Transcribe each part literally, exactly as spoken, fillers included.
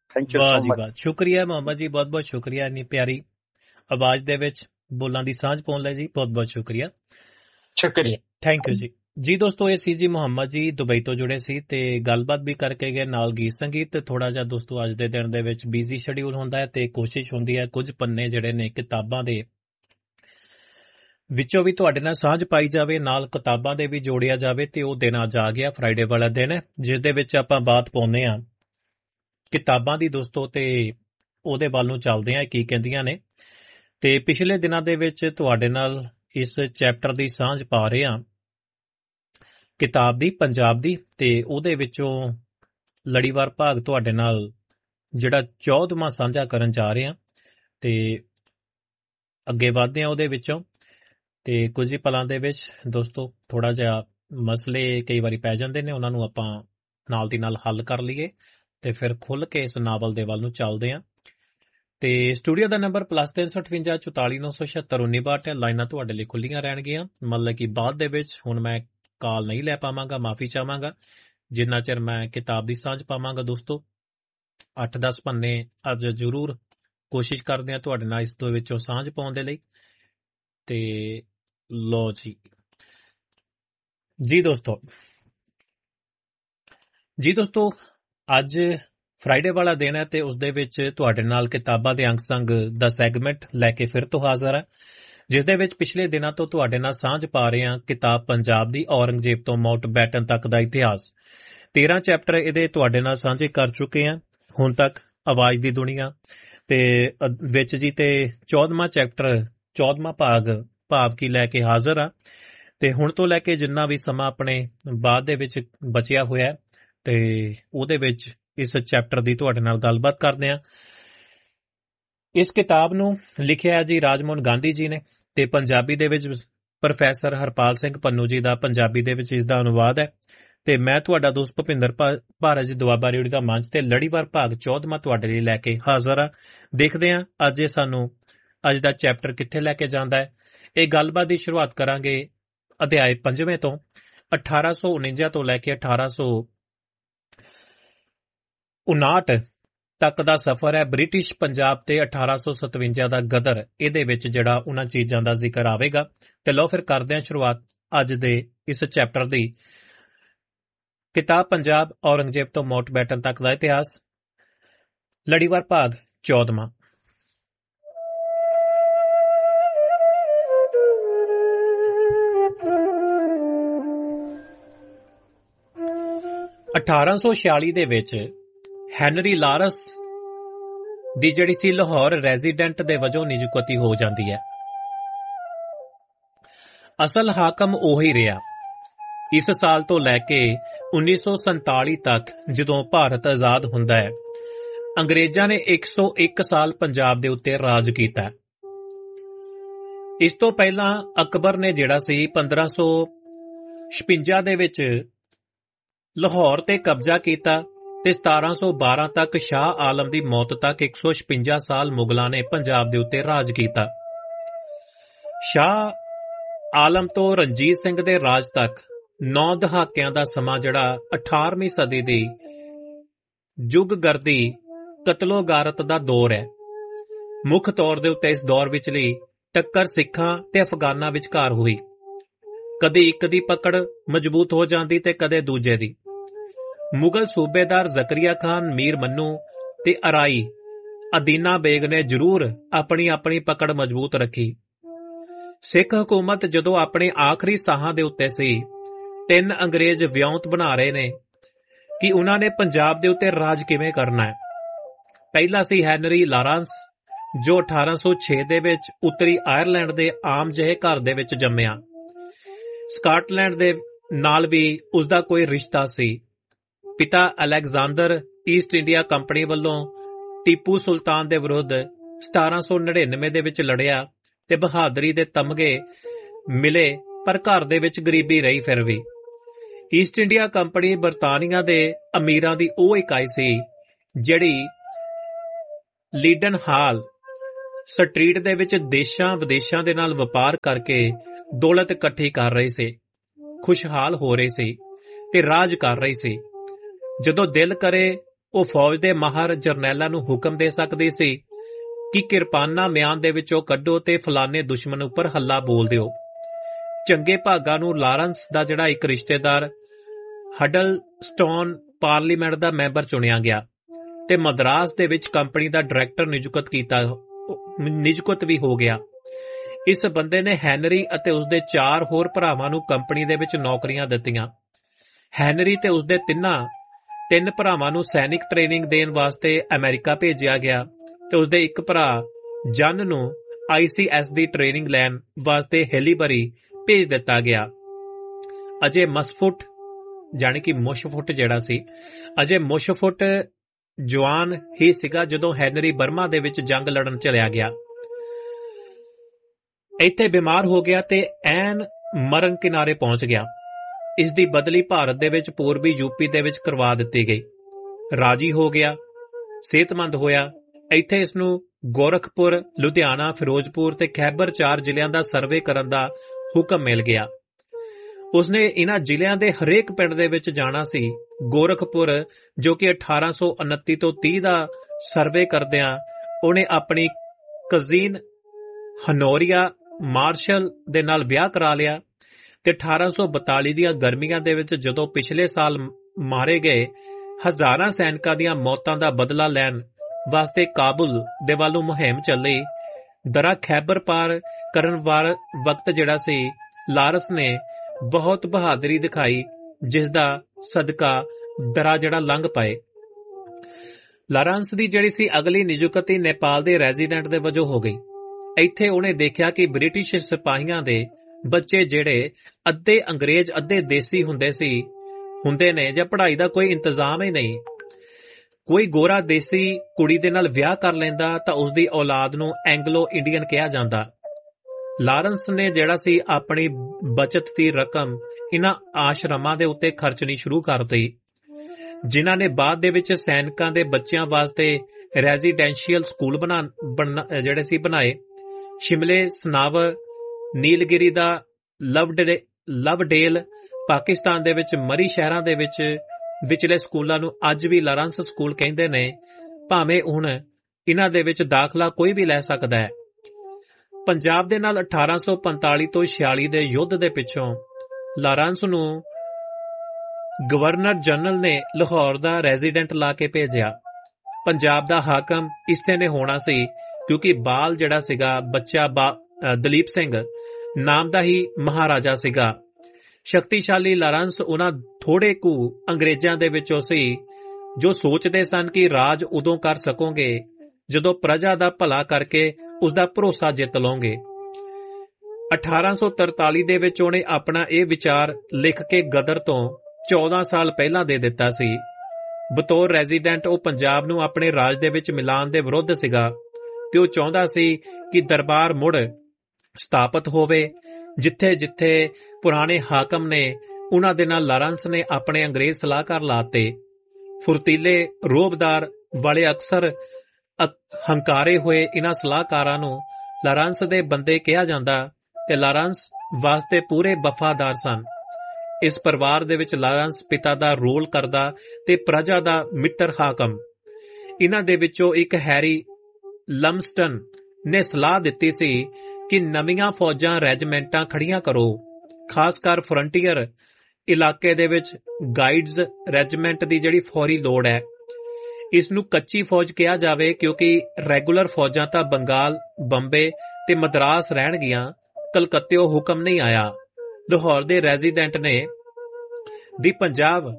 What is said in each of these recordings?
Thank you ਵਾਹ ਸੋ ਜੀ much. ਵਾਹ, ਸ਼ੁਕਰੀਆ ਮੁਹੰਮਦ ਜੀ, ਬਹੁਤ ਬਹੁਤ ਸ਼ੁਕਰੀਆ ਇੰਨੀ ਪਿਆਰੀ ਆਵਾਜ਼ ਦੇ ਵਿੱਚ ਬੋਲਾਂ ਦੀ ਸਾਂਝ ਪਾਉਣ ਲਈ ਜੀ, ਬਹੁਤ ਬਹੁਤ ਸ਼ੁਕਰੀਆ, ਸ਼ੁਕਰੀਆ। ਥੈਂਕ ਯੂ ਜੀ। ਜੀ ਦੋਸਤੋ, ਇਹ ਸੀ ਜੀ ਮੁਹੰਮਦ ਜੀ, ਦੁਬਈ ਤੋਂ ਜੁੜੇ ਸੀ ਤੇ ਗੱਲਬਾਤ ਵੀ ਕਰਕੇ ਗਏ, ਨਾਲ ਗੀਤ ਸੰਗੀਤ। ਥੋੜਾ ਜਿਹਾ ਦੋਸਤੋ ਅੱਜ ਦੇ ਦਿਨ ਦੇ ਵਿੱਚ ਬਿਜ਼ੀ ਸ਼ਡਿਊਲ ਹੁੰਦਾ ਹੈ ਤੇ ਕੋਸ਼ਿਸ਼ ਹੁੰਦੀ ਹੈ ਕੁਝ ਪੰਨੇ ਜਿਹੜੇ ਨੇ ਕਿਤਾਬਾਂ ਦੇ ਵਿੱਚੋਂ ਵੀ ਤੁਹਾਡੇ ਨਾਲ ਸਾਂਝ ਪਾਈ ਜਾਵੇ, ਨਾਲ ਕਿਤਾਬਾਂ ਦੇ ਵੀ ਜੋੜਿਆ ਜਾਵੇ। ਤੇ ਉਹ ਦਿਨ ਅੱਜ ਆ ਗਿਆ, ਫਰਾਈਡੇ ਵਾਲਾ ਦਿਨ ਹੈ, ਜਿਸ ਦੇ ਵਿੱਚ ਆਪਾਂ ਬਾਤ ਪਾਉਂਦੇ ਹਾਂ ਕਿਤਾਬਾਂ ਦੀ ਦੋਸਤੋ, ਤੇ ਉਹਦੇ ਵੱਲ ਨੂੰ ਚੱਲਦੇ ਹਾਂ ਕੀ ਕਹਿੰਦੀਆਂ ਨੇ। ਤੇ ਪਿਛਲੇ ਦਿਨਾਂ ਦੇ ਵਿੱਚ ਤੁਹਾਡੇ ਨਾਲ ਇਸ ਚੈਪਟਰ ਦੀ ਸਾਂਝ ਪਾ ਰਹੇ ਹਾਂ, ਕਿਤਾਬ ਦੀ, ਪੰਜਾਬ ਦੀ, ਤੇ ਉਹਦੇ ਵਿੱਚੋਂ ਲੜੀਵਾਰ ਭਾਗ ਤੁਹਾਡੇ ਨਾਲ ਜਿਹੜਾ ਚੌਦਵਾਂ ਸਾਂਝਾ ਕਰਨ ਜਾ ਰਹੇ ਹਾਂ। ਤੇ ਅੱਗੇ ਵਧਦੇ ਹਾਂ ਉਹਦੇ ਵਿੱਚੋਂ। ਤੇ ਕੁਝ ਹੀ ਪਲਾਂ ਦੇ ਵਿੱਚ ਦੋਸਤੋ ਥੋੜਾ ਜਿਹਾ ਮਸਲੇ ਕਈ ਵਾਰੀ ਪੈ ਜਾਂਦੇ ਨੇ, ਉਹਨਾਂ ਨੂੰ ਆਪਾਂ ਨਾਲ ਦੀ ਨਾਲ ਹੱਲ ਕਰ ਲਈਏ ਤੇ ਫਿਰ ਖੁੱਲ ਕੇ ਇਸ ਨਾਵਲ ਦੇ ਵੱਲ ਨੂੰ ਚੱਲਦੇ ਹਾਂ। ਤੇ ਸਟੂਡੀਓ ਦਾ ਨੰਬਰ ਪਲੱਸ ਤਿੰਨ ਸੌ ਅਠਵੰਜਾ ਚੁਤਾਲੀ ਨੌ ਸੌ ਛਿਅੱਤਰ ਉੱਨੀ ਬਾਹਠ ਹੈ। ਲਾਈਨਾਂ ਤੁਹਾਡੇ ਲਈ ਖੁੱਲੀਆਂ ਰਹਿਣਗੀਆਂ, ਮਤਲਬ ਕਿ ਬਾਅਦ ਦੇ ਵਿੱਚ ਹੁਣ ਮੈਂ ਕਾਲ ਨਹੀਂ ਲੈ ਪਾਵਾਂਗਾ, ਮਾਫੀ ਚਾਹਾਂਗਾ। ਜਿੰਨਾ ਚਿਰ ਮੈਂ ਕਿਤਾਬ ਦੀ ਸਾਂਝ ਪਾਵਾਂਗਾ ਦੋਸਤੋ, ਅੱਠ ਦਸ ਪੰਨੇ ਅੱਜ ਜ਼ਰੂਰ ਕੋਸ਼ਿਸ਼ ਕਰਦੇ ਹਾਂ ਤੁਹਾਡੇ ਨਾਲ ਇਸ ਦੇ ਵਿੱਚੋਂ ਸਾਂਝ ਪਾਉਣ ਦੇ ਲਈ। ਤੇ ਲੋ ਜੀ ਜੀ ਦੋਸਤੋ ਜੀ ਦੋਸਤੋ ਅੱਜ ਫਰਾਈਡੇ ਵਾਲਾ ਦਿਨ ਹੈ ਤੇ ਉਸ ਦੇ ਵਿੱਚ ਤੁਹਾਡੇ ਨਾਲ ਕਿਤਾਬਾਂ ਦੇ ਅੰਗ ਸੰਗ ਦਾ ਸੈਗਮੈਂਟ ਲੈ ਕੇ ਫਿਰ ਤੋਂ ਹਾਜ਼ਰ ਹੈ, ਜਿਸ ਦੇ ਵਿੱਚ ਪਿਛਲੇ ਦਿਨਾਂ ਤੋਂ ਤੁਹਾਡੇ ਨਾਲ ਸਾਂਝ ਪਾ ਰਹੇ ਹਾਂ ਕਿਤਾਬ ਪੰਜਾਬ ਦੀ, ਔਰੰਗਜ਼ੇਬ ਤੋਂ ਮਾਊਂਟ ਬੈਟਨ ਤੱਕ ਦਾ ਇਤਿਹਾਸ। ਤੇਰਾਂ ਚੈਪਟਰ ਇਹਦੇ ਤੁਹਾਡੇ ਨਾਲ ਸਾਂਝੇ ਕਰ ਚੁੱਕੇ ਹਾਂ ਹੁਣ ਤੱਕ, ਆਵਾਜ਼ ਦੀ ਦੁਨੀਆ ਤੇ ਵਿੱਚ ਜੀ, ਤੇ ਚੌਦਵਾਂ ਚੈਪਟਰ ਚੌਦਵਾਂ ਭਾਗ ਭਾਵ ਕੀ ਲੈ ਕੇ ਹਾਜ਼ਰ ਆ। ਤੇ ਹੁਣ ਤੋਂ ਲੈ ਕੇ ਜਿੰਨਾ ਵੀ ਸਮਾਂ ਆਪਣੇ ਬਾਅਦ ਦੇ ਵਿੱਚ ਬਚਿਆ ਹੋਇਆ ਤੇ ਉਹਦੇ ਵਿੱਚ ਇਸ ਚੈਪਟਰ ਦੀ ਤੁਹਾਡੇ ਨਾਲ ਗੱਲਬਾਤ ਕਰਦੇ ਹਾਂ। ਇਸ ਕਿਤਾਬ ਨੂੰ ਲਿਖਿਆ ਹੈ ਜੀ ਰਾਜਮੋਹਨ ਗਾਂਧੀ ਜੀ ਨੇ, ਤੇ ਪੰਜਾਬੀ ਦੇ ਵਿੱਚ ਪ੍ਰੋਫੈਸਰ ਹਰਪਾਲ ਸਿੰਘ ਪੰਨੂ ਜੀ ਦਾ ਪੰਜਾਬੀ ਦੇ ਵਿੱਚ ਇਸ ਦਾ ਅਨੁਵਾਦ ਹੈ। ਤੇ ਮੈਂ ਤੁਹਾਡਾ ਦੋਸਤ ਭੁਪਿੰਦਰ ਭਾਰਤ ਜੀ ਦੁਆਬਾ ਰੇਡੀਓ ਦਾ ਮੰਚ ਤੇ ਲੜੀਵਾਰ ਭਾਗ ਚੌਦਵਾਂ ਤੁਹਾਡੇ ਲਈ ਲੈ ਕੇ ਹਾਜ਼ਰ ਆ। ਦੇਖਦੇ ਹਾਂ ਅੱਜ ਇਹ ਸਾਨੂੰ ਅੱਜ ਦਾ ਚੈਪਟਰ ਕਿੱਥੇ ਲੈ ਕੇ ਜਾਂਦਾ ਹੈ। ਇਹ ਗੱਲਬਾਤ ਦੀ ਸ਼ੁਰੂਆਤ ਕਰਾਂਗੇ ਅਧਿਆਇ ਪੰਜਵੇਂ ਤੋਂ। ਅਠਾਰਾਂ ਸੌ ਉਣੰਜਾ ਤੋਂ ਲੈ ਕੇ ਅਠਾਰਾਂ ਸੌ ਉਨਾਹਠ ਤੱਕ ਦਾ ਸਫ਼ਰ ਹੈ ਬ੍ਰਿਟਿਸ਼ ਪੰਜਾਬ ਤੇ ਅਠਾਰਾਂ ਸੌ ਸਤਵੰਜਾ ਦਾ ਗਦਰ, ਇਹਦੇ ਵਿੱਚ ਜਿਹੜਾ ਉਹਨਾਂ ਚੀਜ਼ਾਂ ਦਾ ਜ਼ਿਕਰ ਆਵੇਗਾ। ਤੇ ਲਓ ਫਿਰ ਕਰਦੇ ਹਾਂ ਸ਼ੁਰੂਆਤ ਅੱਜ ਦੇ ਇਸ ਚੈਪਟਰ ਦੀ। ਕਿਤਾਬ ਪੰਜਾਬ, ਔਰੰਗਜ਼ੇਬ ਤੋਂ ਮਾਊਂਟ ਬੈਟਨ ਤੱਕ ਦਾ ਇਤਿਹਾਸ, ਲੜੀਵਾਰ ਭਾਗ ਚੌਦਵਾਂ। ਅਠਾਰਾਂ ਸੌ ਛਿਆਲੀ ਦੇ ਵਿੱਚ ਹੈਨਰੀ ਲਾਰੈਂਸ ਦੀ ਜਿਹੜੀ ਸੀ ਲਾਹੌਰ ਰੈਜ਼ੀਡੈਂਟ ਦੇ ਵਜੋਂ ਨਿਯੁਕਤੀ ਹੋ ਜਾਂਦੀ ਹੈ। ਅਸਲ ਹਾਕਮ ਉਹੀ ਰਿਹਾ ਇਸ ਸਾਲ ਤੋਂ ਲੈ ਕੇ ਉੱਨੀ ਸੌ ਸੰਤਾਲੀ ਤੱਕ, ਜਦੋਂ ਭਾਰਤ ਆਜ਼ਾਦ ਹੁੰਦਾ ਹੈ। ਅੰਗਰੇਜ਼ਾਂ ਨੇ ਇੱਕ ਸੌ ਇੱਕ ਸਾਲ ਪੰਜਾਬ ਦੇ ਉੱਤੇ ਰਾਜ ਕੀਤਾ। ਇਸ ਤੋਂ ਪਹਿਲਾਂ ਅਕਬਰ ਨੇ ਜਿਹੜਾ ਸੀ ਪੰਦਰਾਂ ਸੌ ਛਪੰਜਾ ਦੇ ਵਿੱਚ ਲਾਹੌਰ ਤੇ ਕਬਜ਼ਾ ਕੀਤਾ ਤੇ ਸਤਾਰਾਂ ਸੌ ਬਾਰਾਂ ਤੱਕ ਸ਼ਾਹ ਆਲਮ ਦੀ ਮੌਤ ਤੱਕ ਇੱਕ ਸੌ ਛਪੰਜਾ ਸਾਲ ਮੁਗਲਾਂ ਨੇ ਪੰਜਾਬ ਦੇ ਉੱਤੇ ਰਾਜ ਕੀਤਾ। ਸ਼ਾਹ ਆਲਮ ਤੋਂ ਰਣਜੀਤ ਸਿੰਘ ਦੇ ਰਾਜ ਤੱਕ ਨੌ ਦਹਾਕਿਆਂ ਦਾ ਸਮਾਂ ਜਿਹੜਾ ਅਠਾਰਵੀਂ ਸਦੀ ਦੀ ਯੁੱਗਗਰਦੀ ਕਤਲੋ ਗਾਰਤ ਦਾ ਦੌਰ ਹੈ। ਮੁੱਖ ਤੌਰ ਦੇ ਉੱਤੇ ਇਸ ਦੌਰ ਵਿਚਲੀ ਟੱਕਰ ਸਿੱਖਾਂ ਤੇ ਅਫਗਾਨਾਂ ਵਿਚਕਾਰ ਹੋਈ। ਕਦੇ ਇੱਕ ਦੀ ਪਕੜ ਮਜ਼ਬੂਤ ਹੋ ਜਾਂਦੀ ਤੇ ਕਦੇ ਦੂਜੇ ਦੀ। ਮੁਗਲ ਸੂਬੇਦਾਰ ਜ਼ਕਰੀਆ ਖਾਨ, ਮੀਰ ਮੰਨੂ ਤੇ ਅਰਾਈ ਅਦੀਨਾ ਬੇਗ ਨੇ ਜ਼ਰੂਰ ਆਪਣੀ ਆਪਣੀ ਪਕੜ ਮਜ਼ਬੂਤ ਰੱਖੀ। ਸਿੱਖ ਹਕੂਮਤ ਜਦੋਂ ਆਪਣੇ ਆਖਰੀ ਸਾਹਾਂ ਦੇ ਉੱਤੇ ਸੀ, ਤਿੰਨ ਅੰਗਰੇਜ਼ ਵਿਉਂਤ ਬਣਾ ਰਹੇ ਨੇ ਕਿ ਉਹਨਾਂ ਨੇ ਪੰਜਾਬ ਦੇ ਉੱਤੇ ਰਾਜ ਕਿਵੇਂ ਕਰਨਾ ਹੈ। ਪਹਿਲਾ ਸੀ ਹੈਨਰੀ ਲਾਰੈਂਸ, ਜੋ ਅਠਾਰਾਂ ਸੌ ਛੇ ਦੇ ਵਿੱਚ ਉੱਤਰੀ ਆਇਰਲੈਂਡ ਦੇ ਆਮ ਜਿਹੇ ਘਰ ਦੇ ਵਿੱਚ ਜੰਮਿਆ। ਸਕਾਟਲੈਂਡ ਦੇ ਨਾਲ ਵੀ ਉਸਦਾ ਕੋਈ ਰਿਸ਼ਤਾ ਸੀ। ਪਿਤਾ ਅਲੈਗਜ਼ੈਂਡਰ ਈਸਟ ਇੰਡੀਆ ਕੰਪਨੀ ਵੱਲੋਂ ਟੀਪੂ ਸੁਲਤਾਨ ਦੇ ਵਿਰੁੱਧ ਸਤਾਰਾਂ ਸੌ ਨੜਿਨਵੇਂ ਦੇ ਵਿੱਚ ਲੜਿਆ ਤੇ ਬਹਾਦਰੀ ਦੇ ਤਮਗੇ ਮਿਲੇ, ਪਰ ਘਰ ਦੇ ਵਿੱਚ ਗਰੀਬੀ ਰਹੀ। ਫਿਰ ਵੀ ਈਸਟ ਇੰਡੀਆ ਕੰਪਨੀ ਬਰਤਾਨੀਆ ਦੇ ਅਮੀਰਾਂ ਦੀ ਉਹ ਇਕਾਈ ਸੀ ਜਿਹੜੀ ਲੀਡਨ ਹਾਲ ਸਟਰੀਟ ਦੇ ਵਿੱਚ ਦੇਸ਼ਾਂ ਵਿਦੇਸ਼ਾਂ ਦੇ ਨਾਲ ਵਪਾਰ ਕਰਕੇ ਦੌਲਤ ਇਕੱਠੀ ਕਰ ਰਹੀ ਸੀ, ਖੁਸ਼ਹਾਲ ਹੋ ਰਹੀ ਸੀ ਤੇ ਰਾਜ ਕਰ ਰਹੀ ਸੀ। ਜਦੋਂ ਦਿਲ ਕਰੇ ਉਹ ਫੌਜ ਦੇ ਮਾਹਰ ਜਰਨੈਲਾਂ ਨੂੰ ਹੁਕਮ ਦੇ ਸਕਦੀ ਸੀ ਕਿ ਕਿਰਪਾਨਾਂ ਮਿਆਨ ਦੇ ਵਿੱਚੋਂ ਕੱਢੋ ਤੇ ਫਲਾਣੇ ਦੁਸ਼ਮਣ ਉੱਪਰ ਹੱਲਾ ਬੋਲ ਦਿਓ। ਚੰਗੇ ਭਾਗਾਂ ਨੂੰ ਲਾਰੈਂਸ ਦਾ ਜਿਹੜਾ ਇੱਕ ਰਿਸ਼ਤੇਦਾਰ ਹਡਲਸਟੋਨ ਪਾਰਲੀਮੈਂਟ ਦਾ ਮੈਂਬਰ ਚੁਣਿਆ ਗਿਆ ਤੇ ਮਦਰਾਸ ਦੇ ਵਿੱਚ ਕੰਪਨੀ ਦਾ ਡਾਇਰੈਕਟਰ ਨਿਯੁਕਤ ਕੀਤਾ ਨਿਯੁਕਤ ਵੀ ਹੋ ਗਿਆ। ਇਸ ਬੰਦੇ ਨੇ ਹੈਨਰੀ ਅਤੇ ਉਸਦੇ ਚਾਰ ਹੋਰ ਭਰਾਵਾਂ ਨੂੰ ਕੰਪਨੀ ਦੇ ਵਿੱਚ ਨੌਕਰੀਆਂ ਦਿੱਤੀਆਂ। ਹੈਨਰੀ ਤੇ ਉਸਦੇ ਤਿੰਨਾਂ ਤਿੰਨ ਭਰਾਵਾਂ ਨੂੰ ਸੈਨਿਕ ਟ੍ਰੇਨਿੰਗ ਦੇਣ ਵਾਸਤੇ ਅਮਰੀਕਾ ਭੇਜਿਆ ਗਿਆ ਤੇ ਉਸਦੇ ਇੱਕ ਭਰਾ ਜਨ ਨੂੰ ਆਈ ਸੀ ਐਸ ਦੀ ਟ੍ਰੇਨਿੰਗ ਲੈਣ ਵਾਸਤੇ ਹੈਲੀਬਰੀ ਭੇਜ ਦਿੱਤਾ ਗਿਆ। ਅਜੇ ਮਸਫੁੱਟ ਜਾਣੀ ਕਿ ਮੁਸ਼ਫੁੱਟ ਜਿਹੜਾ ਸੀ ਅਜੇ ਮੁਸ਼ਫੁੱਟ ਜਵਾਨ ਹੀ ਸੀਗਾ ਜਦੋਂ ਹੈਨਰੀ ਬਰਮਾ ਦੇ ਵਿੱਚ ਜੰਗ ਲੜਨ ਚਲਿਆ ਗਿਆ। ਇੱਥੇ ਬਿਮਾਰ ਹੋ ਗਿਆ ਤੇ ਐਨ ਮਰਨ ਕਿਨਾਰੇ ਪਹੁੰਚ ਗਿਆ। ਇਸ ਦੀ ਬਦਲੀ ਭਾਰਤ ਦੇ ਵਿੱਚ ਪੂਰਬੀ ਯੂਪੀ ਦੇ ਵਿੱਚ ਕਰਵਾ ਦਿੱਤੀ ਗਈ। ਰਾਜੀ ਹੋ ਗਿਆ, ਸਿਹਤਮੰਦ ਹੋਇਆ। ਇੱਥੇ ਇਸ ਨੂੰ ਗੋਰਖਪੁਰ, ਲੁਧਿਆਣਾ, ਫਿਰੋਜ਼ਪੁਰ ਤੇ ਖੈਬਰ ਚਾਰ ਜ਼ਿਲ੍ਹਿਆਂ ਦਾ ਸਰਵੇ ਕਰਨ ਦਾ ਹੁਕਮ ਮਿਲ ਗਿਆ। ਉਸਨੇ ਇਹਨਾਂ ਜ਼ਿਲ੍ਹਿਆਂ ਦੇ ਹਰੇਕ ਪਿੰਡ ਦੇ ਵਿੱਚ ਜਾਣਾ ਸੀ। ਗੋਰਖਪੁਰ ਜੋ ਕਿ ਅਠਾਰਾਂ ਸੌ ਉਨੱਤੀ ਤੋਂ ਤੀਹ ਦਾ ਸਰਵੇ ਕਰਦਿਆਂ ਉਹਨੇ ਆਪਣੀ ਕਜ਼ੀਨ ਹਨੋਰੀਆ ਮਾਰਸ਼ਲ ਦੇ ਨਾਲ ਵਿਆਹ ਕਰਾ ਲਿਆ ਤੇ ਅਠਾਰਾਂ ਸੌ ਬਤਾਲੀ ਦੀਆਂ ਗਰਮੀਆਂ ਦੇ ਵਿੱਚ ਜਦੋਂ ਪਿਛਲੇ ਸਾਲ ਮਾਰੇ ਗਏ ਹਜ਼ਾਰਾਂ ਸੈਨਿਕਾਂ ਦੀਆਂ ਮੌਤਾਂ ਦਾ ਬਦਲਾ ਲੈਣ ਵਾਸਤੇ ਕਾਬੁਲ ਦੇ ਵੱਲੋਂ ਮੁਹਿੰਮ ਚੱਲੀ, ਦਰਾ ਖੈਬਰ ਪਾਰ ਕਰਨ ਵਾਰ ਵਕਤ ਜਿਹੜਾ ਸੀ ਲਾਰੈਂਸ ਨੇ ਬਹੁਤ ਬਹਾਦਰੀ ਦਿਖਾਈ, ਜਿਸ ਦਾ ਸਦਕਾ ਦਰਾ ਜਿਹੜਾ ਲੰਘ ਪਏ। ਲਾਰੈਂਸ ਦੀ ਜਿਹੜੀ ਸੀ ਅਗਲੀ ਨਿਯੁਕਤੀ ਨੇਪਾਲ ਦੇ ਰੈਜ਼ੀਡੈਂਟ ਦੇ ਵਜੋਂ ਹੋ ਗਈ। ਇੱਥੇ ਉਹਨੇ ਦੇਖਿਆ ਕਿ ਬ੍ਰਿਟਿਸ਼ ਸਿਪਾਹੀਆਂ ਦੇ ਬੱਚੇ ਜਿਹੜੇ ਅੱਧੇ ਅੰਗਰੇਜ਼ ਅੱਧੇ ਦੇਸੀ ਹੁੰਦੇ ਸੀ ਹੁੰਦੇ ਨੇ ਜਾਂ ਪੜ੍ਹਾਈ ਦਾ ਕੋਈ ਇੰਤਜ਼ਾਮ ਹੀ ਨਹੀਂ। ਕੋਈ ਗੋਰਾ ਦੇਸੀ ਕੁੜੀ ਦੇ ਨਾਲ ਵਿਆਹ ਕਰ ਲੈਂਦਾ ਤਾਂ ਉਸਦੀ ਔਲਾਦ ਨੂੰ ਐਂਗਲੋ ਇੰਡੀਅਨ ਕਿਹਾ ਜਾਂਦਾ। ਲਾਰੈਂਸ ਨੇ ਜਿਹੜਾ ਸੀ ਆਪਣੀ ਬਚਤ ਦੀ ਰਕਮ ਇਹਨਾਂ ਆਸ਼ਰਮਾਂ ਦੇ ਉੱਤੇ ਖਰਚਣੀ ਸ਼ੁਰੂ ਕਰ ਦਿੱਤੀ, ਜਿਨ੍ਹਾਂ ਨੇ ਬਾਅਦ ਦੇ ਵਿੱਚ ਸੈਨਿਕਾਂ ਦੇ ਬੱਚਿਆਂ ਵਾਸਤੇ ਰੈਜ਼ੀਡੈਂਸ਼ੀਅਲ ਸਕੂਲ ਬਣਾ ਜਿਹੜੇ ਸੀ ਬਣਾਏ। ਸ਼ਿਮਲੇ, ਸਨਾਵਰ, ਨੀਲਗਿਰੀ ਦਾ ਲਵਡੇ ਲਵਡੇਲ ਪਾਕਿਸਤਾਨ ਦੇ ਵਿੱਚ ਮਰੀ ਸ਼ਹਿਰਾਂ ਦੇ ਵਿੱਚ ਵਿਚਲੇ ਸਕੂਲਾਂ ਨੂੰ ਅੱਜ ਵੀ ਲਾਰੈਂਸ ਸਕੂਲ ਕਹਿੰਦੇ ਨੇ, ਭਾਵੇਂ ਹੁਣ ਇਹਨਾਂ ਦੇ ਵਿੱਚ ਦਾਖਲਾ ਕੋਈ ਵੀ ਲੈ ਸਕਦਾ ਹੈ। ਪੰਜਾਬ ਦੇ ਨਾਲ ਅਠਾਰਾਂ ਸੌ ਪੰਤਾਲੀ ਤੋਂ ਛਿਆਲੀ ਦੇ ਯੁੱਧ ਦੇ ਪਿੱਛੋਂ ਲਾਰੈਂਸ ਨੂੰ ਗਵਰਨਰ ਜਨਰਲ ਨੇ ਲਾਹੌਰ ਦਾ ਰੈਜ਼ੀਡੈਂਟ ਲਾ ਕੇ ਭੇਜਿਆ। ਪੰਜਾਬ ਦਾ ਹਾਕਮ ਇਸੇ ਨੇ ਹੋਣਾ ਸੀ ਕਿਉਂਕਿ ਬਾਲ ਜਿਹੜਾ ਸੀਗਾ ਬੱਚਾ ਦਲੀਪ ਸਿੰਘ ਨਾਮ ਦਾ ਹੀ ਮਹਾਰਾਜਾ ਸੀਗਾ। ਸ਼ਕਤੀਸ਼ਾਲੀ ਲਾਰੈਂਸ ਉਹਨਾਂ ਥੋੜੇ ਕੁ ਅੰਗਰੇਜ਼ਾਂ ਦੇ ਵਿੱਚੋਂ ਸੀ ਜੋ ਸੋਚਦੇ ਸਨ ਕਿ ਰਾਜ ਉਦੋਂ ਕਰ ਸਕੋਗੇ ਜਦੋਂ ਪ੍ਰਜਾ ਦਾ ਭਲਾ ਕਰਕੇ ਉਸਦਾ ਭਰੋਸਾ ਜਿੱਤ ਲਓਗੇ। ਅਠਾਰਾਂ ਸੌ ਤਰਤਾਲੀ ਦੇ ਵਿੱਚ ਉਹਨੇ ਆਪਣਾ ਇਹ ਵਿਚਾਰ ਲਿਖ ਕੇ ਗਦਰ ਤੋਂ ਚੌਦਾਂ ਸਾਲ ਪਹਿਲਾਂ ਦੇ ਦਿੱਤਾ ਸੀ। ਬਤੌਰ ਰੈਜ਼ੀਡੈਂਟ ਉਹ ਪੰਜਾਬ ਨੂੰ ਆਪਣੇ ਰਾਜ ਦੇ ਵਿੱਚ ਮਿਲਾਉਣ ਦੇ ਵਿਰੁੱਧ ਸੀਗਾ ਤੇ ਉਹ ਚਾਹੁੰਦਾ ਸੀ ਕਿ ਦਰਬਾਰ ਮੁੜ ਸਥਾਪਿਤ ਹੋਵੇ। ਜਿੱਥੇ ਜਿੱਥੇ ਪੁਰਾਣੇ ਹਾਕਮ ਨੇ ਉਹਨਾਂ ਦੇ ਨਾਲ ਲਾਰੈਂਸ ਨੇ ਆਪਣੇ ਅੰਗਰੇਜ਼ ਸਲਾਹਕਾਰ ਲਾਤੇ। ਫੁਰਤੀਲੇ ਰੋਹਬਦਾਰ ਵਾਲੇ ਅਕਸਰ ਹੰਕਾਰੇ ਹੋਏ ਇਹਨਾਂ ਸਲਾਹਕਾਰਾਂ ਨੂੰ ਲਾਰੈਂਸ ਦੇ ਬੰਦੇ ਕਿਹਾ ਜਾਂਦਾ ਤੇ ਲਾਰੈਂਸ ਵਾਸਤੇ ਪੂਰੇ ਵਫਾਦਾਰ ਸਨ। ਇਸ ਪਰਿਵਾਰ ਦੇ ਵਿੱਚ ਲਾਰੈਂਸ ਪਿਤਾ ਦਾ ਰੋਲ ਕਰਦਾ ਤੇ ਪ੍ਰਜਾ ਦਾ ਮਿੱਤਰ ਹਾਕਮ। ਇਹਨਾਂ ਦੇ ਵਿੱਚੋਂ ਇੱਕ ਹੈਰੀ ਲਮਸਟਨ ਨੇ ਸਲਾਹ ਦਿੱਤੀ ਸੀ ਕਿ ਨਵੀਆਂ ਫੌਜਾਂ ਰੈਜੀਮੈਂਟਾਂ ਖੜੀਆਂ ਕਰੋ, ਖਾਸ ਕਰ ਫਰੰਟੀਅਰ ਇਲਾਕੇ ਦੇ ਵਿੱਚ ਗਾਈਡਜ਼ ਰੈਜੀਮੈਂਟ ਦੀ ਜਿਹੜੀ ਫੌਰੀ ਲੋੜ ਹੈ। ਇਸ ਨੂੰ ਕੱਚੀ ਫੌਜ ਕਿਹਾ ਜਾਵੇ ਕਿਉਂਕਿ ਰੈਗੂਲਰ ਫੌਜਾਂ ਤਾਂ ਬੰਗਾਲ, ਬੰਬੇ ਤੇ ਮਦਰਾਸ ਰਹਿਣਗੀਆਂ, ਕਲਕੱਤਿਓਂ ਹੁਕਮ ਨਹੀਂ ਆਇਆ। ਲਾਹੌਰ ਦੇ ਰੈਜ਼ੀਡੈਂਟ ਨੇ ਦੀ ਪੰਜਾਬ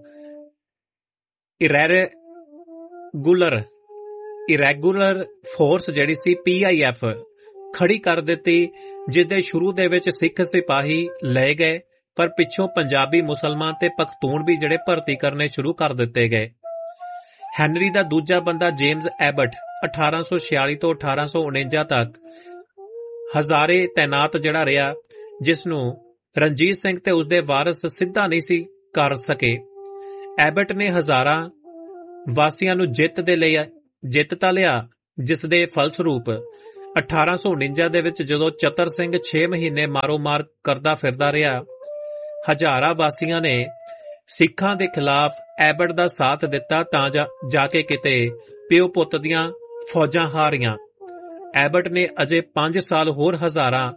ਇਰੈਗੂਲਰ ਇਰੈਗੂਲਰ ਫੋਰਸ ਜਿਹੜੀ ਸੀ ਪੀ ਆਈ ਐਫ ਖੜੀ ਕਰ ਦਿੱਤੀ, ਜਿਸਦੇ ਸ਼ੁਰੂ ਦੇ ਵਿੱਚ ਸਿੱਖ ਸਿਪਾਹੀ ਲਏ ਗਏ ਪਰ ਪਿੱਛੋਂ ਪੰਜਾਬੀ, ਮੁਸਲਮਾਨ ਤੇ ਪਖਤੂਨ ਵੀ ਜਿਹੜੇ ਭਰਤੀ ਕਰਨੇ ਸ਼ੁਰੂ ਕਰ ਦਿੱਤੇ ਗਏ। ਹੈਨਰੀ ਦਾ ਦੂਜਾ ਬੰਦਾ ਜੇਮਜ਼ ਐਬਟ ਅਠਾਰਾਂ ਸੌ ਛਿਆਲੀ ਤੋਂ ਅਠਾਰਾਂ ਸੌ ਉਣੰਜਾ ਤੱਕ ਹਜ਼ਾਰੇ ਤੈਨਾਤ ਜਿਹੜਾ ਰਿਹਾ, ਜਿਸ ਨੂੰ ਰਣਜੀਤ ਸਿੰਘ ਤੇ ਉਸਦੇ ਵਾਰਿਸ ਸਿੱਧਾ ਨਹੀਂ ਸੀ ਕਰ ਸਕੇ। ਐਬਟ ਨੇ ਹਜ਼ਾਰਾਂ ਵਾਸੀਆਂ ਨੂੰ ਜਿੱਤ ਦੇ ਲਈ ਜਿੱਤ ਤਾਂ ਲਿਆ, ਜਿਸ ਦੇ ਫਲਸਰੂਪ ਅਠਾਰਾਂ ਸੌ ਉਣੰਜਾ ਦੇ ਵਿੱਚ ਜਦੋਂ ਚਤਰ ਸਿੰਘ ਛੇ ਮਹੀਨੇ ਮਾਰੋ ਮਾਰ ਕਰਦਾ ਫਿਰਦਾ ਰਿਹਾ, ਹਜ਼ਾਰਾਂ ਵਾਸੀਆਂ ਨੇ ਸਿੱਖਾਂ ਦੇ ਖਿਲਾਫ ਐਬਟ ਦਾ ਸਾਥ ਦਿੱਤਾ ਤਾਂ ਜਾ, ਜਾ ਕੇ ਕਿਤੇ ਪਿਓ ਪੁੱਤ ਦੀਆਂ ਫੌਜਾਂ ਹਾਰੀਆਂ। ਐਬਟ ਨੇ ਅਜੇ ਪੰਜ ਸਾਲ ਹੋਰ ਹਜ਼ਾਰਾਂ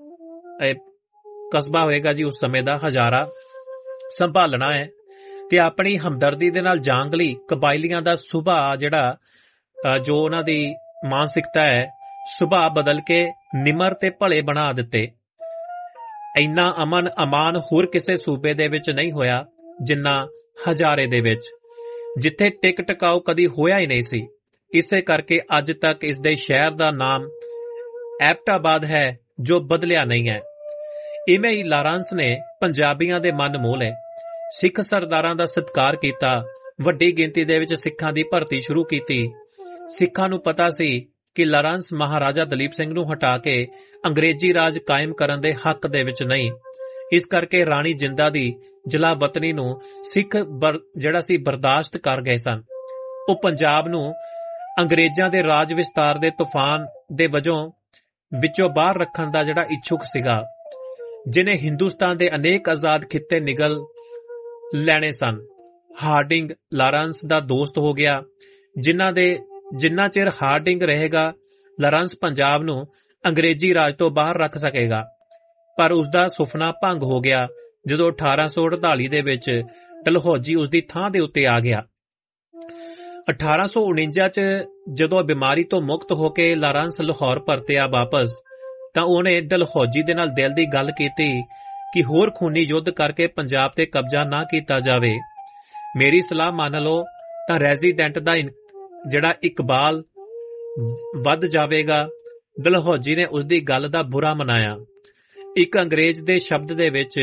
ਕਸਬਾ ਹੋਏਗਾ ਜੀ ਉਸ ਸਮੇਂ ਦਾ ਹਜ਼ਾਰਾ ਸੰਭਾਲਣਾ ਹੈ ਤੇ ਆਪਣੀ ਹਮਦਰਦੀ ਦੇ ਨਾਲ ਜੰਗ ਲਈ ਕਬਾਇਲੀਆਂ ਦਾ ਸੁਭਾਅ ਜਿਹੜਾ ਜੋ ਉਹਨਾਂ ਦੀ ਮਾਨਸਿਕਤਾ ਹੈ ਸੁਭਾਅ ਬਦਲ ਕੇ ਨਿਮਰ ਤੇ ਭਲੇ ਬਣਾ ਦਿੱਤੇ। ਇੰਨਾ ਅਮਨ ਅਮਾਨ ਹੋਰ ਕਿਸੇ ਸੂਬੇ ਦੇ ਵਿੱਚ ਨਹੀਂ ਹੋਇਆ ਜਿੰਨਾ ਹਜ਼ਾਰੇ ਦੇ ਵਿੱਚ, ਜਿੱਥੇ ਟਿਕ ਟਿਕਾਓ ਕਦੀ ਹੋਇਆ ਹੀ ਨਹੀਂ ਸੀ। ਇਸੇ ਕਰਕੇ ਅੱਜ ਤੱਕ ਇਸ ਦੇ ਸ਼ਹਿਰ ਦਾ ਨਾਮ ਐਬਟਾਬਾਦ ਹੈ ਜੋ ਬਦਲਿਆ ਨਹੀਂ ਹੈ। ਇਵੇਂ ਹੀ ਲਾਰੰਸ ਨੇ ਪੰਜਾਬੀਆਂ ਦੇ ਮਨ ਮੋਹ ਲਏ, ਸਿੱਖ ਸਰਦਾਰਾਂ ਦਾ ਸਤਿਕਾਰ ਕੀਤਾ, ਵੱਡੀ ਗਿਣਤੀ ਦੇ ਵਿੱਚ ਸਿੱਖਾਂ ਦੀ ਭਰਤੀ ਸ਼ੁਰੂ ਕੀਤੀ। ਸਿੱਖਾਂ ਨੂੰ ਪਤਾ ਸੀ ਕਿ ਲਾਰੰਸ ਮਹਾਰਾਜਾ ਦਲੀਪ ਸਿੰਘ ਨੂੰ ਹਟਾ ਕੇ ਅੰਗਰੇਜ਼ੀ ਰਾਜ ਕਾਇਮ ਕਰਨ ਦੇ ਹੱਕ ਦੇ ਵਿੱਚ ਨਹੀਂ। ਇਸ ਕਰਕੇ ਰਾਣੀ ਜਿੰਦਾ ਦੀ ਜਲਾਵਤਨੀ ਨੂੰ ਸਿੱਖ ਜਿਹੜਾ ਸੀ ਬਰਦਾਸ਼ਤ ਕਰ ਗਏ ਸਨ। ਉਹ ਪੰਜਾਬ ਨੂੰ ਅੰਗਰੇਜ਼ਾਂ ਦੇ ਰਾਜ ਵਿਸਤਾਰ ਦੇ ਤੂਫਾਨ ਦੇ ਵਜੋਂ ਵਿੱਚੋਂ ਬਾਹਰ ਰੱਖਣ ਦਾ ਜਿਹੜਾ ਇੱਛੁਕ ਸੀਗਾ, ਜਿਨੇ ਹਿੰਦੁਸਤਾਨ ਦੇ ਅਨੇਕ ਆਜ਼ਾਦ ਖਿੱਤੇ ਨਿਗਲ ਲੈਣੇ ਸਨ। ਹਾਰਡਿੰਗ ਲਾਰੰਸ ਦਾ ਦੋਸਤ ਹੋ ਗਿਆ, ਜਿਨ੍ਹਾਂ ਦੇ ਜਿੰਨਾ ਚਿਰ ਹਾਰਡਿੰਗ ਰਹੇਗਾ ਲਾਰੰਸ ਪੰਜਾਬ ਨੂੰ ਅੰਗਰੇਜ਼ੀ ਰਾਜ ਤੋਂ ਬਾਹਰ ਰੱਖ ਸਕੇਗਾ। ਪਰ ਉਸਦਾ ਸੁਪਨਾ ਭੰਗ ਹੋ ਗਿਆ ਜਦੋਂ ਅਠਾਰਾਂ ਸੌ ਅੜਤਾਲੀ ਦੇ ਵਿੱਚ ਡਲਹੌਜੀ ਉਸਦੀ ਥਾਂ ਦੇ ਉੱਤੇ ਆ ਗਿਆ। ਅਠਾਰਾਂ ਸੌ ਉਣੰਜਾ ਚ ਜਦੋਂ ਬਿਮਾਰੀ ਤੋਂ ਮੁਕਤ ਹੋ ਕੇ ਲਾਰੰਸ ਲਾਹੌਰ ਪਰਤਿਆ ਵਾਪਸ, ਤਾਂ ਉਹਨੇ ਡਲਹੌਜੀ ਦੇ ਨਾਲ ਦਿਲ ਦੀ ਗੱਲ ਕੀਤੀ ਕਿ ਹੋਰ ਖੂਨੀ ਯੁੱਧ ਕਰਕੇ ਪੰਜਾਬ ਤੇ ਕਬਜ਼ਾ ਨਾ ਕੀਤਾ ਜਾਵੇ। ਮੇਰੀ ਸਲਾਹ ਮੰਨ ਲਓ ਤਾਂ ਰੈਜ਼ੀਡੈਂਟ ਦਾ ਜਿਹੜਾ ਇਕਬਾਲ ਵੱਧ ਜਾਵੇਗਾ। ਡਲਹੌਜੀ ਨੇ ਉਸਦੀ ਗੱਲ ਦਾ ਬੁਰਾ ਮਨਾਇਆ। ਇੱਕ ਅੰਗਰੇਜ਼ ਦੇ ਸ਼ਬਦ ਦੇ ਵਿੱਚ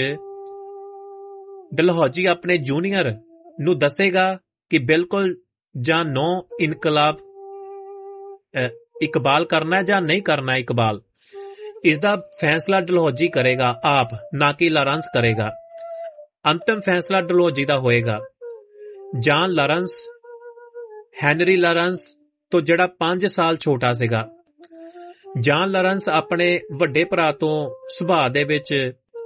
ਡਲਹੌਜੀ ਆਪਣੇ ਜੂਨੀਅਰ ਨੂੰ ਦੱਸੇਗਾ ਕਿ ਬਿਲਕੁਲ ਜਾਂ ਨੋ ਇਨਕਲਾਬ ਇਕਬਾਲ ਕਰਨਾ ਜਾਂ ਨਹੀਂ ਕਰਨਾ ਇਕਬਾਲ। ਇਸ ਦਾ ਫੈਸਲਾ ਡਲਹੌਜੀ ਕਰੇਗਾ ਆਪ, ਨਾ ਕਿ ਲਾਰੰਸ ਕਰੇਗਾ। ਅੰਤਿਮ ਫੈਸਲਾ ਡਲਹੌਜੀ ਦਾ ਹੋਏਗਾ। ਜਾਨ ਲਾਰੰਸ ਹੈਨਰੀ ਲਾਰੰਸ ਤੋਂ ਜਿਹੜਾ ਪੰਜ ਸਾਲ ਛੋਟਾ ਸੀਗਾ। ਜਾਨ ਲਾਰੰਸ ਆਪਣੇ ਵੱਡੇ ਭਰਾ ਤੋਂ ਸੁਭਾਅ ਦੇ ਵਿੱਚ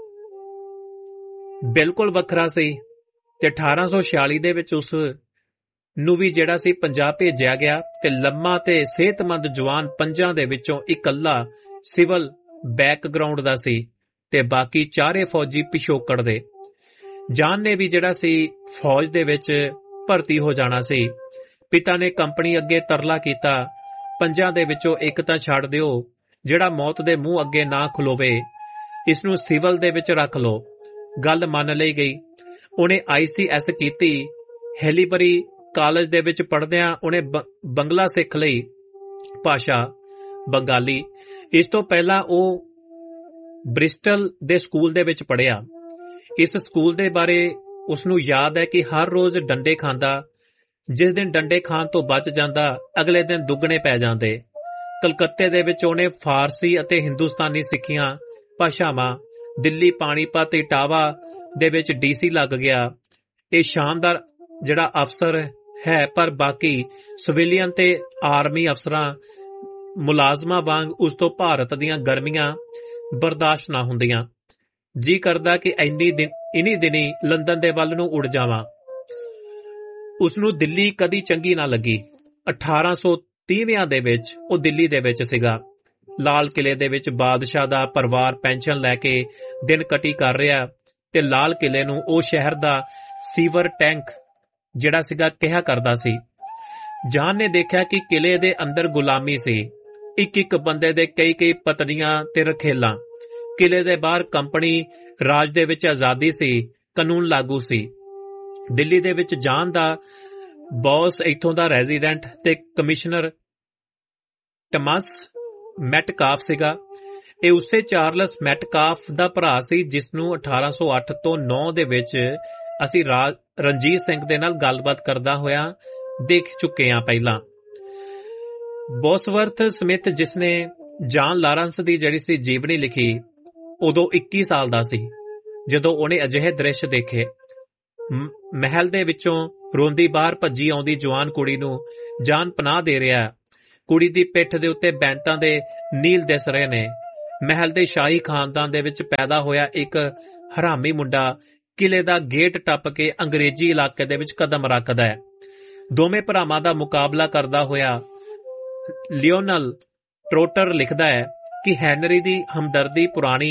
ਬਿਲਕੁਲ ਵੱਖਰਾ ਸੀ ਤੇ ਅਠਾਰਾਂ ਸੌ ਛਿਆਲੀ ਦੇ ਵਿੱਚ ਉਸ ਨੂੰ ਵੀ ਜਿਹੜਾ ਸੀ ਪੰਜਾਬ ਭੇਜਿਆ ਗਿਆ ਤੇ ਲੰਮਾ ਤੇ ਸਿਹਤਮੰਦ ਜਵਾਨ ਪੰਜਾਂ ਦੇ ਵਿੱਚੋਂ ਇਕੱਲਾ ਸਿਵਲ ਬੈਕਗਰਾਉਂਡ ਦਾ ਸੀ ਤੇ ਬਾਕੀ ਚਾਰੇ ਫੌਜੀ ਪਿਛੋਕੜ ਦੇ। ਜਾਨ ਨੇ ਵੀ ਜਿਹੜਾ ਸੀ ਫੌਜ ਦੇ ਵਿੱਚ ਭਰਤੀ ਹੋ ਜਾਣਾ ਸੀ। ਪਿਤਾ ਨੇ ਕੰਪਨੀ ਅੱਗੇ ਤਰਲਾ ਕੀਤਾ, ਪੰਜਾਂ ਦੇ ਵਿੱਚੋਂ ਇੱਕ ਤਾਂ ਛੱਡ ਦਿਓ, ਜਿਹੜਾ ਮੌਤ ਦੇ ਮੂੰਹ ਅੱਗੇ ਨਾ ਖਲੋਵੇ, ਇਸ ਨੂੰ ਸਿਵਲ ਦੇ ਵਿੱਚ ਰੱਖ ਲਓ। ਗੱਲ ਮੰਨ ਲਈ ਗਈ। ਉਹਨੇ ਆਈ ਸੀ ਐਸ ਕੀਤੀ। ਹੈਲੀਬਰੀ ਕਾਲਜ ਦੇ ਵਿੱਚ ਪੜ੍ਹਦਿਆਂ ਉਹਨੇ ਬੰਗਲਾ ਸਿੱਖ ਲਈ ਭਾਸ਼ਾ ਬੰਗਾਲੀ। ਇਸ ਤੋਂ ਪਹਿਲਾਂ ਉਹ ਬ੍ਰਿਸਟਲ ਦੇ ਸਕੂਲ ਦੇ ਵਿੱਚ ਪੜ੍ਹਿਆ। ਇਸ ਸਕੂਲ ਦੇ ਬਾਰੇ ਉਸਨੂੰ ਯਾਦ ਹੈ ਕਿ ਹਰ ਰੋਜ਼ ਡੰਡੇ ਖਾਂਦਾ। ਜਿਸ ਦਿਨ ਡੰਡੇ ਖਾਣ ਤੋਂ ਬਚ ਜਾਂਦਾ, ਅਗਲੇ ਦਿਨ ਦੁੱਗਣੇ ਪੈ ਜਾਂਦੇ। ਕਲਕੱਤੇ ਦੇ ਵਿੱਚ ਉਹਨੇ ਫਾਰਸੀ ਅਤੇ ਹਿੰਦੁਸਤਾਨੀ ਸਿੱਖੀਆਂ ਭਾਸ਼ਾਵਾਂ। ਦਿੱਲੀ, ਪਾਣੀਪਤ, ਇਟਾਵਾ ਦੇ ਵਿੱਚ ਡੀਸੀ ਲੱਗ ਗਿਆ। ਇਹ ਸ਼ਾਨਦਾਰ ਜਿਹੜਾ ਅਫਸਰ ਹੈ, ਪਰ ਬਾਕੀ ਸਿਵਿਲੀਅਨ ਤੇ ਆਰਮੀ ਅਫਸਰਾਂ ਮੁਲਾਜ਼ਮਾਂ ਵਾਂਗ ਉਸ ਤੋਂ ਭਾਰਤ ਦੀਆਂ ਗਰਮੀਆਂ ਬਰਦਾਸ਼ਤ ਨਾ ਹੁੰਦੀਆਂ। ਜੀ ਕਰਦਾ ਕਿ ਇੰਨੀ ਦਿਨ ਇਨੀ ਦਿਨੀ ਲੰਦਨ ਦੇ ਵੱਲ ਨੂੰ ਉੜ ਜਾਵਾਂ। ਉਸਨੂੰ ਦਿੱਲੀ ਕਦੀ ਚੰਗੀ ਨਾ ਲੱਗੀ। ਅਠਾਰਾਂ ਸੌ ਤੀਹਵਿਆਂ ਦੇ ਵਿੱਚ ਉਹ ਦਿੱਲੀ ਦੇ ਵਿੱਚ ਸੀਗਾ। ਲਾਲ ਕਿਲੇ ਦੇ ਵਿੱਚ ਬਾਦਸ਼ਾਹ ਦਾ ਪਰਿਵਾਰ ਪੈਨਸ਼ਨ ਲੈ ਕੇ ਦਿਨ ਕਟੀ ਕਰ ਰਿਹਾ ਤੇ ਲਾਲ ਕਿਲੇ ਨੂੰ ਉਹ ਸ਼ਹਿਰ ਦਾ ਸੀਵਰ ਟੈਂਕ ਜਿਹੜਾ ਸੀਗਾ ਕਿਹਾ ਕਰਦਾ ਸੀ। ਜਾਨ ਨੇ ਦੇਖਿਆ ਕਿ ਕਿਲੇ ਦੇ ਅੰਦਰ ਗੁਲਾਮੀ ਸੀ, ਇੱਕ ਇੱਕ ਬੰਦੇ ਦੇ ਕਈ ਕਈ ਪਤਨੀਆਂ ਤੇ ਰਖੇਲਾਂ। ਕਿਲੇ ਦੇ ਬਾਹਰ ਕੰਪਨੀ ਰਾਜ ਦੇ ਵਿੱਚ ਆਜ਼ਾਦੀ ਸੀ, ਕਾਨੂੰਨ ਲਾਗੂ ਸੀ। ਦਿੱਲੀ ਦੇ ਵਿੱਚ ਜਾਨ ਦਾ ਬੌਸ ਇੱਥੋਂ ਦਾ ਰੈਜ਼ੀਡੈਂਟ ਤੇ ਕਮਿਸ਼ਨਰ ਟਮਸ ਮੈਟਕਾਫ ਸੀਗਾ। ਇਹ ਉਸੇ ਚਾਰਲਸ ਮੈਟਕਾਫ ਦਾ ਭਰਾ ਸੀ ਜਿਸ ਨੂੰ ਅਠਾਰਾਂ ਸੌ ਅੱਠ ਤੋਂ ਨੌ ਦੇ ਵਿੱਚ ਅਸੀਂ ਰਣਜੀਤ ਸਿੰਘ ਦੇ ਨਾਲ ਗੱਲਬਾਤ ਕਰਦਾ ਹੋਇਆ ਦੇਖ ਚੁੱਕੇ ਹਾਂ ਪਹਿਲਾਂ। ਬੋਸਵਰਥ ਸਮਿਥ ਜਿਸ ਨੇ ਜਾਨ ਲਾਰੰਸ ਦੀ ਜਿਹੜੀ ਸੀ ਜੀਵਨੀ ਲਿਖੀ, ਉਦੋਂ ਇੱਕੀ ਸਾਲ ਦਾ ਸੀ ਜਦੋਂ ਉਹਨੇ ਅਜਿਹੇ ਦ੍ਰਿਸ਼ ਦੇਖੇ। ਮਹਿਲ ਦੇ ਵਿੱਚੋਂ ਰੋਂਦੀ ਬਾਹਰ ਭੱਜੀ ਆਉਂਦੀ ਜਵਾਨ ਕੁੜੀ ਨੂੰ ਜਾਨ ਪਨਾਹ ਦੇ ਰਿਹਾ। ਕੁੜੀ ਦੀ ਪਿੱਠ ਦੇ ਉੱਤੇ ਬੈਂਤਾਂ ਦੇ ਨੀਲ ਦਿਸ ਰਹੇ ਨੇ। ਮਹਿਲ ਦੇ ਸ਼ਾਹੀ ਖਾਨਦਾਨ ਦੇ ਵਿੱਚ ਪੈਦਾ ਹੋਇਆ ਇੱਕ ਹਰਾਮੀ ਮੁੰਡਾ ਕਿਲੇ ਦਾ ਗੇਟ ਟੱਪ ਕੇ ਅੰਗਰੇਜ਼ੀ ਇਲਾਕੇ ਦੇ ਵਿੱਚ ਕਦਮ ਰੱਖਦਾ ਹੈ। ਦੋਵੇਂ ਭਰਾਵਾਂ ਦਾ ਮੁਕਾਬਲਾ ਕਰਦਾ ਹੋਇਆ ਲਿਓਨਲ ਟ੍ਰੋਟਰ ਲਿਖਦਾ ਹੈ ਕਿ ਹੈਨਰੀ ਦੀ ਹਮਦਰਦੀ ਪੁਰਾਣੀ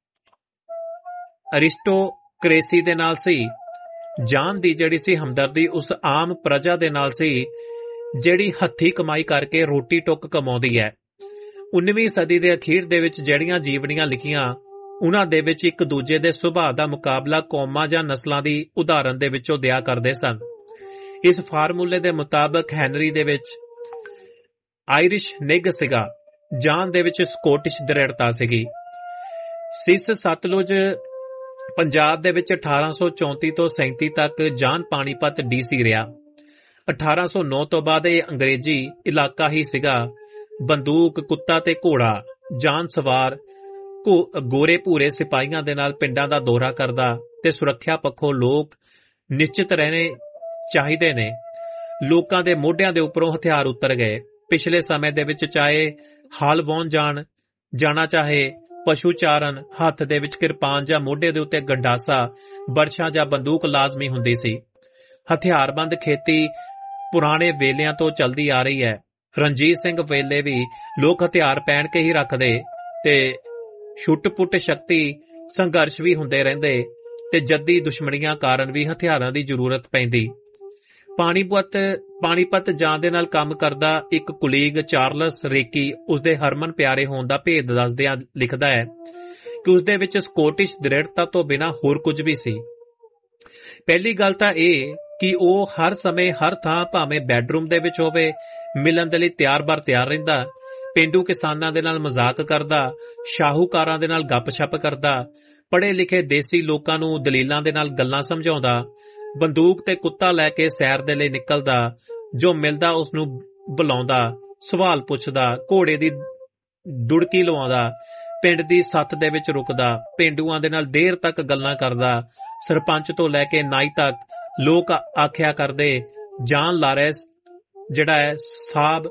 ਅਰਿਸਟੋਕ੍ਰੇਸੀ ਦੇ ਨਾਲ ਸੀ, ਜਾਨ ਦੀ ਜਿਹੜੀ ਸੀ ਹਮਦਰਦੀ ਉਸ ਆਮ ਪ੍ਰਜਾ ਦੇ ਨਾਲ ਸੀ ਜਿਹੜੀ ਹੱਥੀਂ ਕਮਾਈ ਕਰਕੇ ਰੋਟੀ ਟੁੱਕ ਕਮਾਉਂਦੀ ਹੈ। ਉन्नीवीं ਸਦੀ ਦੇ ਅਖੀਰ ਦੇ ਵਿੱਚ ਜਿਹੜੀਆਂ ਜੀਵਨੀਆਂ ਲਿਖੀਆਂ ਉਹਨਾਂ ਦੇ ਵਿੱਚ ਇੱਕ ਦੂਜੇ ਦੇ ਸੁਭਾਅ ਦਾ ਮੁਕਾਬਲਾ ਕੌਮਾਂ ਜਾਂ ਨਸਲਾਂ ਦੀ ਉਦਾਹਰਨ ਦੇ ਵਿੱਚੋਂ ਦਿਆ ਕਰਦੇ ਸਨ। ਇਸ ਫਾਰਮੂਲੇ ਦੇ ਮੁਤਾਬਕ ਹੈਨਰੀ ਦੇ ਵਿੱਚ ਆਇਰਿਸ਼ ਨਿੱਘ ਸੀਗਾ, ਜਾਨ ਦੇ ਵਿੱਚ ਸਕੋਟਿਸ਼ ਦ੍ਰਿੜਤਾ ਸੀਗੀ। ਸਿਸ ਸਤਲੁਜ ਪੰਜਾਬ ਦੇ ਵਿੱਚ ਅਠਾਰਾਂ ਸੌ ਚੌਂਤੀ ਤੋਂ ਸੈਂਤੀ ਤੱਕ ਜਾਨ ਪਾਣੀਪਤ ਡੀਸੀ ਰਿਹਾ। ਅਠਾਰਾਂ ਸੌ ਨੌ ਤੋਂ ਬਾਅਦ ਇਹ ਅੰਗਰੇਜ਼ੀ ਇਲਾਕਾ ਹੀ ਸੀਗਾ। ਬੰਦੂਕ, ਕੁੱਤਾ ਤੇ ਘੋੜਾ, ਜਾਨ ਸਵਾਰ ਗੋਰੇ ਭੂਰੇ ਸਿਪਾਹੀਆਂ ਦੇ ਨਾਲ ਪਿੰਡਾਂ ਦਾ ਦੌਰਾ ਕਰਦਾ ਤੇ ਸੁਰੱਖਿਆ ਪੱਖੋਂ ਲੋਕ ਨਿਸ਼ਚਿਤ ਰਹਿਣੇ ਚਾਹੀਦੇ ਨੇ। ਲੋਕਾਂ ਦੇ ਮੋਢਿਆਂ ਦੇ ਉੱਪਰੋਂ ਹਥਿਆਰ ਉਤਰ ਗਏ। ਪਿਛਲੇ ਸਮੇਂ ਦੇ ਵਿੱਚ ਚਾਹੇ ਹਲ ਵਾਹੁਣ ਜਾਣ ਜਾਣਾ ਚਾਹੇ ਪਸ਼ੂ ਚਾਰਨ, ਹੱਥ ਦੇ ਵਿੱਚ ਕਿਰਪਾਨ ਜਾਂ ਮੋਢੇ ਦੇ ਉੱਤੇ ਗੰਡਾਸਾ, ਬਰਛਾ ਜਾਂ ਬੰਦੂਕ ਲਾਜ਼ਮੀ ਹੁੰਦੀ ਸੀ। ਹਥਿਆਰਬੰਦ ਖੇਤੀ ਪੁਰਾਣੇ ਵੇਲਿਆਂ ਤੋਂ ਚਲਦੀ ਆ ਰਹੀ ਹੈ। ਰਣਜੀਤ ਸਿੰਘ ਵੇਲੇ ਵੀ ਲੋਕ ਹਥਿਆਰ ਪਹਿਨ ਕੇ ਹੀ ਰੱਖਦੇ ਤੇ ਛੁੱਟ-ਪੁੱਟ ਸ਼ਕਤੀ ਸੰਘਰਸ਼ ਵੀ ਹੁੰਦੇ ਰਹਿੰਦੇ ਤੇ ਜੱਦੀ ਦੁਸ਼ਮਣੀਆਂ ਕਾਰਨ ਵੀ ਹਥਿਆਰਾਂ ਦੀ ਜ਼ਰੂਰਤ ਪੈਂਦੀ। ਪਾਣੀਪਤ ਪਾਣੀਪਤ ਜਾਣ ਦੇ ਨਾਲ ਕੰਮ ਕਰਦਾ ਇੱਕ ਕੁਲੀਗ ਚਾਰਲਸ ਰੇਕੀ ਉਸਦੇ ਹਰਮਨ ਪਿਆਰੇ ਹੋਣ ਦਾ ਭੇਦ ਦੱਸਦਿਆਂ ਲਿਖਦਾ ਹੈ ਕਿ ਉਸਦੇ ਵਿੱਚ ਸਕੋਟਿਸ਼ ਦ੍ਰਿੜਤਾ ਤੋਂ ਬਿਨਾਂ ਹੋਰ ਕੁਝ ਵੀ ਸੀ। ਪਹਿਲੀ ਗੱਲ ਤਾਂ ਇਹ ਕਿ ਉਹ ਹਰ ਸਮੇਂ ਹਰ ਥਾਂ ਭਾਵੇਂ ਬੈਡਰੂਮ ਦੇ ਵਿੱਚ ਹੋਵੇ ਮਿਲਣ ਦੇ ਲਈ ਤਿਆਰ ਬਰ ਤਿਆਰ ਰਹਿੰਦਾ। ਪੇਂਡੂ ਕਿਸਾਨਾਂ ਦੇ ਨਾਲ ਮਜ਼ਾਕ ਕਰਦਾ, ਸ਼ਾਹੂਕਾਰਾਂ ਦੇ ਨਾਲ ਗੱਪ-ਛੱਪ ਕਰਦਾ, ਪੜ੍ਹੇ ਲਿਖੇ ਦੇਸੀ ਲੋਕਾਂ ਨੂੰ ਦਲੀਲਾਂ ਦੇ ਨਾਲ ਗੱਲਾਂ ਸਮਝਾਉਂਦਾ, ਬੰਦੂਕ ਤੇ ਕੁੱਤਾ ਲੈ ਕੇ ਸੈਰ ਦੇ ਲਈ ਨਿਕਲਦਾ, ਜੋ ਮਿਲਦਾ ਉਸ ਨੂੰ ਬੁਲਾਉਂਦਾ, ਸਵਾਲ ਪੁੱਛਦਾ, ਘੋੜੇ ਦੀ ਦੁੜਕੀ ਲਵਾਉਂਦਾ, ਪਿੰਡ ਦੀ ਸੱਥ ਦੇ ਵਿੱਚ ਰੁਕਦਾ, ਪੇਂਡੂਆਂ ਦੇ ਨਾਲ ਦੇਰ ਤੱਕ ਗੱਲਾਂ ਕਰਦਾ। ਸਰਪੰਚ ਤੋਂ ਲੈ ਕੇ ਨਾਈ ਤੱਕ ਲੋਕ ਆਖਿਆ ਕਰਦੇ ਜਾਨ ਲਾਰੈਂਸ ਜਿਹੜਾ ਹੈ ਸਾਬ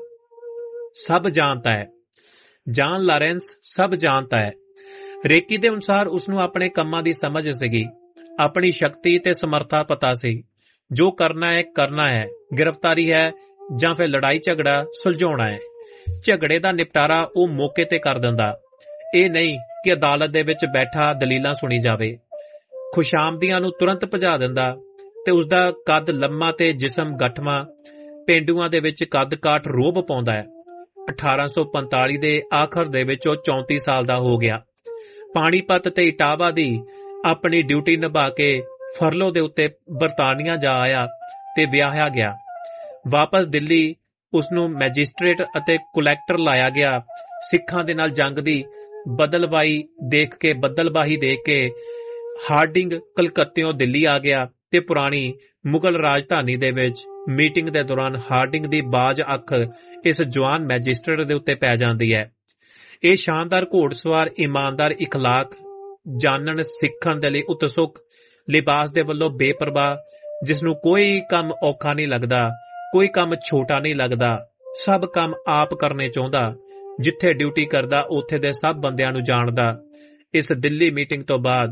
ਸਭ ਜਾਣਤਾ ਹੈ ਜਾਨ ਲਾਰੈਂਸ ਸਭ ਜਾਣਤਾ ਹੈ। ਰੇਕੀ ਦੇ ਅਨੁਸਾਰ ਉਸਨੂੰ ਆਪਣੇ ਕੰਮਾਂ ਦੀ ਸਮਝ ਸੀਗੀ, ਆਪਣੀ ਸ਼ਕਤੀ ਤੇ ਸਮਰੱਥਾ ਪਤਾ ਸੀ। ਜੋ ਕਰਨਾ ਹੈ ਕਰਨਾ ਹੈ, ਗ੍ਰਿਫਤਾਰੀ ਹੈ ਜਾਂ ਫਿਰ ਲੜਾਈ ਝਗੜਾ ਸੁਲਝਾਉਣਾ ਹੈ। ਝਗੜੇ ਦਾ ਨਿਪਟਾਰਾ ਉਹ ਮੌਕੇ ਤੇ ਕਰ ਦਿੰਦਾ। ਇਹ ਨਹੀਂ ਕਿ ਅਦਾਲਤ ਦੇ ਵਿੱਚ ਬੈਠਾ ਦਲੀਲਾਂ ਸੁਣੀ ਜਾਵੇ। ਖੁਸ਼ਾਮਦੀਆਂ ਨੂੰ ਤੁਰੰਤ ਭਜਾ ਦਿੰਦਾ ਤੇ ਉਸਦਾ ਕੱਦ ਲੰਮਾ ਤੇ ਜਿਸਮ ਗਠਵਾਂ ਪੇਂਡੂਆਂ ਦੇ ਵਿੱਚ ਕੱਦ ਕਾਠ ਰੋਹਬ ਪਾਉਂਦਾ ਹੈ। ਅਠਾਰਾਂ ਸੌ ਪੰਤਾਲੀ ਦੇ ਆਖਰ ਦੇ ਵਿੱਚ ਉਹ ਚੌਂਤੀ ਸਾਲ ਦਾ ਹੋ ਗਿਆ। ਪਾਣੀਪਤ ਤੇ ਇਟਾਵਾ ਦੀ ਆਪਣੀ ਡਿਊਟੀ ਨਿਭਾ ਕੇ ਫਰਲੋ ਦੇ ਉੱਤੇ ਬਰਤਾਨੀਆ ਜਾ ਆਇਆ ਤੇ ਵਿਆਹਿਆ ਗਿਆ। ਵਾਪਸ ਦਿੱਲੀ ਉਸਨੂੰ ਮੈਜਿਸਟ੍ਰੇਟ ਅਤੇ ਕੁਲੈਕਟਰ ਲਾਇਆ ਗਿਆ। ਸਿੱਖਾਂ ਦੇ ਨਾਲ ਜੰਗ ਦੀ ਬਦਲਵਾਈ ਦੇਖ ਕੇ ਬਦਲਬਾਹੀ ਦੇਖ ਕੇ ਹਾਰਡਿੰਗ ਕਲਕੱਤਿਓਂ ਦਿੱਲੀ ਆ ਗਿਆ ਤੇ ਪੁਰਾਣੀ ਮੁਗਲ ਰਾਜਧਾਨੀ ਦੇ ਵਿੱਚ ਮੀਟਿੰਗ ਦੇ ਦੌਰਾਨ ਹਾਰਡਿੰਗ ਦੀ ਬਾਜ਼ ਅੱਖ ਇਸ ਜਵਾਨ ਮੈਜਿਸਟ੍ਰੇਟ ਦੇ ਉੱਤੇ ਪੈ ਜਾਂਦੀ ਹੈ। ਇਹ ਸ਼ਾਨਦਾਰ ਘੋੜਸਵਾਰ ਇਮਾਨਦਾਰ ਇਖਲਾਕ ਜਾਣਨ ਸਿੱਖਣ ਦੇ ਲਈ ਉਤਸੁਕ, ਲਿਬਾਸ ਦੇ ਵੱਲੋਂ ਬੇਪਰਵਾਹ, ਜਿਸ ਨੂੰ ਕੋਈ ਕੰਮ ਔਖਾ ਨਹੀਂ ਲੱਗਦਾ, ਕੋਈ ਕੰਮ ਛੋਟਾ ਨਹੀਂ ਲੱਗਦਾ, ਸਭ ਕੰਮ ਆਪ ਕਰਨੇ ਚਾਹੁੰਦਾ, ਜਿੱਥੇ ਡਿਊਟੀ ਕਰਦਾ ਉੱਥੇ ਦੇ ਸਭ ਬੰਦਿਆਂ ਨੂੰ ਜਾਣਦਾ। ਇਸ ਦਿੱਲੀ ਮੀਟਿੰਗ ਤੋਂ ਬਾਅਦ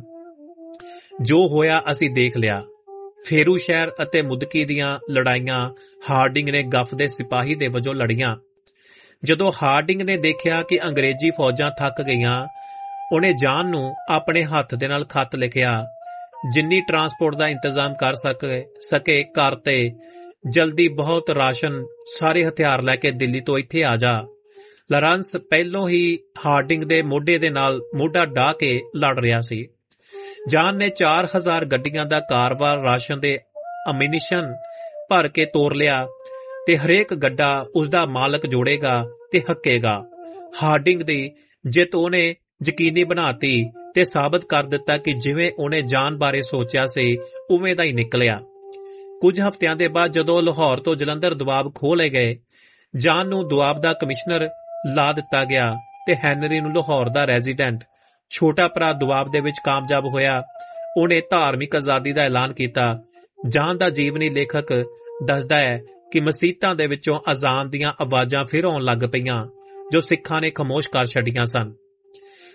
ਜੋ ਹੋਇਆ ਅਸੀਂ ਦੇਖ ਲਿਆ। ਫੇਰੂ ਸ਼ਹਿਰ ਅਤੇ ਮੁਦਕੀ ਦੀਆਂ ਲੜਾਈਆਂ ਹਾਰਡਿੰਗ ਨੇ ਗੱਫ ਦੇ ਸਿਪਾਹੀ ਦੇ ਵਜੋਂ ਲੜੀਆਂ। ਜਦੋਂ ਹਾਰਡਿੰਗ ਨੇ ਦੇਖਿਆ ਕਿ ਅੰਗਰੇਜ਼ੀ ਫੌਜਾਂ ਥੱਕ ਗਈਆਂ, ਉਹਨੇ ਜਾਨ ਨੂੰ ਆਪਣੇ ਹੱਥ ਦੇ ਨਾਲ ਖੱਤ ਲਿਖਿਆ, ਜਿੰਨੀ ਟਰਾਂਸਪੋਰਟ ਦਾ ਇੰਤਜ਼ਾਮ ਕਰ ਸਕੇ ਸਕੇ ਕਰ ਤੇ ਜਲਦੀ ਬਹੁਤ ਰਾਸ਼ਨ ਸਾਰੇ ਹਥਿਆਰ ਲੈ ਕੇ ਦਿੱਲੀ ਤੋਂ ਇੱਥੇ ਆ ਜਾ। ਲਾਰੈਂਸ ਪਹਿਲੋਂ ਹੀ ਹਾਰਡਿੰਗ ਦੇ ਮੋਢੇ ਦੇ ਨਾਲ ਮੋਢਾ ਢਾ ਕੇ ਲੜ ਰਿਹਾ ਸੀ। ਜਾਨ ਨੇ ਚਾਰ ਹਜ਼ਾਰ ਗੱਡੀਆਂ ਦਾ ਕਾਰਵਾਰ ਰਾਸ਼ਨ ਦੇ ਅਮਿਨੀਸ਼ਨ ਭਰ ਕੇ ਤੋਰ ਲਿਆ ਤੇ ਹਰੇਕ ਗੱਡਾ ਉਸਦਾ ਮਾਲਕ ਜੋੜੇਗਾ ਤੇ ਹੱਕੇਗਾ। ਹਾਰਡਿੰਗ ਦੀ ਜਿੱਤ ਉਹਨੇ ਯਕੀਨੀ ਬਣਾਤੀ ਤੇ ਸਾਬਤ ਕਰ ਦਿੱਤਾ ਕਿ ਜਿਵੇਂ ਉਹਨੇ ਜਾਨ ਬਾਰੇ ਸੋਚਿਆ ਸੀ ਉਵੇਂ ਦਾ ਹੀ ਨਿਕਲਿਆ। ਕੁਝ ਹਫ਼ਤਿਆਂ ਦੇ ਬਾਅਦ ਜਦੋਂ ਲਾਹੌਰ ਤੋਂ ਜਲੰਧਰ ਦੁਆਬ ਖੋਹ ਲਏ ਗਏ, ਜਾਨ ਨੂੰ ਦੁਆਬ ਦਾ ਕਮਿਸ਼ਨਰ ਲਾ ਦਿੱਤਾ ਗਿਆ ਤੇ ਹੈਨਰੀ ਨੂੰ ਲਾਹੌਰ ਦਾ ਰੈਜ਼ੀਡੈਂਟ। ਛੋਟਾ ਭਰਾ ਦੁਆਬ ਦੇ ਵਿੱਚ ਕਾਮਯਾਬ ਹੋਇਆ। ਉਹਨੇ ਧਾਰਮਿਕ ਆਜ਼ਾਦੀ ਦਾ ਐਲਾਨ ਕੀਤਾ। ਜਾਨ ਦਾ ਜੀਵਨੀ ਲੇਖਕ ਦੱਸਦਾ ਹੈ ਕਿ ਮਸੀਤਾਂ ਦੇ ਵਿੱਚੋਂ ਅਜ਼ਾਨ ਦੀਆਂ ਆਵਾਜ਼ਾਂ ਫਿਰ ਆਉਣ ਲੱਗ ਪਈਆਂ ਜੋ ਸਿੱਖਾਂ ਨੇ ਖਾਮੋਸ਼ ਕਰ ਛੱਡੀਆਂ ਸਨ।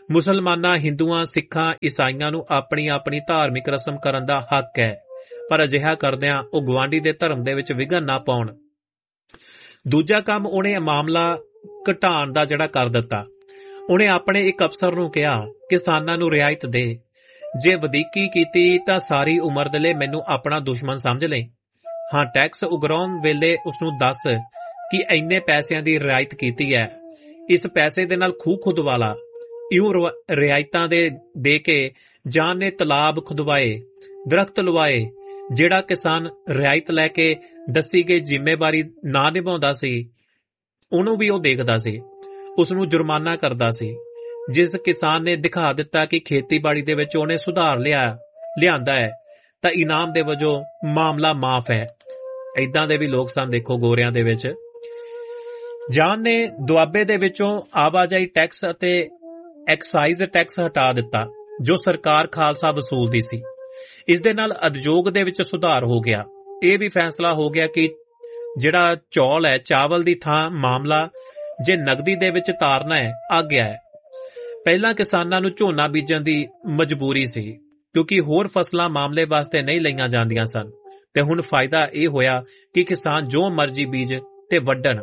ਮੁਸਲਮਾਨਾਂ, ਹਿੰਦੂਆਂ, ਸਿੱਖਾਂ, ਈਸਾਈਆਂ ਨੂੰ ਆਪਣੀ ਆਪਣੀ ਧਾਰਮਿਕ ਰਸਮ ਕਰਨ ਦਾ ਹੱਕ ਹੈ, ਪਰ ਅਜਿਹਾ ਕਰਦਿਆਂ ਉਹ ਗੁਆਂਢੀ ਦੇ ਧਰਮ ਦੇ ਵਿੱਚ ਵਿਘਨ ਨਾ ਪਾਉਣ। ਦੂਜਾ ਕੰਮ ਉਹਨੇ ਮਾਮਲਾ ਘਟਾਉਣ ਦਾ ਜਿਹੜਾ ਕਰ ਦਿੱਤਾ। ਉਹਨੇ ਆਪਣੇ ਇੱਕ ਅਫਸਰ ਨੂੰ ਕਿਹਾ, ਕਿਸਾਨਾਂ ਨੂੰ ਰਿਆਇਤ ਦੇ, ਜੇ ਵਧੀਕੀ ਕੀਤੀ ਤਾਂ ਸਾਰੀ ਉਮਰ ਦੇ ਲਈ ਮੈਨੂੰ ਆਪਣਾ ਦੁਸ਼ਮਣ ਸਮਝ ਲੈ। ਹਾਂ, ਟੈਕਸ ਉਗਰਾਉਣ ਵੇਲੇ ਉਸਨੂੰ ਦੱਸ ਕਿ ਇੰਨੇ ਪੈਸਿਆਂ ਦੀ ਰਿਆਇਤ ਕੀਤੀ ਹੈ, ਇਸ ਪੈਸੇ ਦੇ ਨਾਲ ਖੂਹ ਖੁਦਵਾ ਲਾ। ਇਉਂ ਰਿਆਇਤਾਂ ਦੇ ਦੇ ਕੇ ਜਾਨ ਨੇ ਤਲਾਬ ਖੁਦਵਾਏ, ਦਰਖਤ ਲਵਾਏ। ਜਿਹੜਾ ਕਿਸਾਨ ਰਿਆਇਤ ਲੈ ਕੇ ਦੱਸੀ ਗਈ ਜ਼ਿੰਮੇਵਾਰੀ ਨਾ ਨਿਭਾਉਂਦਾ ਸੀ, ਉਹਨੂੰ ਵੀ ਉਹ ਦੇਖਦਾ ਸੀ, ਉਸਨੂੰ ਜੁਰਮਾਨਾ ਕਰਦਾ ਸੀ। ਜਿਸ ਕਿਸਾਨ ਨੇ ਦਿਖਾ ਦਿੱਤਾ ਕਿ ਖੇਤੀਬਾੜੀ ਦੇ ਵਿੱਚ ਉਹਨੇ ਸੁਧਾਰ ਲਿਆ ਲਿਆਂਦਾ ਹੈ ਤਾਂ ਇਨਾਮ ਦੇ ਵਜੋਂ ਮਾਮਲਾ ਮਾਫ ਹੈ। ਏਦਾਂ ਦੇ ਵੀ ਲੋਕ ਸਨ ਦੇਖੋ ਗੋਰਿਆਂ ਦੇ ਵਿੱਚ। ਜਾਨ ਨੇ ਦੁਆਬੇ ਦੇ ਵਿੱਚੋਂ ਆਵਾਜਾਈ ਟੈਕਸ ਅਤੇ ਐਕਸਾਈਜ਼ ਟੈਕਸ ਹਟਾ ਦਿੱਤਾ ਜੋ ਸਰਕਾਰ ਖਾਲਸਾ ਵਸੂਲਦੀ ਸੀ। ਇਸ ਦੇ ਨਾਲ ਉਦਯੋਗ ਦੇ ਵਿੱਚ ਸੁਧਾਰ ਹੋ ਗਿਆ। ਇਹ ਵੀ ਫੈਸਲਾ ਹੋ ਗਿਆ ਕਿ ਜਿਹੜਾ ਚੌਲ ਹੈ, ਚਾਵਲ ਦੀ ਥਾਂ ਮਾਮਲਾ ਜੇ ਨਗਦੀ ਦੇ ਵਿੱਚ ਤਾਰਨਾ ਹੈ, ਆ ਗਿਆ ਹੈ। ਪਹਿਲਾਂ ਕਿਸਾਨਾਂ ਨੂੰ ਝੋਨਾ ਬੀਜਣ ਦੀ ਮਜਬੂਰੀ ਸੀ ਕਿਉਂਕਿ ਹੋਰ ਫਸਲਾਂ ਮਾਮਲੇ ਵਾਸਤੇ ਨਹੀਂ ਲਈਆਂ ਜਾਂਦੀਆਂ ਸਨ, ਤੇ ਹੁਣ ਫਾਇਦਾ ਇਹ ਹੋਇਆ ਕਿ ਕਿਸਾਨ ਜੋ ਮਰਜ਼ੀ ਬੀਜ ਤੇ ਵੱਢਣ।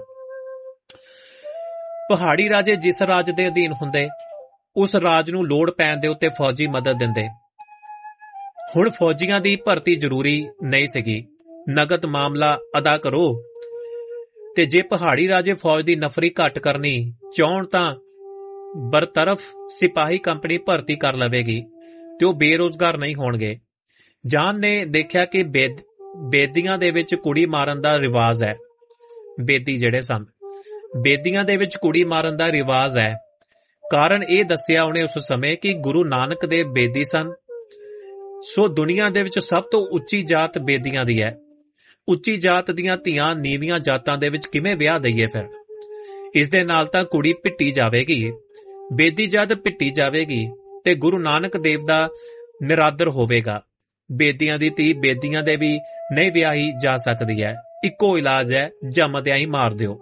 ਪਹਾੜੀ ਰਾਜੇ ਜਿਸ ਰਾਜ ਦੇ ਅਧੀਨ ਹੁੰਦੇ, ਉਸ ਰਾਜ ਨੂੰ ਲੋੜ ਪੈਣ ਦੇ ਉੱਤੇ ਫੌਜੀ ਮਦਦ ਦਿੰਦੇ। ਹੁਣ ਫੌਜੀਆਂ ਦੀ ਭਰਤੀ ਜ਼ਰੂਰੀ ਨਹੀਂ ਸੀਗੀ, ਨਗਦ ਮਾਮਲਾ ਅਦਾ ਕਰੋ। ਤੇ ਜੇ ਪਹਾੜੀ ਰਾਜੇ ਫੌਜ ਦੀ ਨਫਰੀ ਘੱਟ ਕਰਨੀ ਚਾਹੁਣ ਤਾਂ ਬਰਤਰਫ ਸਿਪਾਹੀ ਕੰਪਨੀ ਭਰਤੀ ਕਰ ਲਵੇਗੀ ਤੇ ਉਹ ਬੇਰੁਜ਼ਗਾਰ ਨਹੀਂ ਹੋਣਗੇ। ਜਾਨ ਨੇ ਦੇਖਿਆ ਕਿ ਬੇਦ ਬੇਦੀਆਂ ਦੇ ਵਿੱਚ ਕੁੜੀ ਮਾਰਨ ਦਾ ਰਿਵਾਜ ਹੈ। ਬੇਦੀ ਜਿਹੜੇ ਸਨ, ਬੇਦੀਆਂ ਦੇ ਵਿੱਚ ਕੁੜੀ ਮਾਰਨ ਦਾ ਰਿਵਾਜ ਹੈ। ਕਾਰਨ ਇਹ ਦੱਸਿਆ ਉਹਨੇ ਉਸ ਸਮੇਂ ਕਿ ਗੁਰੂ ਨਾਨਕ ਦੇਵ ਬੇਦੀ ਸਨ। ਸੋ ਦੁਨੀਆ ਦੇ ਵਿੱਚ ਸਭ ਤੋਂ ਉੱਚੀ ਜਾਤ ਬੇਦੀਆਂ ਦੀ ਹੈ। ਉੱਚੀ ਜਾਤ ਦੀਆਂ ਧੀਆਂ ਨੀਵੀਆਂ ਜਾਤਾਂ ਦੇ ਵਿੱਚ ਕਿਵੇਂ ਵਿਆਹ ਦਈਏ? ਫਿਰ ਇਸ ਦੇ ਨਾਲ ਤਾਂ ਕੁੜੀ ਪਿੱਟੀ ਜਾਵੇਗੀ। ਬੇਦੀ ਜਦ ਪਿੱਟੀ ਜਾਵੇਗੀ ਤੇ ਗੁਰੂ ਨਾਨਕ ਦੇਵ ਦਾ ਨਿਰਾਦਰ ਹੋਵੇਗਾ। ਬੇਦੀਆਂ ਦੀ ਧੀ ਬੇਦੀਆਂ ਦੇ ਵੀ ਨਹੀਂ ਵਿਆਹੀ ਜਾ ਸਕਦੀ ਹੈ। ਇੱਕੋ ਇਲਾਜ ਹੈ, ਜੰਮਦਿਆਂ ਹੀ ਮਾਰ ਦਿਓ।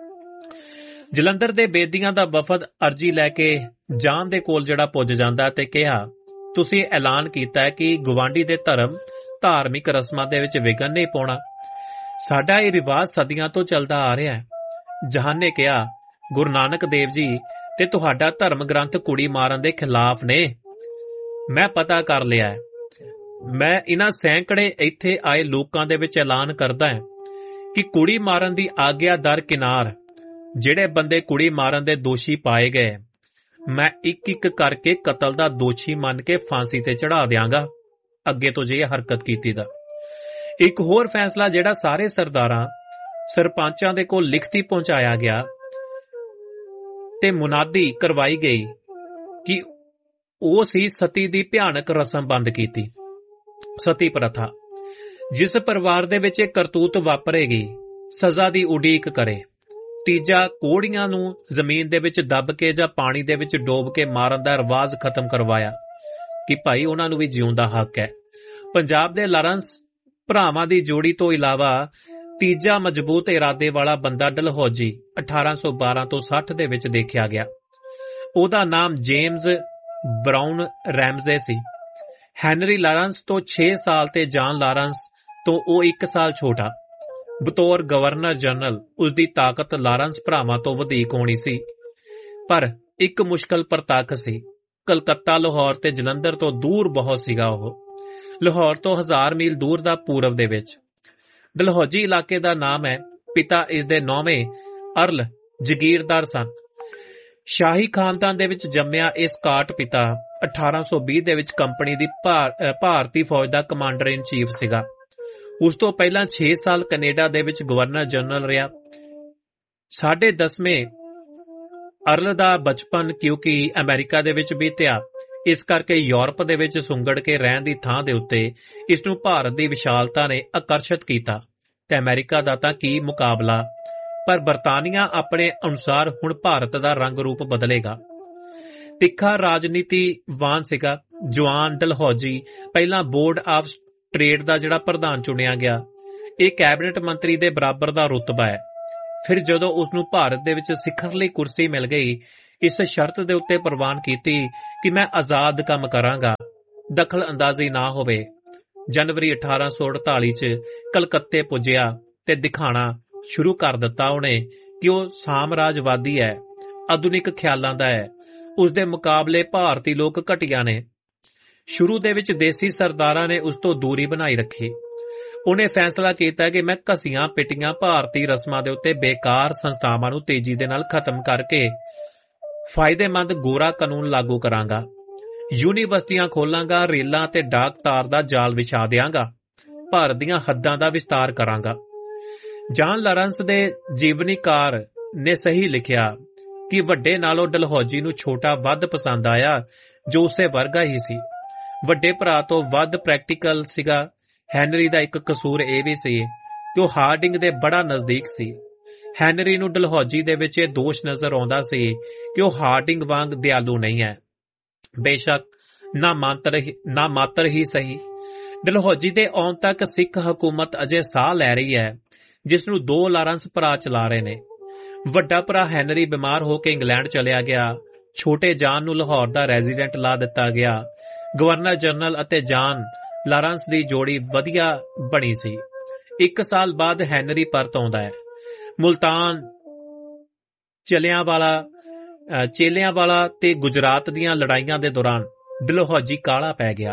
ਜਲੰਧਰ ਦੇ ਬੇਦੀਆਂ ਦਾ ਵਫਦ ਅਰਜੀ ਲੈ ਕੇ ਜਾਨ ਦੇ ਕੋਲ ਜਿਹੜਾ ਪੁੱਜ ਜਾਂਦਾ ਤੇ ਕਿਹਾ, ਤੁਸੀਂ ਐਲਾਨ ਕੀਤਾ ਹੈ ਕਿ ਗੁਆਂਢੀ ਦੇ ਧਰਮ ਧਾਰਮਿਕ ਰਸਮਾਂ ਦੇ ਵਿੱਚ ਵਿਘਨ ਨਹੀਂ ਪਾਉਣਾ। ਸਾਡਾ ਇਹ ਰਿਵਾਜ ਸਦੀਆਂ ਤੋਂ ਚੱਲਦਾ ਆ ਰਿਹਾ ਹੈ। ਜਹਾਨ ਨੇ ਕਿਹਾ, ਗੁਰੂ ਨਾਨਕ ਦੇਵ ਜੀ ਤੇ ਤੁਹਾਡਾ ਧਰਮ ਗ੍ਰੰਥ ਕੁੜੀ ਮਾਰਨ ਦੇ ਖਿਲਾਫ ਨੇ। ਮੈਂ ਪਤਾ ਕਰ ਲਿਆ ਹੈ। ਮੈਂ ਇਹਨਾਂ ਸੈਂਕੜੇ ਇੱਥੇ ਆਏ ਲੋਕਾਂ ਦੇ ਵਿੱਚ ਐਲਾਨ ਕਰਦਾ ਹਾਂ ਕਿ ਕੁੜੀ ਮਾਰਨ ਦੀ ਆਗਿਆ ਦਰਕਿਨਾਰ ਜਿਹੜੇ ਬੰਦੇ ਕੁੜੀ ਮਾਰਨ ਦੇ ਦੋਸ਼ੀ ਪਾਏ ਗਏ, ਮੈਂ ਇੱਕ ਇੱਕ ਕਰਕੇ ਕਤਲ ਦਾ ਦੋਸ਼ੀ ਮੰਨ ਕੇ ਫਾਂਸੀ ਤੇ ਚੜਾ ਦਿਆਂਗਾ ਅੱਗੇ ਤੋਂ ਜੇ ਇਹ ਹਰਕਤ ਕੀਤੀ ਤਾਂ। ਇੱਕ ਹੋਰ ਫੈਸਲਾ ਜਿਹੜਾ ਸਾਰੇ ਸਰਦਾਰਾਂ ਸਰਪੰਚਾਂ ਦੇ ਕੋਲ ਲਿਖਤੀ ਪਹੁੰਚਾਇਆ ਗਿਆ ਤੇ ਮੁਨਾਦੀ ਕਰਵਾਈ ਗਈ ਕਿ ਉਹ ਸੀ ਸਤੀ ਦੀ ਭਿਆਨਕ ਰਸਮ ਬੰਦ ਕੀਤੀ। ਸਤੀ ਪ੍ਰਥਾ, ਜਿਸ ਪਰਿਵਾਰ ਦੇ ਵਿੱਚ ਇਹ ਕਰਤੂਤ ਵਾਪਰੇਗੀ ਸਜ਼ਾ ਦੀ ਉਡੀਕ ਕਰੇ। ਤੀਜਾ, ਕੋੜੀਆਂ ਨੂੰ ਜ਼ਮੀਨ ਦੇ ਵਿੱਚ ਦੱਬ ਕੇ ਜਾਂ ਪਾਣੀ ਦੇ ਵਿੱਚ ਡੋਬ ਕੇ ਮਾਰਨ ਦਾ ਰਿਵਾਜ ਖਤਮ ਕਰਵਾਇਆ ਕਿ ਭਾਈ ਉਹਨਾਂ ਨੂੰ ਵੀ ਜਿਉਣ ਦਾ ਹੱਕ ਹੈ। ਪੰਜਾਬ ਦੇ ਲਾਰੈਂਸ ਭਰਾਵਾਂ ਦੀ ਜੋੜੀ ਤੋਂ ਇਲਾਵਾ ਤੀਜਾ ਮਜ਼ਬੂਤ ਇਰਾਦੇ ਵਾਲਾ ਬੰਦਾ ਡਲਹੌਜੀ ਅਠਾਰਾਂ ਸੌ ਬਾਰਾਂ ਤੋਂ ਸੱਠ ਦੇ ਵਿੱਚ ਦੇਖਿਆ ਗਿਆ। ਉਹਦਾ ਨਾਮ ਜੇਮਜ਼ ਬਰਾਊਨ ਰੈਮਜ਼ੇ ਸੀ। ਹੈਨਰੀ ਲਾਰੈਂਸ ਤੋਂ ਛੇ ਸਾਲ ਤੇ ਜਾਨ ਲਾਰੈਂਸ ਤੋਂ ਉਹ ਇੱਕ ਸਾਲ ਛੋਟਾ। ਬਤੌਰ ਗਵਰਨਰ ਜਨਰਲ ਉਸਦੀ ਤਾਕਤ ਲਾਰੈਂਸ ਭਰਾਵਾਂ ਤੋਂ ਵਧੇਕ ਹੋਣੀ ਸੀ, ਪਰ ਇੱਕ ਮੁਸ਼ਕਲ ਪ੍ਰਤੱਖ ਸੀ। ਕਲਕੱਤਾ, ਲਾਹੌਰ ਤੇ ਜਲੰਧਰ ਤੋਂ ਦੂਰ ਬਹੁਤ ਸੀਗਾ ਉਹ। ਲਾਹੌਰ ਤੋਂ ਹਜ਼ਾਰ ਮੀਲ ਦੂਰ ਦਾ ਪੂਰਬ ਦੇ ਵਿੱਚ ਡਲਹੌਜੀ ਇਲਾਕੇ ਦਾ ਨਾਮ ਹੈ। ਪਿਤਾ ਇਸ ਦੇ ਨੌਵੇਂ ਅਰਲ ਜਗੀਰਦਾਰ ਸਨ। ਸ਼ਾਹੀ ਖਾਨਦਾਨ ਦੇ ਵਿੱਚ ਜੰਮਿਆ ਇਹ ਸਕਾਟ ਪਿਤਾ ਅਠਾਰਾਂ ਸੌ ਵੀਹ ਦੇ ਵਿੱਚ ਕੰਪਨੀ ਦੀ ਭਾਰਤੀ ਫੌਜ ਦਾ ਕਮਾਂਡਰ ਇਨ ਚੀਫ ਸੀਗਾ। ਉਸ ਤੋਂ ਪਹਿਲਾਂ ਛੇ ਸਾਲ ਕੈਨੇਡਾ ਦੇ ਵਿੱਚ ਗਵਰਨਰ ਜਨਰਲ ਰਿਹਾ। ਸਾਢੇ ਦਸਵੇਂ ਅਰਲ ਦਾ ਬਚਪਨ ਕਿਉਂਕਿ ਅਮਰੀਕਾ ਦੇ ਵਿੱਚ ਬੀਤਿਆ, ਇਸ ਕਰਕੇ ਯੂਰਪ ਦੇ ਵਿੱਚ ਸੁੰਗੜ ਕੇ ਰਹਿਣ ਦੀ ਥਾਂ ਦੇ ਉੱਤੇ ਇਸ ਨੂੰ ਭਾਰਤ ਦੀ ਵਿਸ਼ਾਲਤਾ ਨੇ ਆਕਰਸ਼ਿਤ ਕੀਤਾ ਤੇ ਅਮਰੀਕਾ ਦਾ ਤਾਂ ਕੀ ਮੁਕਾਬਲਾ। ਪਰ ਬਰਤਾਨੀਆ ਆਪਣੇ ਅਨੁਸਾਰ ਹੁਣ ਭਾਰਤ ਦਾ ਰੰਗ ਰੂਪ ਬਦਲੇਗਾ। ਤਿੱਖਾ ਰਾਜਨੀਤੀਵਾਨ ਸੀਗਾ। ਜਵਾਨ ਡਲਹੌਜੀ ਪਹਿਲਾਂ ਬੋਰਡ ਆਫ ਟ੍ਰੇਡ ਦਾ ਜਿਹੜਾ ਪ੍ਰਧਾਨ ਚੁਣਿਆ ਗਿਆ। ਇਹ ਕੈਬਨਿਟ ਮੰਤਰੀ ਦੇ ਬਰਾਬਰ ਦਾ ਰੁਤਬਾ ਹੈ। ਫਿਰ ਜਦੋਂ ਉਸ ਨੂੰ ਭਾਰਤ ਦੇ ਵਿੱਚ ਸਿਖਰਲੀ ਕੁਰਸੀ ਮਿਲ ਗਈ, ਇਸ ਸ਼ਰਤ ਦੇ ਉੱਤੇ ਪ੍ਰਵਾਨ ਕੀਤੀ ਕਿ ਮੈਂ ਆਜ਼ਾਦ ਕੰਮ ਕਰਾਂਗਾ, ਦਖਲ ਅੰਦਾਜ਼ੀ ਨਾ ਹੋਵੇ। ਜਨਵਰੀ ਅਠਾਰਾਂ ਸੌ ਅੜਤਾਲੀ ਚ ਕਲਕੱਤੇ ਪੁੱਜਿਆ ਤੇ ਦਿਖਾਣਾ ਸ਼ੁਰੂ ਕਰ ਦਿੱਤਾ ਉਹਨੇ ਕਿ ਉਹ ਸਾਮਰਾਜਵਾਦੀ ਹੈ, ਆਧੁਨਿਕ ਖਿਆਲਾਂ ਦਾ ਹੈ। ਉਸਦੇ ਮੁਕਾਬਲੇ ਭਾਰਤੀ ਲੋਕ ਘਟੀਆ ਨੇ। ਸ਼ੁਰੂ ਦੇ ਵਿੱਚ ਦੇਸੀ ਸਰਦਾਰਾਂ ਨੇ ਉਸ ਤੋਂ ਦੂਰੀ ਬਣਾਈ ਰੱਖੀ। ਉਹਨੇ ਫੈਸਲਾ ਕੀਤਾ ਕਿ ਮੈਂ ਘਸੀਆਂ ਪਿੱਟੀਆਂ ਭਾਰਤੀ ਰਸਮਾਂ ਦੇ ਉੱਤੇ ਬੇਕਾਰ ਸੰਸਥਾਵਾਂ ਨੂੰ ਤੇਜ਼ੀ ਦੇ ਨਾਲ ਖਤਮ ਕਰਕੇ ਫਾਇਦੇਮੰਦ ਗੋਰਾ ਕਾਨੂੰਨ ਲਾਗੂ ਕਰਾਂਗਾ। ਯੂਨੀਵਰਸਿਟੀਆਂ ਖੋਲਾਂਗਾ, ਰੇਲਾਂ ਤੇ ਡਾਕ ਤਾਰ ਦਾ ਜਾਲ ਵਿਛਾ ਦਿਆਂਗਾ, ਭਾਰਤ ਦੀਆਂ ਹੱਦਾਂ ਦਾ ਵਿਸਤਾਰ ਕਰਾਂਗਾ। ਜਾਨ ਲਾਰੈਂਸ ਦੇ ਜੀਵਨੀਕਾਰ ਨੇ ਸਹੀ ਲਿਖਿਆ ਕਿ ਵੱਡੇ ਨਾਲੋਂ ਡਲਹੌਜੀ ਨੂੰ ਛੋਟਾ ਵੱਧ ਪਸੰਦ ਆਇਆ, ਜੋ ਉਸੇ ਵਰਗਾ ਹੀ ਸੀ। ਵੱਡੇ ਭਰਾ ਤੋਂ ਵੱਧ ਪ੍ਰੈਕਟੀਕਲ ਸੀਗਾ। ਹੈਨਰੀ ਦਾ ਇੱਕ ਕਸੂਰ ਇਹ ਵੀ ਸੀ ਕਿ ਉਹ ਹਾਰਡਿੰਗ ਦੇ ਬੜਾ ਨਜ਼ਦੀਕ ਸੀ। ਹੈਨਰੀ ਨੂੰ ਡਲਹੌਜੀ ਦੇ ਵਿੱਚ ਇਹ ਦੋਸ਼ ਨਜ਼ਰ ਆਉਂਦਾ ਸੀ ਕਿ ਉਹ ਹਾਰਡਿੰਗ ਵਾਂਗ ਦਿਆਲੂ ਨਹੀਂ ਹੈ। ਬੇਸ਼ੱਕ ਨਾ ਮਾਤਰ ਨਾ ਮਾਤਰ ਹੀ ਸਹੀ। ਡਲਹੌਜੀ ਦੇ ਆਉਣ ਤੱਕ ਸਿੱਖ ਹਕੂਮਤ ਅਜੇ ਸਾਹ ਲੈ ਰਹੀ ਹੈ, ਜਿਸ ਨੂੰ ਦੋ ਲਾਰੈਂਸ ਭਰਾ ਚਲਾ ਰਹੇ ਨੇ। ਵੱਡਾ ਭਰਾ ਹੈਨਰੀ ਬਿਮਾਰ ਹੋ ਕੇ ਇੰਗਲੈਂਡ ਚਲਿਆ ਗਿਆ। ਛੋਟੇ ਜਾਨ ਨੂੰ ਲਾਹੌਰ ਦਾ ਰੈਜ਼ੀਡੈਂਟ ਲਾ ਦਿੱਤਾ ਗਿਆ। ਗਵਰਨਰ ਜਨਰਲ ਅਤੇ ਜਾਨ ਲਾਰੈਂਸ ਦੀ ਜੋੜੀ ਵਧੀਆ ਬਣੀ ਸੀ। ਇੱਕ ਸਾਲ ਬਾਅਦ ਹੈਨਰੀ ਪਰਤ ਆਉਂਦਾ ਹੈ। ਮੁਲਤਾਨ, ਚਲਿਆਂਵਾਲਾ ਚੇਲਿਆਂਵਾਲਾ ਤੇ ਗੁਜਰਾਤ ਦੀਆਂ ਲੜਾਈਆਂ ਦੇ ਦੌਰਾਨ ਡਲਹੌਜੀ ਕਾਲਾ ਪੈ ਗਿਆ,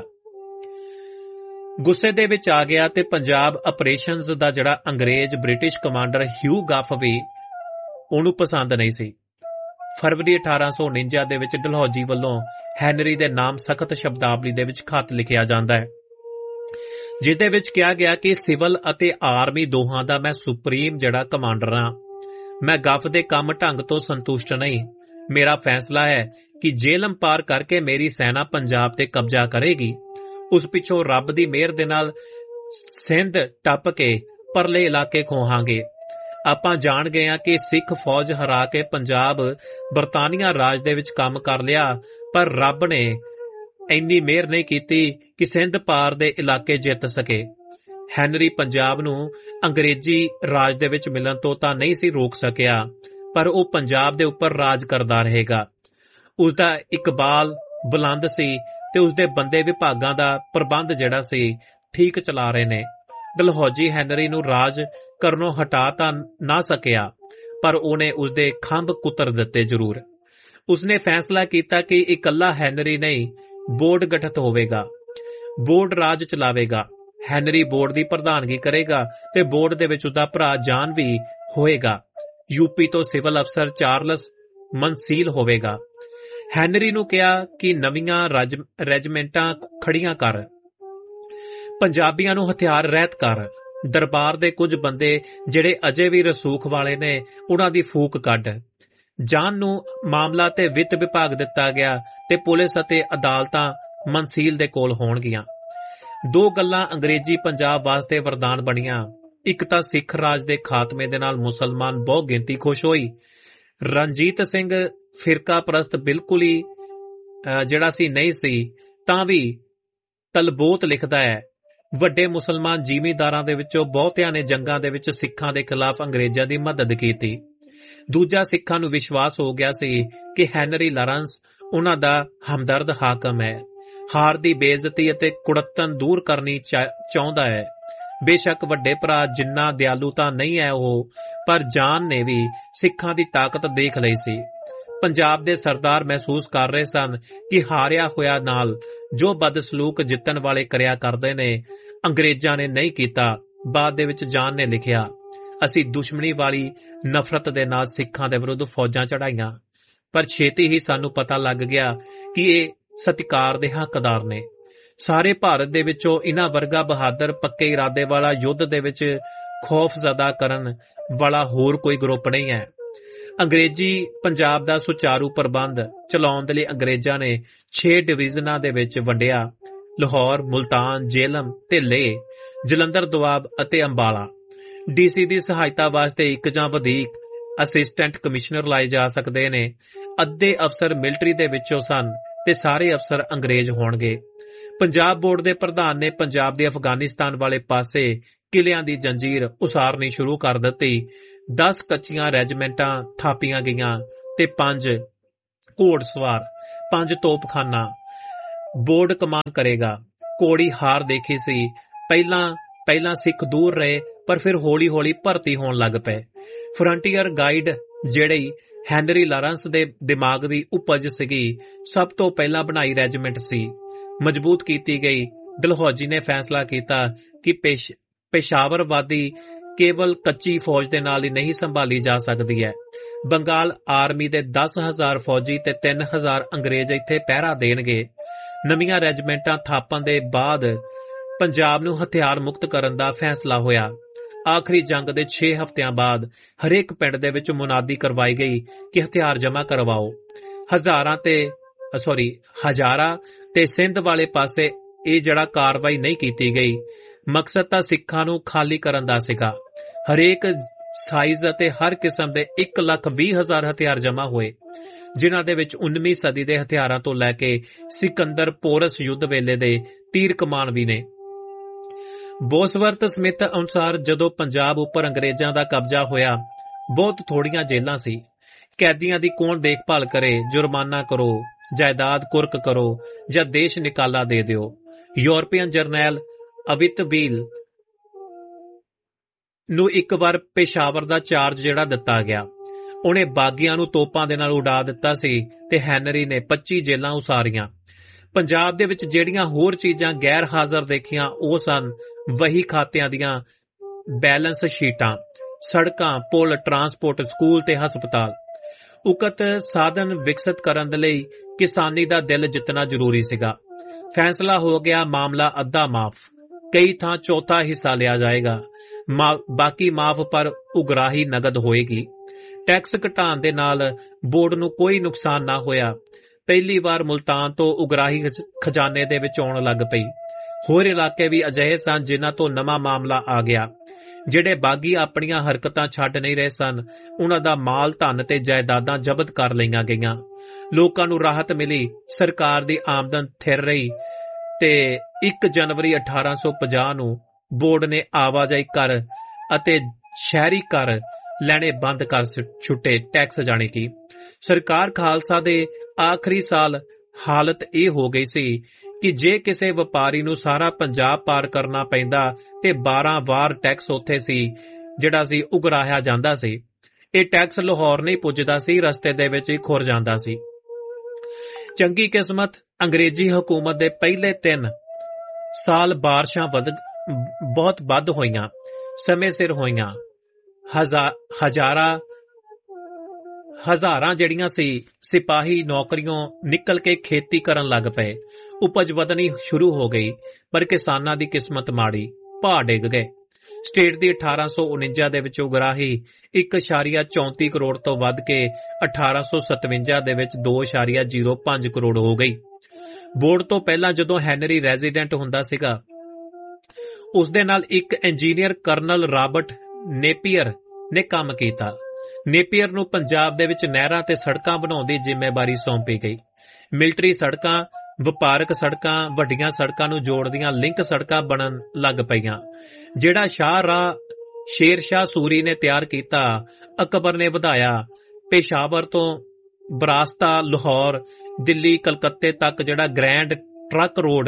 ਗੁੱਸੇ ਦੇ ਵਿੱਚ ਆ ਗਿਆ ਤੇ ਪੰਜਾਬ ਆਪਰੇਸ਼ਨਜ਼ ਦਾ ਜਿਹੜਾ ਅੰਗਰੇਜ਼ ਬ੍ਰਿਟਿਸ਼ ਕਮਾਂਡਰ ਹਿਊ ਗਫ ਵੀ ਉਹਨੂੰ ਪਸੰਦ ਨਹੀਂ ਸੀ। ਫਰਵਰੀ ਅਠਾਰਾਂ ਸੌ ਉਨੰਜਾ ਦੇ ਵਿੱਚ ਡਲਹੌਜੀ ਵੱਲੋਂ ਹੈਨਰੀ ਦੇ ਨਾਮ ਸਖਤ ਸ਼ਬਦਾਵਲੀ ਦੇ ਵਿੱਚ ਖੱਤ ਲਿਖਿਆ ਜਾਂਦਾ ਹੈ, ਜਿਹਦੇ ਵਿੱਚ ਕਿਹਾ ਗਿਆ ਕਿ ਸਿਵਲ ਅਤੇ ਆਰਮੀ ਦੋਹਾਂ ਦਾ ਮੈਂ ਸੁਪਰੀਮ ਜਿਹੜਾ ਕਮਾਂਡਰ ਹਾਂ। ਮੈਂ ਗਫ ਦੇ ਕੰਮ ਢੰਗ ਤੋਂ ਸੰਤੁਸ਼ਟ ਨਹੀਂ। ਮੇਰਾ ਫੈਸਲਾ ਹੈ ਕਿ ਜੇਹਲਮ ਪਾਰ ਕਰਕੇ ਮੇਰੀ ਸੈਨਾ ਪੰਜਾਬ ਤੇ ਕਬਜ਼ਾ ਕਰੇਗੀ। ਉਸ ਪਿੱਛੋਂ ਰੱਬ ਦੀ ਮਿਹਰ ਦੇ ਨਾਲ ਸਿੰਧ ਟੱਪ ਕੇ ਪਰਲੇ ਇਲਾਕੇ ਖੋਹਾਂਗੇ। ਆਪਾਂ ਜਾਣ ਗਏ ਹਾਂ ਕਿ ਸਿੱਖ ਫੌਜ ਹਰਾ ਕੇ ਪੰਜਾਬ ਬਰਤਾਨੀਆ ਰਾਜ ਦੇ ਵਿੱਚ ਕੰਮ ਕਰ ਲਿਆ, ਪਰ ਰੱਬ ਨੇ ਇੰਨੀ ਮਿਹਰ ਨਹੀਂ ਕੀਤੀ ਕਿ ਸਿੰਧ ਪਾਰ ਦੇ ਇਲਾਕੇ ਜਿੱਤ ਸਕੇ। ਹੈਨਰੀ ਪੰਜਾਬ ਨੂੰ ਅੰਗਰੇਜ਼ੀ ਰਾਜ ਦੇ ਵਿੱਚ ਮਿਲਣ ਤੋਂ ਤਾਂ ਨਹੀਂ ਸੀ ਰੋਕ ਸਕਿਆ, ਪਰ ਉਹ ਪੰਜਾਬ ਦੇ ਉੱਪਰ ਰਾਜ ਕਰਦਾ ਰਹੇਗਾ। ਉਸਦਾ ਇਕਬਾਲ ਬੁਲੰਦ ਸੀ ਤੇ ਉਸਦੇ ਬੰਦੇ ਵਿਭਾਗਾਂ ਦਾ ਪ੍ਰਬੰਧ ਜਿਹੜਾ ਸੀ ਠੀਕ ਚਲਾ ਰਹੇ ਨੇ। ਡਲਹੌਜੀ ਹੈਨਰੀ ਨੂੰ ਰਾਜ ਕਰਨੋਂ ਹਟਾ ਤਾਂ ਨਾ ਸਕਿਆ, ਪਰ ਉਹਨੇ ਉਸਦੇ ਖੰਭ ਕੁਤਰ ਦਿੱਤੇ ਜ਼ਰੂਰ। ਉਸਨੇ ਫੈਸਲਾ ਕੀਤਾ ਕਿ ਇਕੱਲਾ ਹੈਨਰੀ ਨਹੀਂ, ਬੋਰਡ ਗਠਿਤ ਹੋਵੇਗਾ, ਬੋਰਡ ਰਾਜ ਚਲਾਵੇਗਾ। ਹੈਨਰੀ ਬੋਰਡ ਦੀ ਪ੍ਰਧਾਨਗੀ ਕਰੇਗਾ ਤੇ ਬੋਰਡ ਦੇ ਵਿੱਚ ਉਸਦਾ ਭਰਾ ਜਾਨ ਵੀ ਹੋਏਗਾ। ਯੂਪੀ ਤੋਂ ਸਿਵਲ ਅਫਸਰ ਚਾਰਲਸ ਮਨਸੀਲ ਹੋਵੇਗਾ। ਹੈਨਰੀ ਨੂੰ ਕਿਹਾ ਕਿ ਨਵੀਆਂ ਰੈਜੀਮੈਂਟਾਂ ਖੜੀਆਂ ਕਰ, ਪੰਜਾਬੀਆਂ ਨੂੰ ਹਥਿਆਰ ਰਹਿਤ ਕਰ। ਦਰਬਾਰ ਦੇ ਕੁਝ ਬੰਦੇ ਜਿਹੜੇ ਅਜੇ ਵੀ ਰਸੂਖ ਵਾਲੇ ਨੇ, ਉਹਨਾਂ ਦੀ ਫੂਕ ਕੱਢ। ਜਾਨ ਨੂੰ ਮਾਮਲਾ ਤੇ ਵਿੱਤ ਵਿਭਾਗ ਦਿੱਤਾ ਗਿਆ ਤੇ ਪੁਲਿਸ ਅਤੇ ਅਦਾਲਤਾਂ ਮਨਸੀਲ ਦੇ ਕੋਲ ਹੋਣਗੀਆਂ। ਦੋ ਗੱਲਾਂ ਅੰਗਰੇਜ਼ੀ ਪੰਜਾਬ ਵਾਸਤੇ ਵਰਦਾਨ ਬਣੀਆਂ। ਇੱਕ ਤਾਂ ਸਿੱਖ ਰਾਜ ਦੇ ਖਾਤਮੇ ਦੇ ਨਾਲ ਮੁਸਲਮਾਨ ਬਹੁ ਗਿਣਤੀ ਖੁਸ਼ ਹੋਈ। ਰਣਜੀਤ ਸਿੰਘ ਫਿਰਕਾ ਪ੍ਰਸਤ ਬਿਲਕੁਲ ਹੀ ਜਿਹੜਾ ਸੀ ਨਹੀਂ ਸੀ, ਤਾਂ ਵੀ ਤਲਬੋਤ ਲਿਖਦਾ ਹੈ, ਵੱਡੇ ਮੁਸਲਮਾਨ ਜ਼ਿਮੀਂਦਾਰਾਂ ਦੇ ਵਿੱਚੋਂ ਬਹੁਤਿਆਂ ਨੇ ਜੰਗਾਂ ਦੇ ਵਿੱਚ ਸਿੱਖਾਂ ਦੇ ਖਿਲਾਫ ਅੰਗਰੇਜ਼ਾਂ ਦੀ ਮਦਦ ਕੀਤੀ। ਦੂਜਾ, ਸਿੱਖਾਂ ਨੂੰ ਵਿਸ਼ਵਾਸ ਹੋ ਗਿਆ ਸੀ ਕਿ ਹੈਨਰੀ ਲਾਰੈਂਸ ਉਹਨਾਂ ਦਾ ਹਮਦਰਦ ਹਾਕਮ ਹੈ, ਹਾਰ ਦੀ ਬੇਇੱਜ਼ਤੀ ਅਤੇ ਕੁੜੱਤਣ ਦੂਰ ਕਰਨੀ ਚਾਹੁੰਦਾ ਹੈ। ਬੇਸ਼ੱਕ ਵੱਡੇ ਭਰਾ ਜਿੰਨਾ ਦਿਆਲੂ ਤਾਂ ਨਹੀਂ ਹੈ ਉਹ, ਪਰ ਜਾਨ ਨੇ ਵੀ ਸਿੱਖਾਂ ਦੀ ਤਾਕਤ ਦੇਖ ਲਈ ਸੀ। ਪੰਜਾਬ ਦੇ ਸਰਦਾਰ ਮਹਿਸੂਸ ਕਰ ਰਹੇ ਸਨ ਕਿ ਹਾਰਿਆ ਹੋਇਆ ਨਾਲ ਜੋ ਬਦਸਲੂਕ ਜਿੱਤਣ ਵਾਲੇ ਕਰਿਆ ਕਰਦੇ ਨੇ, ਅੰਗਰੇਜ਼ਾਂ ਨੇ ਨਹੀਂ ਕੀਤਾ। ਬਾਅਦ ਦੇ ਵਿੱਚ ਜਾਨ ਨੇ ਲਿਖਿਆ, ਅਸੀਂ ਦੁਸ਼ਮਣੀ ਵਾਲੀ ਨਫ਼ਰਤ ਦੇ ਨਾਲ ਸਿੱਖਾਂ ਦੇ ਵਿਰੁੱਧ ਫੌਜਾਂ ਚੜਾਈਆਂ, ਪਰ ਛੇਤੀ ਹੀ ਸਾਨੂੰ ਪਤਾ ਲੱਗ ਗਿਆ ਕਿ ਇਹ ਸਤਿਕਾਰ ਦੇ ਹੱਕਦਾਰ ਨੇ। ਸਾਰੇ ਭਾਰਤ ਦੇ ਵਿੱਚੋਂ ਇਹਨਾਂ ਵਰਗਾ ਬਹਾਦਰ ਪੱਕੇ ਇਰਾਦੇ ਵਾਲਾ ਯੁੱਧ ਦੇ ਵਿੱਚ ਖੌਫ ਜ਼ਦਾ ਕਰਨ ਵਾਲਾ ਹੋਰ ਕੋਈ ਗਰੁੱਪ ਨਹੀਂ ਹੈ। ਅੰਗਰੇਜ਼ੀ ਪੰਜਾਬ ਦਾ ਸੁਚਾਰੂ ਪ੍ਰਬੰਧ ਚਲਾਉਣ ਦੇ ਲਈ ਅੰਗਰੇਜ਼ਾਂ ਨੇ ਛੇ ਡਿਵੀਜ਼ਨਾਂ ਦੇ ਵਿੱਚ ਵੰਡਿਆ। ਲਾਹੌਰ, ਮੁਲਤਾਨ, ਜੇਹਲਮ ਤੇ ਲੇਹ, ਜਲੰਧਰ ਦੁਆਬ ਅਤੇ ਅੰਬਾਲਾ। ਡੀਸੀ ਦੀ ਸਹਾਇਤਾ ਵਾਸਤੇ ਇੱਕ ਜਾਂ ਵਧੇਕ ਅਸਿਸਟੈਂਟ ਕਮਿਸ਼ਨਰ ਲਾਏ ਜਾ ਸਕਦੇ ਨੇ। ਅੱਧੇ ਅਫਸਰ ਮਿਲਟਰੀ ਦੇ ਵਿੱਚੋਂ ਸਨ ਤੇ ਸਾਰੇ ਅਫਸਰ ਅੰਗਰੇਜ਼ ਹੋਣਗੇ। ਪੰਜਾਬ ਬੋਰਡ ਦੇ ਪ੍ਰਧਾਨ ਨੇ ਪੰਜਾਬ ਦੇ ਅਫਗਾਨਿਸਤਾਨ ਵਾਲੇ ਪਾਸੇ ਕਿਲਿਆਂ ਦੀ ਜੰਜੀਰ ਉਸਾਰਨੀ ਸ਼ੁਰੂ ਕਰ ਦਿੱਤੀ। ਦਸ ਕੱਚੀਆਂ ਰੈਜੀਮੈਂਟਾਂ ਥਾਪੀਆਂ ਗਈਆਂ ਤੇ ਪੰਜ ਘੋੜਸਵਾਰ, ਪੰਜ ਤੋਪਖਾਨਾ। ਬੋਰਡ ਕਮਾਨ ਕਰੇਗਾ। ਕੋੜੀ ਹਾਰ ਦੇਖੀ ਸੀ। ਪਹਿਲਾਂ ਪਹਿਲਾਂ ਸਿੱਖ ਦੂਰ ਰਹੇ, ਪਰ ਫਿਰ ਹੌਲੀ ਹੌਲੀ ਭਰਤੀ ਹੋਣ ਲੱਗ ਪਏ। ਫਰੰਟੀਅਰ ਗਾਈਡ ਜਿਹੜੀ ਹੈਨਰੀ ਲਾਰੈਂਸ ਦੇ ਦਿਮਾਗ ਦੀ ਉਪਜ ਸੀਗੀ, ਸਭ ਤੋਂ ਪਹਿਲਾਂ ਬਣਾਈ ਰੈਜੀਮੈਂਟ ਸੀ, ਮਜ਼ਬੂਤ ਕੀਤੀ ਗਈ। ਡਲਹੌਜੀ ਨੇ ਫੈਸਲਾ ਕੀਤਾ ਕਿ ਪੇਸ਼ ਪੇਸ਼ਾਵਰਵਾਦੀ ਕੇਵਲ ਕੱਚੀ ਫੌਜ ਦੇ ਨਾਲ ਹੀ ਨਹੀਂ ਸੰਭਾਲੀ ਜਾ ਸਕਦੀ ਹੈ। ਬੰਗਾਲ ਆਰਮੀ ਦੇ ਦਸ ਹਜ਼ਾਰ ਫੌਜੀ ਤੇ ਤਿੰਨ ਹਜ਼ਾਰ ਅੰਗਰੇਜ਼ ਇੱਥੇ ਪਹਿਰਾ ਦੇਣਗੇ। ਨਵੀਆਂ ਰੈਜੀਮੈਂਟਾਂ ਥਾਪਣ ਦੇ ਬਾਅਦ ਪੰਜਾਬ ਨੂੰ ਹਥਿਆਰ ਮੁਕਤ ਕਰਨ ਦਾ ਫੈਸਲਾ ਹੋਇਆ। ਆਖਰੀ ਜੰਗ ਦੇ ਛੇ ਹਫ਼ਤਿਆਂ ਬਾਅਦ ਹਰੇਕ ਪਿੰਡ ਦੇ ਵਿੱਚ ਮੁਨਾਦੀ ਕਰਵਾਈ ਗਈ ਕਿ ਹਥਿਆਰ ਜਮ੍ਹਾਂ ਕਰਵਾਓ। ਹਜ਼ਾਰਾਂ ਤੇ ਸੌਰੀ ਹਜ਼ਾਰਾ ਤੇ ਸਿੰਧ ਵਾਲੇ ਪਾਸੇ ਇਹ ਜਿਹੜਾ ਕਾਰਵਾਈ ਨਹੀਂ ਕੀਤੀ ਗਈ। ਮਕਸਦ ਤਾਂ ਸਿੱਖਾਂ ਨੂੰ ਖਾਲੀ ਕਰਨ ਦਾ ਸੀਗਾ। ਹਰੇਕ ਸਾਈਜ਼ ਅਤੇ ਹਰ ਕਿਸਮ ਦੇ ਇੱਕ ਲੱਖ ਵੀਹ ਹਜ਼ਾਰ ਹਥਿਆਰ ਜਮ੍ਹਾਂ ਹੋਏ, ਜਿਨ੍ਹਾਂ ਦੇ ਵਿੱਚ ਉਨਵੀਂ ਸਦੀ ਦੇ ਹਥਿਆਰਾਂ ਤੋਂ ਲੈ ਕੇ ਸਿਕੰਦਰ ਪੋਰਸ ਯੁੱਧ ਵੇਲੇ ਦੇ ਤੀਰ ਕਮਾਨ ਵੀ ਨੇ। ਬੋਸਵਰਤ ਸਮਿਥ ਅਨੁਸਾਰ ਜਦੋਂ ਪੰਜਾਬ ਉੱਪਰ ਅੰਗਰੇਜ਼ਾਂ ਦਾ ਕਬਜ਼ਾ ਹੋਇਆ, ਬਹੁਤ ਥੋੜੀਆਂ ਜੇਲ੍ਹਾਂ ਸੀ। ਕੈਦੀਆਂ ਦੀ ਕੌਣ ਦੇਖਭਾਲ ਕਰੇ? ਜੁਰਮਾਨਾ ਕਰੋ, ਜਾਇਦਾਦ ਕੁਰਕ ਕਰੋ ਜਾਂ ਦੇਸ਼ ਨਿਕਾਲਾ ਦੇ ਦਿਓ। ਯੂਰਪੀਅਨ ਜਰਨੈਲ ਅਵਿਤਬੀਲ ਨੂੰ ਇੱਕ ਵਾਰ ਪੇਸ਼ਾਵਰ ਦਾ ਚਾਰਜ ਜਿਹੜਾ ਦਿੱਤਾ ਗਿਆ, ਉਹਨੇ ਬਾਗੀਆਂ ਨੂੰ ਤੋਪਾਂ ਦੇ ਨਾਲ ਉਡਾ ਦਿੱਤਾ ਸੀ ਤੇ ਹੈਨਰੀ ਨੇ ਪੱਚੀ ਜੇਲਾਂ ਉਸਾਰੀਆਂ। ਪੰਜਾਬ ਦੇ ਵਿੱਚ ਜਿਹੜੀਆਂ ਹੋਰ ਚੀਜ਼ਾਂ ਗੈਰ ਹਾਜ਼ਰ ਦੇਖੀਆਂ ਉਹ ਸਨ ਵਹੀ ਖਾਤਿਆਂ ਦੀਆਂ ਬੈਲੈਂਸ ਸ਼ੀਟਾਂ, ਸੜਕਾਂ, ਪੁਲ, ਟਰਾਂਸਪੋਰਟ, ਸਕੂਲ ਤੇ ਹਸਪਤਾਲ। ਉਕਤ ਸਾਧਨ ਵਿਕਸਿਤ ਕਰਨ ਦੇ ਲਈ ਕਿਸਾਨੀ ਦਾ ਦਿਲ ਜਿੱਤਣਾ ਜ਼ਰੂਰੀ ਸੀਗਾ। ਫੈਸਲਾ ਹੋ ਗਿਆ, ਮਾਮਲਾ ਅੱਧਾ ਮਾਫ, ਕਈ ਥਾਂ ਚੌਥਾ ਹਿੱਸਾ ਲਿਆ ਜਾਏਗਾ, ਬਾਕੀ ਮਾਫ ਪਰ ਉਗਰਾਹੀ ਨਗਦ ਹੋਏਗੀ। ਟੈਕਸ ਘਟਾਉਣ ਦੇ ਨਾਲ ਬੋਰਡ ਨੂੰ ਕੋਈ ਨੁਕਸਾਨ ਨਾ ਹੋਇਆ। ਪਹਿਲੀ ਵਾਰ ਮੁਲਤਾਨ ਤੋਂ ਉਗਰਾਹੀ ਖਜ਼ਾਨੇ ਦੇ ਵਿੱਚ ਆਉਣ ਲੱਗ ਪਈ। ਹੋਰ ਇਲਾਕੇ ਵੀ ਅਜਿਹੇ ਸਨ ਜਿਨ੍ਹਾਂ ਤੋਂ ਨਵਾਂ ਮਾਮਲਾ ਆ ਗਿਆ। ਜਿਹੜੇ ਬਾਗੀ ਆਪਣੀਆਂ ਹਰਕਤਾਂ ਛੱਡ ਨਹੀਂ ਰਹੇ ਸਨ, ਉਹਨਾਂ ਦਾ ਮਾਲ ਧਨ ਤੇ ਜਾਇਦਾਦਾਂ ਜ਼ਬਤ ਕਰ ਲਈਆਂ ਗਈਆਂ। ਲੋਕਾਂ ਨੂੰ ਰਾਹਤ ਮਿਲੀ, ਸਰਕਾਰ ਦੀ ਆਮਦਨ ਥਿਰ ਰਹੀ ਤੇ ਇੱਕ ਜਨਵਰੀ ਅਠਾਰਾਂ ਸੌ ਪੰਜਾਹ ਨੂੰ ਬੋਰਡ ਨੇ ਆਵਾਜਾਈ ਕਰ ਅਤੇ ਸ਼ਹਿਰੀ ਕਰ ਲੈਣੇ ਬੰਦ ਕਰ ਛੁੱਟੇ। ਟੈਕਸ ਜਾਣੀ ਕਿ ਸਰਕਾਰ ਖਾਲਸਾ ਦੇ ਆਖਰੀ ਸਾਲ ਹਾਲਤ ਇਹ ਹੋ ਗਈ ਸੀ ਕਿ ਜੇ ਕਿਸੇ ਵਪਾਰੀ ਨੂੰ ਸਾਰਾ ਪੰਜਾਬ ਪਾਰ ਕਰਨਾ ਪੈਂਦਾ ਤੇ ਬਾਰਾਂ ਵਾਰ ਟੈਕਸ ਉੱਥੇ ਸੀ ਜਿਹੜਾ ਸੀ ਉਗਰਾਹਿਆ ਜਾਂਦਾ ਸੀ। ਇਹ ਟੈਕਸ ਲਾਹੌਰ ਨਹੀਂ ਪੁੱਜਦਾ ਸੀ, ਰਸਤੇ ਦੇ ਵਿੱਚ ਹੀ ਖੁਰ ਜਾਂਦਾ ਸੀ। ਚੰਗੀ ਕਿਸਮਤ, ਅੰਗਰੇਜ਼ੀ ਹਕੂਮਤ ਦੇ ਪਹਿਲੇ ਤਿੰਨ ਸਾਲ ਬਾਰਿਸ਼ਾਂ ਵਧ ਬਹੁਤ ਵੱਧ ਹੋਈਆਂ, ਸਮੇਂ ਸਿਰ ਹੋਈਆਂ। ਹਜ਼ਾਰਾਂ ਹਜ਼ਾਰਾਂ ਜਿਹੜੀਆਂ ਸੀ ਸਿਪਾਹੀ ਨੌਕਰੀਆਂ ਨਿਕਲ ਕੇ ਖੇਤੀ ਕਰਨ ਲੱਗ ਪਏ। ਉਪਜ ਵਧਣੀ ਸ਼ੁਰੂ ਹੋ ਗਈ, ਪਰ ਕਿਸਾਨਾਂ ਦੀ ਕਿਸਮਤ ਮਾੜੀ, ਭਾਅ ਡਿੱਗ ਗਏ। ਸਟੇਟ ਦੀ ਅਠਾਰਾਂ ਸੌ ਉਨੰਜਾ ਦੇ ਵਿੱਚ ਉਗਰਾਹੀ ਇੱਕ ਇਸ਼ਾਰੀਆ ਚੌਂਤੀ ਕਰੋੜ ਤੋਂ ਵੱਧ ਕੇ ਅਠਾਰਾਂ ਸੌ ਸਤਵੰਜਾ ਦੇ ਵਿੱਚ ਦੋ ਇਸ਼ਾਰੀਆ ਜ਼ੀਰੋ ਪੰਜ ਕਰੋੜ ਹੋ ਗਈ। ਬੋਰਡ ਤੋਂ ਪਹਿਲਾਂ ਜਦੋਂ ਹੈਨਰੀ ਰੈਜ਼ੀਡੈਂਟ ਹੁੰਦਾ ਸੀਗਾ, ਉਸ ਦੇ ਨਾਲ ਇੱਕ ਇੰਜੀਨੀਅਰ ਕਰਨਲ ਰਾਬਰਟ ਨੇਪੀਅਰ ਨੇ ਕੰਮ ਕੀਤਾ। ਨੇਪੀਅਰ ਨੂੰ ਪੰਜਾਬ ਦੇ ਵਿੱਚ ਨਹਿਰਾਂ ਤੇ ਸੜਕਾਂ ਬਣਾਉਣ ਦੀ ਜ਼ਿੰਮੇਵਾਰੀ ਸੌਂਪੀ ਗਈ। ਮਿਲਟਰੀ ਸੜਕਾਂ, ਵਪਾਰਕ ਸੜਕਾਂ, ਵੱਡੀਆਂ ਸੜਕਾਂ ਨੂੰ ਜੋੜਦੀਆਂ ਲਿੰਕ ਸੜਕਾਂ ਬਣਨ ਲੱਗ ਪਈਆਂ। ਜਿਹੜਾ ਸ਼ਾਹ ਰਾਹ ਸ਼ੇਰ ਸ਼ਾਹ ਸੂਰੀ ਨੇ ਤਿਆਰ ਕੀਤਾ, ਅਕਬਰ ਨੇ ਵਧਾਇਆ। ਪੇਸ਼ਾਵਰ ਤੋਂ ਬਰਾਸਤਾ, ਲਾਹੌਰ, ਦਿੱਲੀ, ਕਲਕੱਤੇ ਤੱਕ ਜਿਹੜਾ grand truck road,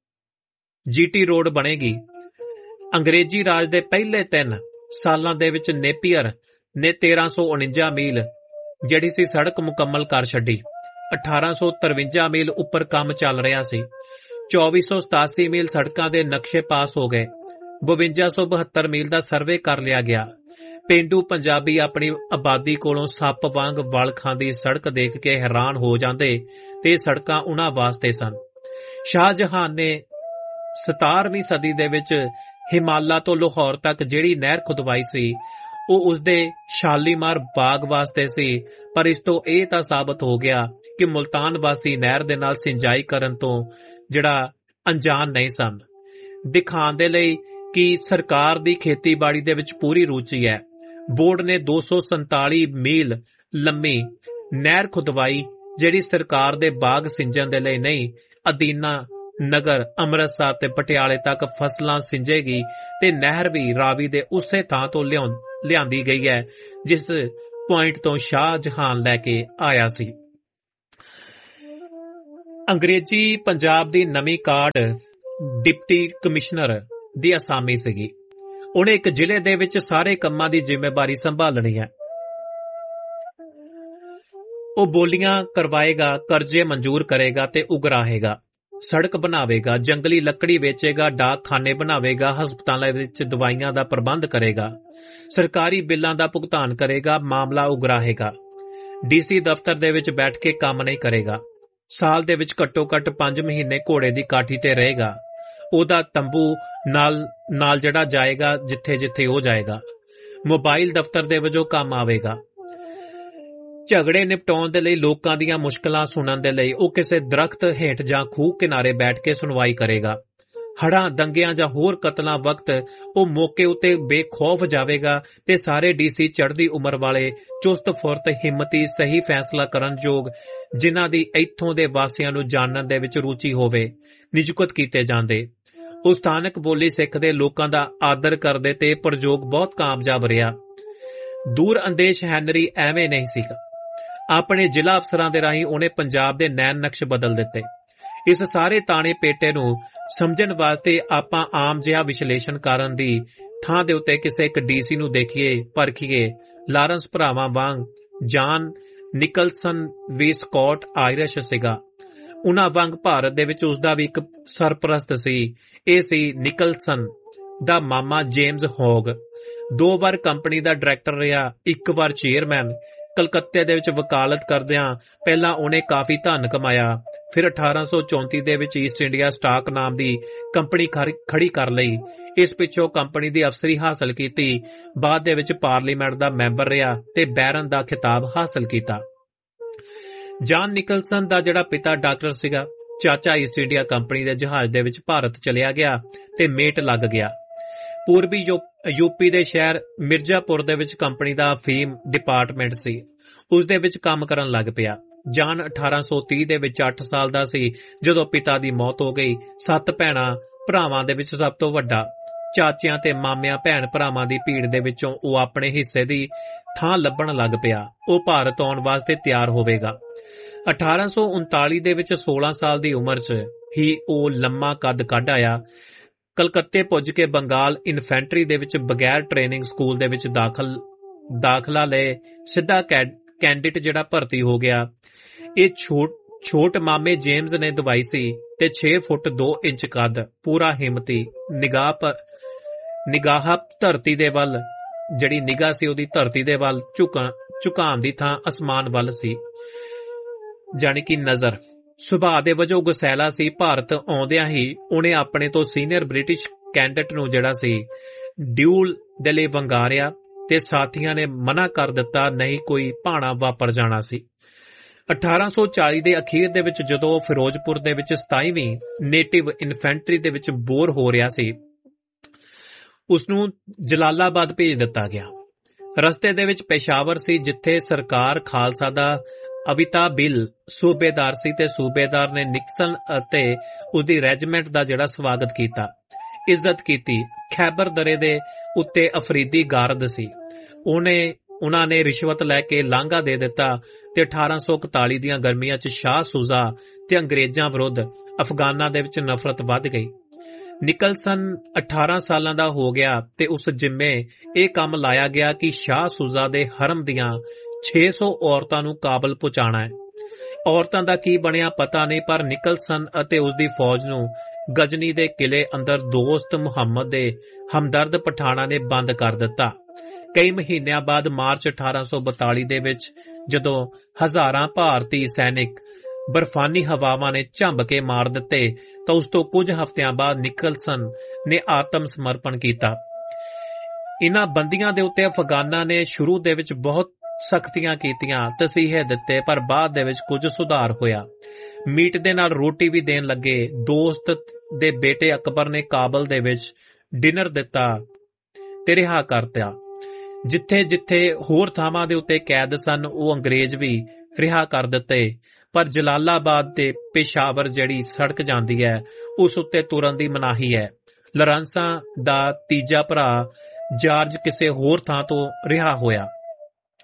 GT road ਬਣੇਗੀ। ਅੰਗਰੇਜ਼ੀ ਰਾਜ ਦੇ ਪਹਿਲੇ ਤਿੰਨ ਸਾਲਾਂ ਦੇ ਵਿੱਚ ਨੇਪੀਅਰ ਨੇ ਤੇਰਾਂ ਸੌ ਉਨੰਜਾ ਮੀਲ ਜਿਹੜੀ ਸੀ ਸੜਕ ਮੁਕੰਮਲ ਕਰ ਛੱਡੀ। ਅਠਾਰਾਂ ਸੌ ਤਰਵੰਜਾ ਮੀਲ ਉੱਪਰ ਕੰਮ ਚੱਲ ਰਿਹਾ ਸੀ। ਚੌਵੀ ਸੌ ਸਤਾਸੀ ਮੀਲ ਸੜਕਾਂ ਦੇ ਨਕਸ਼ੇ ਪਾਸ ਹੋ ਗਏ। ਬਵੰਜਾ ਸੌ ਬਹੱਤਰ ਮੀਲ ਦਾ ਸਰਵੇ ਕਰ ਲਿਆ ਗਿਆ। ਪੇਂਡੂ ਪੰਜਾਬੀ ਆਪਣੀ ਆਬਾਦੀ ਕੋਲੋਂ ਸੱਪ ਵਾਂਗ ਵਲ ਖਾਂਦੀ ਸੜਕ ਦੇਖ ਕੇ ਹੈਰਾਨ ਹੋ ਜਾਂਦੇ ਤੇ ਸੜਕਾਂ ਉਹਨਾਂ ਵਾਸਤੇ ਸਨ। ਸ਼ਾਹਜਹਾਨ ਨੇ ਸਤਾਰਵੀਂ ਸਦੀ ਦੇ ਵਿੱਚ ਹਿਮਾਲਾ ਤੋਂ ਲਾਹੌਰ ਤੱਕ ਜਿਹੜੀ ਨਹਿਰ ਖੁਦਵਾਈ ਸੀ, ਉਹ ਉਸਦੇ ਸ਼ਾਲੀਮਾਰ ਬਾਗ ਵਾਸਤੇ ਸੀ, ਪਰ ਇਸ ਤੋਂ ਇਹ ਤਾਂ ਸਾਬਤ ਹੋ ਗਿਆ ਕਿ ਮੁਲਤਾਨ ਵਾਸੀ ਨਹਿਰ ਦੇ ਨਾਲ ਸਿੰਜਾਈ ਕਰਨ ਤੋਂ ਜਿਹੜਾ ਅਣਜਾਣ ਨਹੀਂ ਸਨ। ਦਿਖਾਉਣ ਦੇ ਲਈ ਕਿ ਸਰਕਾਰ ਦੀ ਖੇਤੀਬਾੜੀ ਦੇ ਵਿੱਚ ਪੂਰੀ ਰੁਚੀ ਹੈ, ਬੋਰਡ ਨੇ ਦੋ ਸੌ ਸੰਤਾਲੀ ਮੀਲ ਲੰਮੀ ਨਹਿਰ ਖੁਦਵਾਈ, ਜਿਹੜੀ ਸਰਕਾਰ ਦੇ ਬਾਗ ਸਿੰਜਣ ਦੇ ਲਈ ਨਹੀਂ, ਅਦੀਨਾ ਨਗਰ, ਅੰਮ੍ਰਿਤਸਰ ਤੇ ਪਟਿਆਲੇ ਤੱਕ ਫਸਲਾਂ ਸਿੰਜੇਗੀ ਤੇ ਨਹਿਰ ਵੀ ਰਾਵੀ ਦੇ ਉਸੇ ਥਾਂ ਤੋਂ ਲਿਆਉਂ ਲਿਆਂਦੀ ਗਈ ਹੈ ਜਿਸ ਪੁਆਇੰਟ ਤੋਂ ਸ਼ਾਹਜਹਾਨ ਲੈ ਕੇ ਆਇਆ ਸੀ। ਅੰਗਰੇਜ਼ੀ ਪੰਜਾਬ ਦੀ ਨਵੀਂ ਕਾਢ ਡਿਪਟੀ ਕਮਿਸ਼ਨਰ ਦੀ ਅਸਾਮੀ ਸੀਗੀ। ਉਹਨੇ ਇੱਕ ਜ਼ਿਲ੍ਹੇ ਦੇ ਵਿੱਚ ਸਾਰੇ ਕੰਮਾਂ ਦੀ ਜ਼ਿੰਮੇਵਾਰੀ ਸੰਭਾਲਣੀ ਹੈ। ਉਹ ਬੋਲੀਆਂ ਕਰਵਾਏਗਾ, ਕਰਜ਼ੇ ਮਨਜ਼ੂਰ ਕਰੇਗਾ ਤੇ ਉਗਰਾਹੇਗਾ, ਸੜਕ ਬਣਾਵੇਗਾ, ਜੰਗਲੀ ਲੱਕੜੀ ਵੇਚੇਗਾ, ਡਾਕਖਾਨੇ ਬਣਾਵੇਗਾ, ਹਸਪਤਾਲਾਂ ਵਿੱਚ ਦਵਾਈਆਂ ਦਾ ਪ੍ਰਬੰਧ ਕਰੇਗਾ, ਸਰਕਾਰੀ ਬਿੱਲਾਂ ਦਾ ਭੁਗਤਾਨ ਕਰੇਗਾ, ਮਾਮਲਾ ਉਗਰਾਹੇਗਾ। ਡੀਸੀ ਦਫ਼ਤਰ ਦੇ ਵਿੱਚ ਬੈਠ ਕੇ ਕੰਮ ਨਹੀਂ ਕਰੇਗਾ। ਸਾਲ ਦੇ ਵਿੱਚ ਘੱਟੋ ਘੱਟ ਪੰਜ ਮਹੀਨੇ ਘੋੜੇ ਦੀ ਕਾਠੀ ਤੇ ਰਹੇਗਾ। ਉਹਦਾ ਤੰਬੂ ਨਾਲ ਨਾਲ ਜਿਹੜਾ ਜਾਏਗਾ ਜਿੱਥੇ ਜਿੱਥੇ ਉਹ ਜਾਏਗਾ। ਮੋਬਾਈਲ ਦਫ਼ਤਰ ਦੇ ਵਜੋਂ ਕੰਮ ਆਵੇਗਾ। ਝਗੜੇ ਨਿਪਟਾਉਣ ਦੇ ਲਈ, ਲੋਕਾਂ ਦੀਆਂ ਮੁਸ਼ਕਲਾਂ ਸੁਣਨ ਦੇ ਲਈ ਉਹ ਕਿਸੇ ਦਰਖਤ ਹੇਠ ਜਾਂ ਖੂਹ ਕਿਨਾਰੇ ਬੈਠ ਕੇ ਸੁਣਵਾਈ ਕਰੇਗਾ। ਹੜ੍ਹਾਂ, ਦੰਗਿਆਂ ਜਾਂ ਹੋਰ ਕਤਲਾਂ ਵਕਤ ਉਹ ਮੌਕੇ ਉੱਤੇ ਬੇਖੌਫ ਜਾਵੇਗਾ ਤੇ ਸਾਰੇ ਡੀਸੀ ਚੜ੍ਹਦੀ ਉਮਰ ਵਾਲੇ, ਚੁਸਤ ਫੁਰਤ, ਹਿੰਮਤੀ, ਸਹੀ ਫੈਸਲਾ ਕਰਨ ਯੋਗ, ਜਿਨ੍ਹਾਂ ਦੀ ਇੱਥੋਂ ਦੇ ਵਾਸੀਆਂ ਨੂੰ ਜਾਣਨ ਦੇ ਵਿੱਚ ਰੁਚੀ ਹੋਵੇ, ਨਿਯੁਕਤ ਕੀਤੇ ਜਾਂਦੇ। ਉਹ ਸਥਾਨਕ ਬੋਲੀ ਸਿੱਖਦੇ, ਲੋਕਾਂ ਦਾ ਆਦਰ ਕਰਦੇ ਤੇ ਪ੍ਰਯੋਗ ਬਹੁਤ ਕਾਮਯਾਬ ਰਿਹਾ। ਦੂਰ ਅੰਦੇਸ਼ ਹੈਨਰੀ ਐਵੇਂ ਨਹੀਂ ਸੀਗਾ। ਆਪਣੇ ਜ਼ਿਲ੍ਹਾ ਅਫਸਰਾਂ ਦੇ ਰਾਹੀਂ ਉਹਨੇ ਪੰਜਾਬ ਦੇ ਨੈਣ ਨਕਸ਼ ਬਦਲ ਦਿੱਤੇ। ਇਸ ਸਾਰੇ ਤਾਣੇ ਪੇਟੇ ਨੂੰ ਸਮਝਣ ਵਾਸਤੇ ਆਪਾਂ ਆਮ ਜਿਹਾ ਵਿਸ਼ਲੇਸ਼ਣ ਕਰਨ ਦੀ ਥਾਂ ਦੇ ਉੱਤੇ ਕਿਸੇ ਇੱਕ ਡੀਸੀ ਨੂੰ ਦੇਖੀਏ, ਪਰਖੀਏ। ਲਾਰੈਂਸ ਭਰਾਵਾਂ ਵਾਂਗ ਜਾਨ ਨਿਕਲਸਨ ਵੀ ਸਕਾਟ ਆਇਰਿਸ਼ ਸੀਗਾ। ਉਹਨਾਂ ਵਾਂਗ ਭਾਰਤ ਦੇ ਵਿੱਚ ਉਸਦਾ ਵੀ ਇੱਕ ਸਰਪ੍ਰਸਤ ਸੀ। ਇਹ ਸੀ ਨਿਕਲਸਨ ਦਾ ਮਾਮਾ ਜੇਮਜ਼ ਹੌਗ। ਦੋ ਵਾਰ ਕੰਪਨੀ ਦਾ ਡਾਇਰੈਕਟਰ ਰਿਹਾ, ਇੱਕ ਵਾਰ ਚੇਅਰਮੈਨ। ਕਲਕੱਤੇ ਦੇ ਵਿੱਚ ਵਕਾਲਤ ਕਰਦਿਆਂ ਪਹਿਲਾਂ ਉਹਨੇ ਕਾਫੀ ਧਨ ਕਮਾਇਆ। ਫਿਰ ਅਠਾਰਾਂ ਸੌ ਚੌਂਤੀ ਦੇ ਵਿੱਚ ਈਸਟ ਇੰਡੀਆ ਸਟਾਕ ਨਾਮ ਦੀ ਕੰਪਨੀ ਖੜੀ ਕਰ ਲਈ। ਇਸ ਪਿੱਛੋਂ ਕੰਪਨੀ ਦੀ ਅਫਸਰੀ ਹਾਸਲ ਕੀਤੀ। ਬਾਅਦ ਦੇ ਵਿੱਚ ਪਾਰਲੀਮੈਂਟ ਦਾ ਮੈਂਬਰ ਰਿਹਾ ਤੇ ਬੈਰਨ ਦਾ ਖਿਤਾਬ ਹਾਸਲ ਕੀਤਾ। ਜਾਨ ਨਿਕਲਸਨ ਦਾ ਜਿਹੜਾ ਪਿਤਾ ਡਾਕਟਰ ਸੀਗਾ, ਚਾਚਾ ਈਸਟ ਇੰਡੀਆ ਕੰਪਨੀ ਦੇ ਜਹਾਜ਼ ਦੇ ਵਿੱਚ ਭਾਰਤ ਚਲਿਆ ਗਿਆ ਤੇ ਮੇਟ ਲੱਗ ਗਿਆ। ਪੂਰਬੀ ਯੂਪੀ ਦੇ ਸ਼ਹਿਰ ਮਿਰਜ਼ਾਪੁਰ ਦੇ ਵਿੱਚ ਕੰਪਨੀ ਦਾ ਅਫੀਮ ਡਿਪਾਰਟਮੈਂਟ ਸੀ। ਉਸ ਦੇ ਵਿੱਚ ਕੰਮ ਕਰਨ ਲੱਗ ਪਿਆ। ਜਾਨ ਅਠਾਰਾਂ ਸੌ ਤੀਹ ਦੇ ਵਿੱਚ ਅੱਠ ਸਾਲ ਦਾ ਸੀ ਜਦੋਂ ਪਿਤਾ ਦੀ ਮੌਤ ਹੋ ਗਈ। ਸੱਤ ਭੈਣਾਂ ਭਰਾਵਾਂ ਦੇ ਵਿੱਚ ਸਭ ਤੋਂ ਵੱਡਾ। ਚਾਚਿਆਂ ਤੇ ਮਾਮਿਆਂ ਭੈਣ ਭਰਾਵਾਂ ਦੀ ਭੀੜ ਦੇ ਵਿੱਚੋਂ ਉਹ ਆਪਣੇ ਹਿੱਸੇ ਦੀ ਥਾਂ ਲੱਭਣ ਲੱਗ ਪਿਆ। ਉਹ ਭਾਰਤ ਆਉਣ ਵਾਸਤੇ ਤਿਆਰ ਹੋਵੇਗਾ। ਅਠਾਰਾਂ ਸੌ ਉਨਤਾਲੀ ਦੇ ਵਿੱਚ ਸੋਲਾਂ ਸਾਲ ਦੀ ਉਮਰ 'ਚ ਹੀ ਉਹ ਲੰਮਾ ਕੱਦ ਕੱਢ ਆਇਆ। ਕਲਕੱਤੇ ਪੁੱਜ ਕੇ ਬੰਗਾਲ ਇਨਫੈਂਟਰੀ ਦੇ ਵਿੱਚ ਬਗੈਰ ਟ੍ਰੇਨਿੰਗ ਸਕੂਲ ਦੇ ਵਿੱਚ ਦਾਖਲ ਦਾਖਲਾ ਲਏ। ਸਿੱਧਾ ਕੈਂਡਿਡੇਟ ਜਿਹੜਾ ਭਰਤੀ ਹੋ ਗਿਆ। ਇਹ ਛੋਟ ਛੋਟ ਮਾਮੇ ਜੇਮਜ਼ ਨੇ ਦਵਾਈ ਸੀ ਤੇ ਛੇ ਫੁੱਟ ਦੋ ਇੰਚ ਕੱਦ, ਪੂਰਾ ਹਿੰਮਤੀ। ਨਿਗਾਹ ਪਰ ਨਿਗਾਹ ਧਰਤੀ ਦੇ ਵੱਲ, ਜਿਹੜੀ ਨਿਗਾਹ ਸੀ ਉਹਦੀ ਧਰਤੀ ਦੇ ਵੱਲ ਝੁਕਾ ਝੁਕਾਉਣ ਦੀ ਥਾਂ ਅਸਮਾਨ ਵੱਲ ਸੀ, ਜਾਣੀ ਕਿ ਨਜ਼ਰ। ਸੁਭਾਅ ਦੇ ਵਜੋਂ ਗੁਸੈਲਾ ਸੀ। ਭਾਰਤ ਆਉਂਦਿਆਂ ਹੀ ਉਹਨੇ ਆਪਣੇ ਤੋਂ ਸੀਨੀਅਰ ਬ੍ਰਿਟਿਸ਼ ਕੈਂਡਿਡੇਟ ਨੂੰ ਜਿਹੜਾ ਸੀ ਡਿਊਲ ਦੇ ਲਈ ਵੰਗਾਰਿਆ ਤੇ ਸਾਥੀਆਂ ਨੇ ਮਨਾ ਕਰ ਦਿੱਤਾ, ਨਹੀਂ ਕੋਈ ਭਾਣਾ ਵਾਪਰ ਜਾਣਾ ਸੀ। ਅਠਾਰਾਂ ਸੌ ਚਾਲੀ ਦੇ ਅਖੀਰ ਦੇ ਵਿੱਚ ਜਦੋਂ ਉਹ ਫਿਰੋਜ਼ਪੁਰ ਦੇ ਵਿੱਚ ਸਤਾਈਵੀਂ ਨੇਟਿਵ ਇਨਫੈਂਟਰੀ ਦੇ ਵਿੱਚ ਬੋਰ ਹੋ ਰਿਹਾ ਸੀ, ਉਸਨੂੰ ਜਲਾਲਾਬਾਦ ਭੇਜ ਦਿੱਤਾ ਗਿਆ। ਰਸਤੇ ਦੇ ਵਿੱਚ ਪੇਸ਼ਾਵਰ ਸੀ, ਜਿੱਥੇ ਸਰਕਾਰ ਖਾਲਸਾ ਦਾ ਅਵਿਤਾ ਬਿੱਲ ਸੂਬੇਦਾਰ ਸੀ ਤੇ ਸੂਬੇਦਾਰ ਨੇ ਨਿਕਸਨ ਅਤੇ ਉਸਦੀ ਰੈਜੀਮੈਂਟ ਦਾ ਜਿਹੜਾ ਸਵਾਗਤ ਕੀਤਾ, ਇੱਜ਼ਤ ਕੀਤੀ। ਖੈਬਰ ਦਰੇ ਦੇ ਉੱਤੇ ਅਫਰੀਦੀ ਗਾਰਦ ਸੀ। ਉਹਨੇ ਉਹਨਾਂ ਨੇ ਰਿਸ਼ਵਤ ਲੈ ਕੇ ਲਾਂਘਾ ਦੇ ਦਿੱਤਾ ਤੇ ਅਠਾਰਾਂ ਸੌ ਇਕਤਾਲੀ ਦੀਆਂ ਗਰਮੀਆਂ 'ਚ ਸ਼ਾਹ ਸੂਜ਼ਾ ਤੇ ਅੰਗਰੇਜ਼ਾਂ ਵਿਰੁੱਧ ਅਫਗਾਨਾਂ ਦੇ ਵਿੱਚ ਨਫ਼ਰਤ ਵੱਧ ਗਈ। ਨਿਕਲਸਨ ਅਠਾਰਾਂ ਸਾਲਾਂ ਦਾ ਹੋ ਗਿਆ ਤੇ ਉਸ ਜਿੰਮੇ ਇਹ ਕੰਮ ਲਾਇਆ ਗਿਆ ਕਿ ਸ਼ਾਹ ਸੂਜ਼ਾ ਦੇ ਹਰਮ ਦੀਆਂ ਛੇ ਸੌ ਔਰਤਾਂ ਨੂੰ ਕਾਬਲ ਪਹੁੰਚਾਉਣਾ ਹੈ। ਔਰਤਾਂ ਦਾ ਕੀ ਬਣਿਆ ਪਤਾ ਨਹੀਂ, ਪਰ ਨਿਕਲਸਨ ਅਤੇ ਉਸਦੀ ਫੌਜ ਨੂੰ ਗਜਨੀ ਦੇ ਕਿਲੇ ਅੰਦਰ ਦੋਸਤ ਮੁਹੰਮਦ ਦੇ ਹਮਦਰਦ ਪਠਾਣਾ ਨੇ ਬੰਦ ਕਰ ਦਿੱਤਾ। ਕਈ ਮਹੀਨਿਆਂ ਬਾਅਦ ਮਾਰਚ ਅਠਾਰਾਂ ਸੌ ਬਤਾਲੀ ਦੇ ਵਿੱਚ ਜਦੋਂ ਹਜ਼ਾਰਾਂ ਭਾਰਤੀ ਸੈਨਿਕ ਬਰਫਾਨੀ ਹਵਾਵਾਂ ਨੇ ਝੰਬ ਕੇ ਮਾਰ ਦਿੱਤੇ ਤਾਂ ਉਸ ਤੋਂ ਕੁਝ ਹਫ਼ਤਿਆਂ ਬਾਅਦ ਨਿਕਲਸਨ ਨੇ ਆਤਮ ਸਮਰਪਣ ਕੀਤਾ। ਇਨ੍ਹਾਂ ਬੰਦੀਆਂ ਦੇ ਉੱਤੇ ਅਫਗਾਨਾਂ ਨੇ ਸ਼ੁਰੂ ਦੇ ਵਿੱਚ ਬਹੁਤ ਸਖਤੀਆਂ ਕੀਤੀਆਂ, ਤਸੀਹੇ ਦਿੱਤੇ, ਪਰ ਬਾਅਦ ਦੇ ਵਿੱਚ ਕੁਝ ਸੁਧਾਰ ਹੋਇਆ। ਮੀਟ ਦੇ ਨਾਲ ਰੋਟੀ ਵੀ ਦੇਣ ਲੱਗੇ। ਦੋਸਤ ਦੇ ਬੇਟੇ ਅਕਬਰ ਨੇ ਕਾਬਲ ਦੇ ਵਿੱਚ ਡਿਨਰ ਦਿੱਤਾ ਤੇ ਰਿਹਾ ਕਰਤਾ। ਜਿੱਥੇ ਜਿੱਥੇ ਹੋਰ ਥਾਵਾਂ ਦੇ ਉੱਤੇ ਕੈਦ ਸਨ, ਉਹ ਅੰਗਰੇਜ਼ ਵੀ ਰਿਹਾ ਕਰ ਦਿੱਤੇ। ਪਰ ਜਲਾਲਾਬਾਦ ਤੇ ਪੇਸ਼ਾਵਰ ਜਿਹੜੀ ਸੜਕ ਜਾਂਦੀ ਹੈ, ਉਸ ਉੱਤੇ ਤੁਰਨ ਦੀ ਮਨਾਹੀ ਹੈ। ਲਾਰੈਂਸਾਂ ਦਾ ਤੀਜਾ ਭਰਾ ਜਾਰਜ ਕਿਸੇ ਹੋਰ ਥਾਂ ਤੋਂ ਰਿਹਾ ਹੋਇਆ।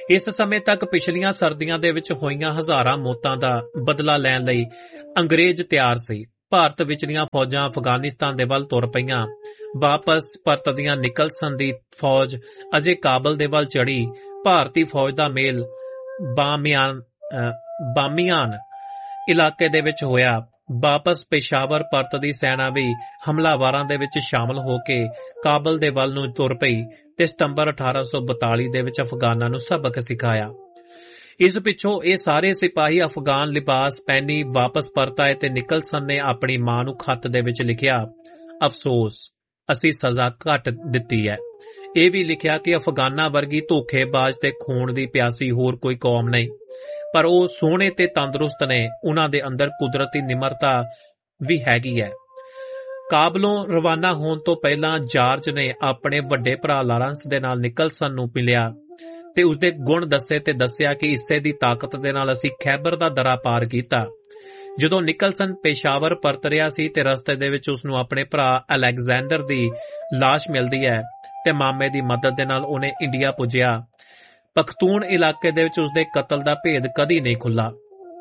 ਇਸ ਸਮੇਂ ਤੱਕ ਪਿਛਲੀਆਂ ਸਰਦੀਆਂ ਦੇ ਵਿੱਚ ਹੋਈਆਂ ਹਜ਼ਾਰਾਂ ਮੌਤਾਂ ਦਾ ਬਦਲਾ ਲੈਣ ਲਈ ਅੰਗਰੇਜ਼ ਤਿਆਰ ਸੀ। ਭਾਰਤ ਵਿਚਲੀਆਂ ਫੌਜਾਂ ਅਫਗਾਨਿਸਤਾਨ ਦੇ ਵੱਲ ਤੁਰ ਪਈਆਂ। ਵਾਪਸ ਪਰਤਦੀਆਂ ਨਿਕਲਸਨ ਦੀ ਫੌਜ ਅਜੇ ਕਾਬਲ ਦੇ ਵੱਲ ਚੜੀ। ਭਾਰਤੀ ਫੌਜ ਦਾ ਮੇਲ ਬਾਮਿਆਨ ਬਾਮਿਆਨ ਇਲਾਕੇ ਦੇ ਵਿੱਚ ਹੋਇਆ। ਵਾਪਸ ਪੇਸ਼ਾਵਰ ਪਰਤਦੀ ਸੈਨਾ ਵੀ ਹਮਲਾਵਾਰਾਂ ਦੇ ਵਿੱਚ ਸ਼ਾਮਲ ਹੋ ਕੇ ਕਾਬਲ ਦੇ ਵੱਲ ਨੂੰ ਤੁਰ ਪਈ ਤੇ ਸਤੰਬਰ ਅਠਾਰਾਂ ਸੌ ਬਤਾਲੀ ਦੇ ਵਿੱਚ ਅਫਗਾਨਾਂ ਨੂੰ ਸਬਕ ਸਿਖਾਇਆ। ਇਸ ਪਿੱਛੋਂ ਇਹ ਸਾਰੇ ਸਿਪਾਹੀ ਅਫਗਾਨ ਲਿਬਾਸ ਪਹਿਨੀ ਵਾਪਸ ਪਰਤ ਆਏ ਤੇ ਨਿਕਲਸਨ ਨੇ ਆਪਣੀ ਮਾਂ ਨੂੰ ਖੱਤ ਦੇ ਵਿੱਚ ਲਿਖਿਆ, ਅਫਸੋਸ ਅਸੀਂ ਸਜ਼ਾ ਘੱਟ ਦਿੱਤੀ ਹੈ। ਇਹ ਵੀ ਲਿਖਿਆ ਕਿ ਅਫਗਾਨਾਂ ਵਰਗੀ ਧੋਖੇਬਾਜ਼ ਤੇ ਖੂਨ ਦੀ ਪਿਆਸੀ ਹੋਰ ਕੋਈ ਕੌਮ ਨਹੀਂ, ਪਰ ਉਹ ਸੋਹਣੇ ਤੇ ਤੰਦਰੁਸਤ ਨੇ। ਉਹਨਾਂ ਦੇ ਅੰਦਰ ਕੁਦਰਤੀ ਨਿਮਰਤਾ ਵੀ ਹੈਗੀ ਹੈ। ਕਾਬਲੋਂ ਰਵਾਨਾ ਹੋਣ ਤੋਂ ਪਹਿਲਾਂ ਜਾਰਜ ਨੇ ਆਪਣੇ ਵੱਡੇ ਭਰਾ ਲਾਰੈਂਸ ਦੇ ਨਾਲ ਨਿਕਲਸਨ ਨੂੰ ਮਿਲਿਆ ਤੇ ਉਸਦੇ ਗੁਣ ਦੱਸੇ ਤੇ ਦੱਸਿਆ ਕਿ ਇਸੇ ਦੀ ਤਾਕਤ ਦੇ ਨਾਲ ਅਸੀਂ ਖੈਬਰ ਦਾ ਦਰਾ ਪਾਰ ਕੀਤਾ। ਜਦੋਂ ਨਿਕਲਸਨ ਪੇਸ਼ਾਵਰ ਪਰਤ ਰਿਹਾ ਸੀ ਤੇ ਰਸਤੇ ਦੇ ਵਿੱਚ ਉਸਨੂੰ ਆਪਣੇ ਭਰਾ ਅਲੈਗਜ਼ੈਂਡਰ ਦੀ ਲਾਸ਼ ਮਿਲਦੀ ਹੈ ਤੇ ਮਾਮੇ ਦੀ ਮਦਦ ਦੇ ਨਾਲ ਉਹਨੇ ਇੰਡੀਆ ਪੁੱਜਿਆ। ਪਖਤੂਨ ਇਲਾਕੇ ਦੇ ਵਿੱਚ ਉਸਦੇ ਕਤਲ ਦਾ ਭੇਦ ਕਦੀ ਨਹੀਂ ਖੁੱਲਾ।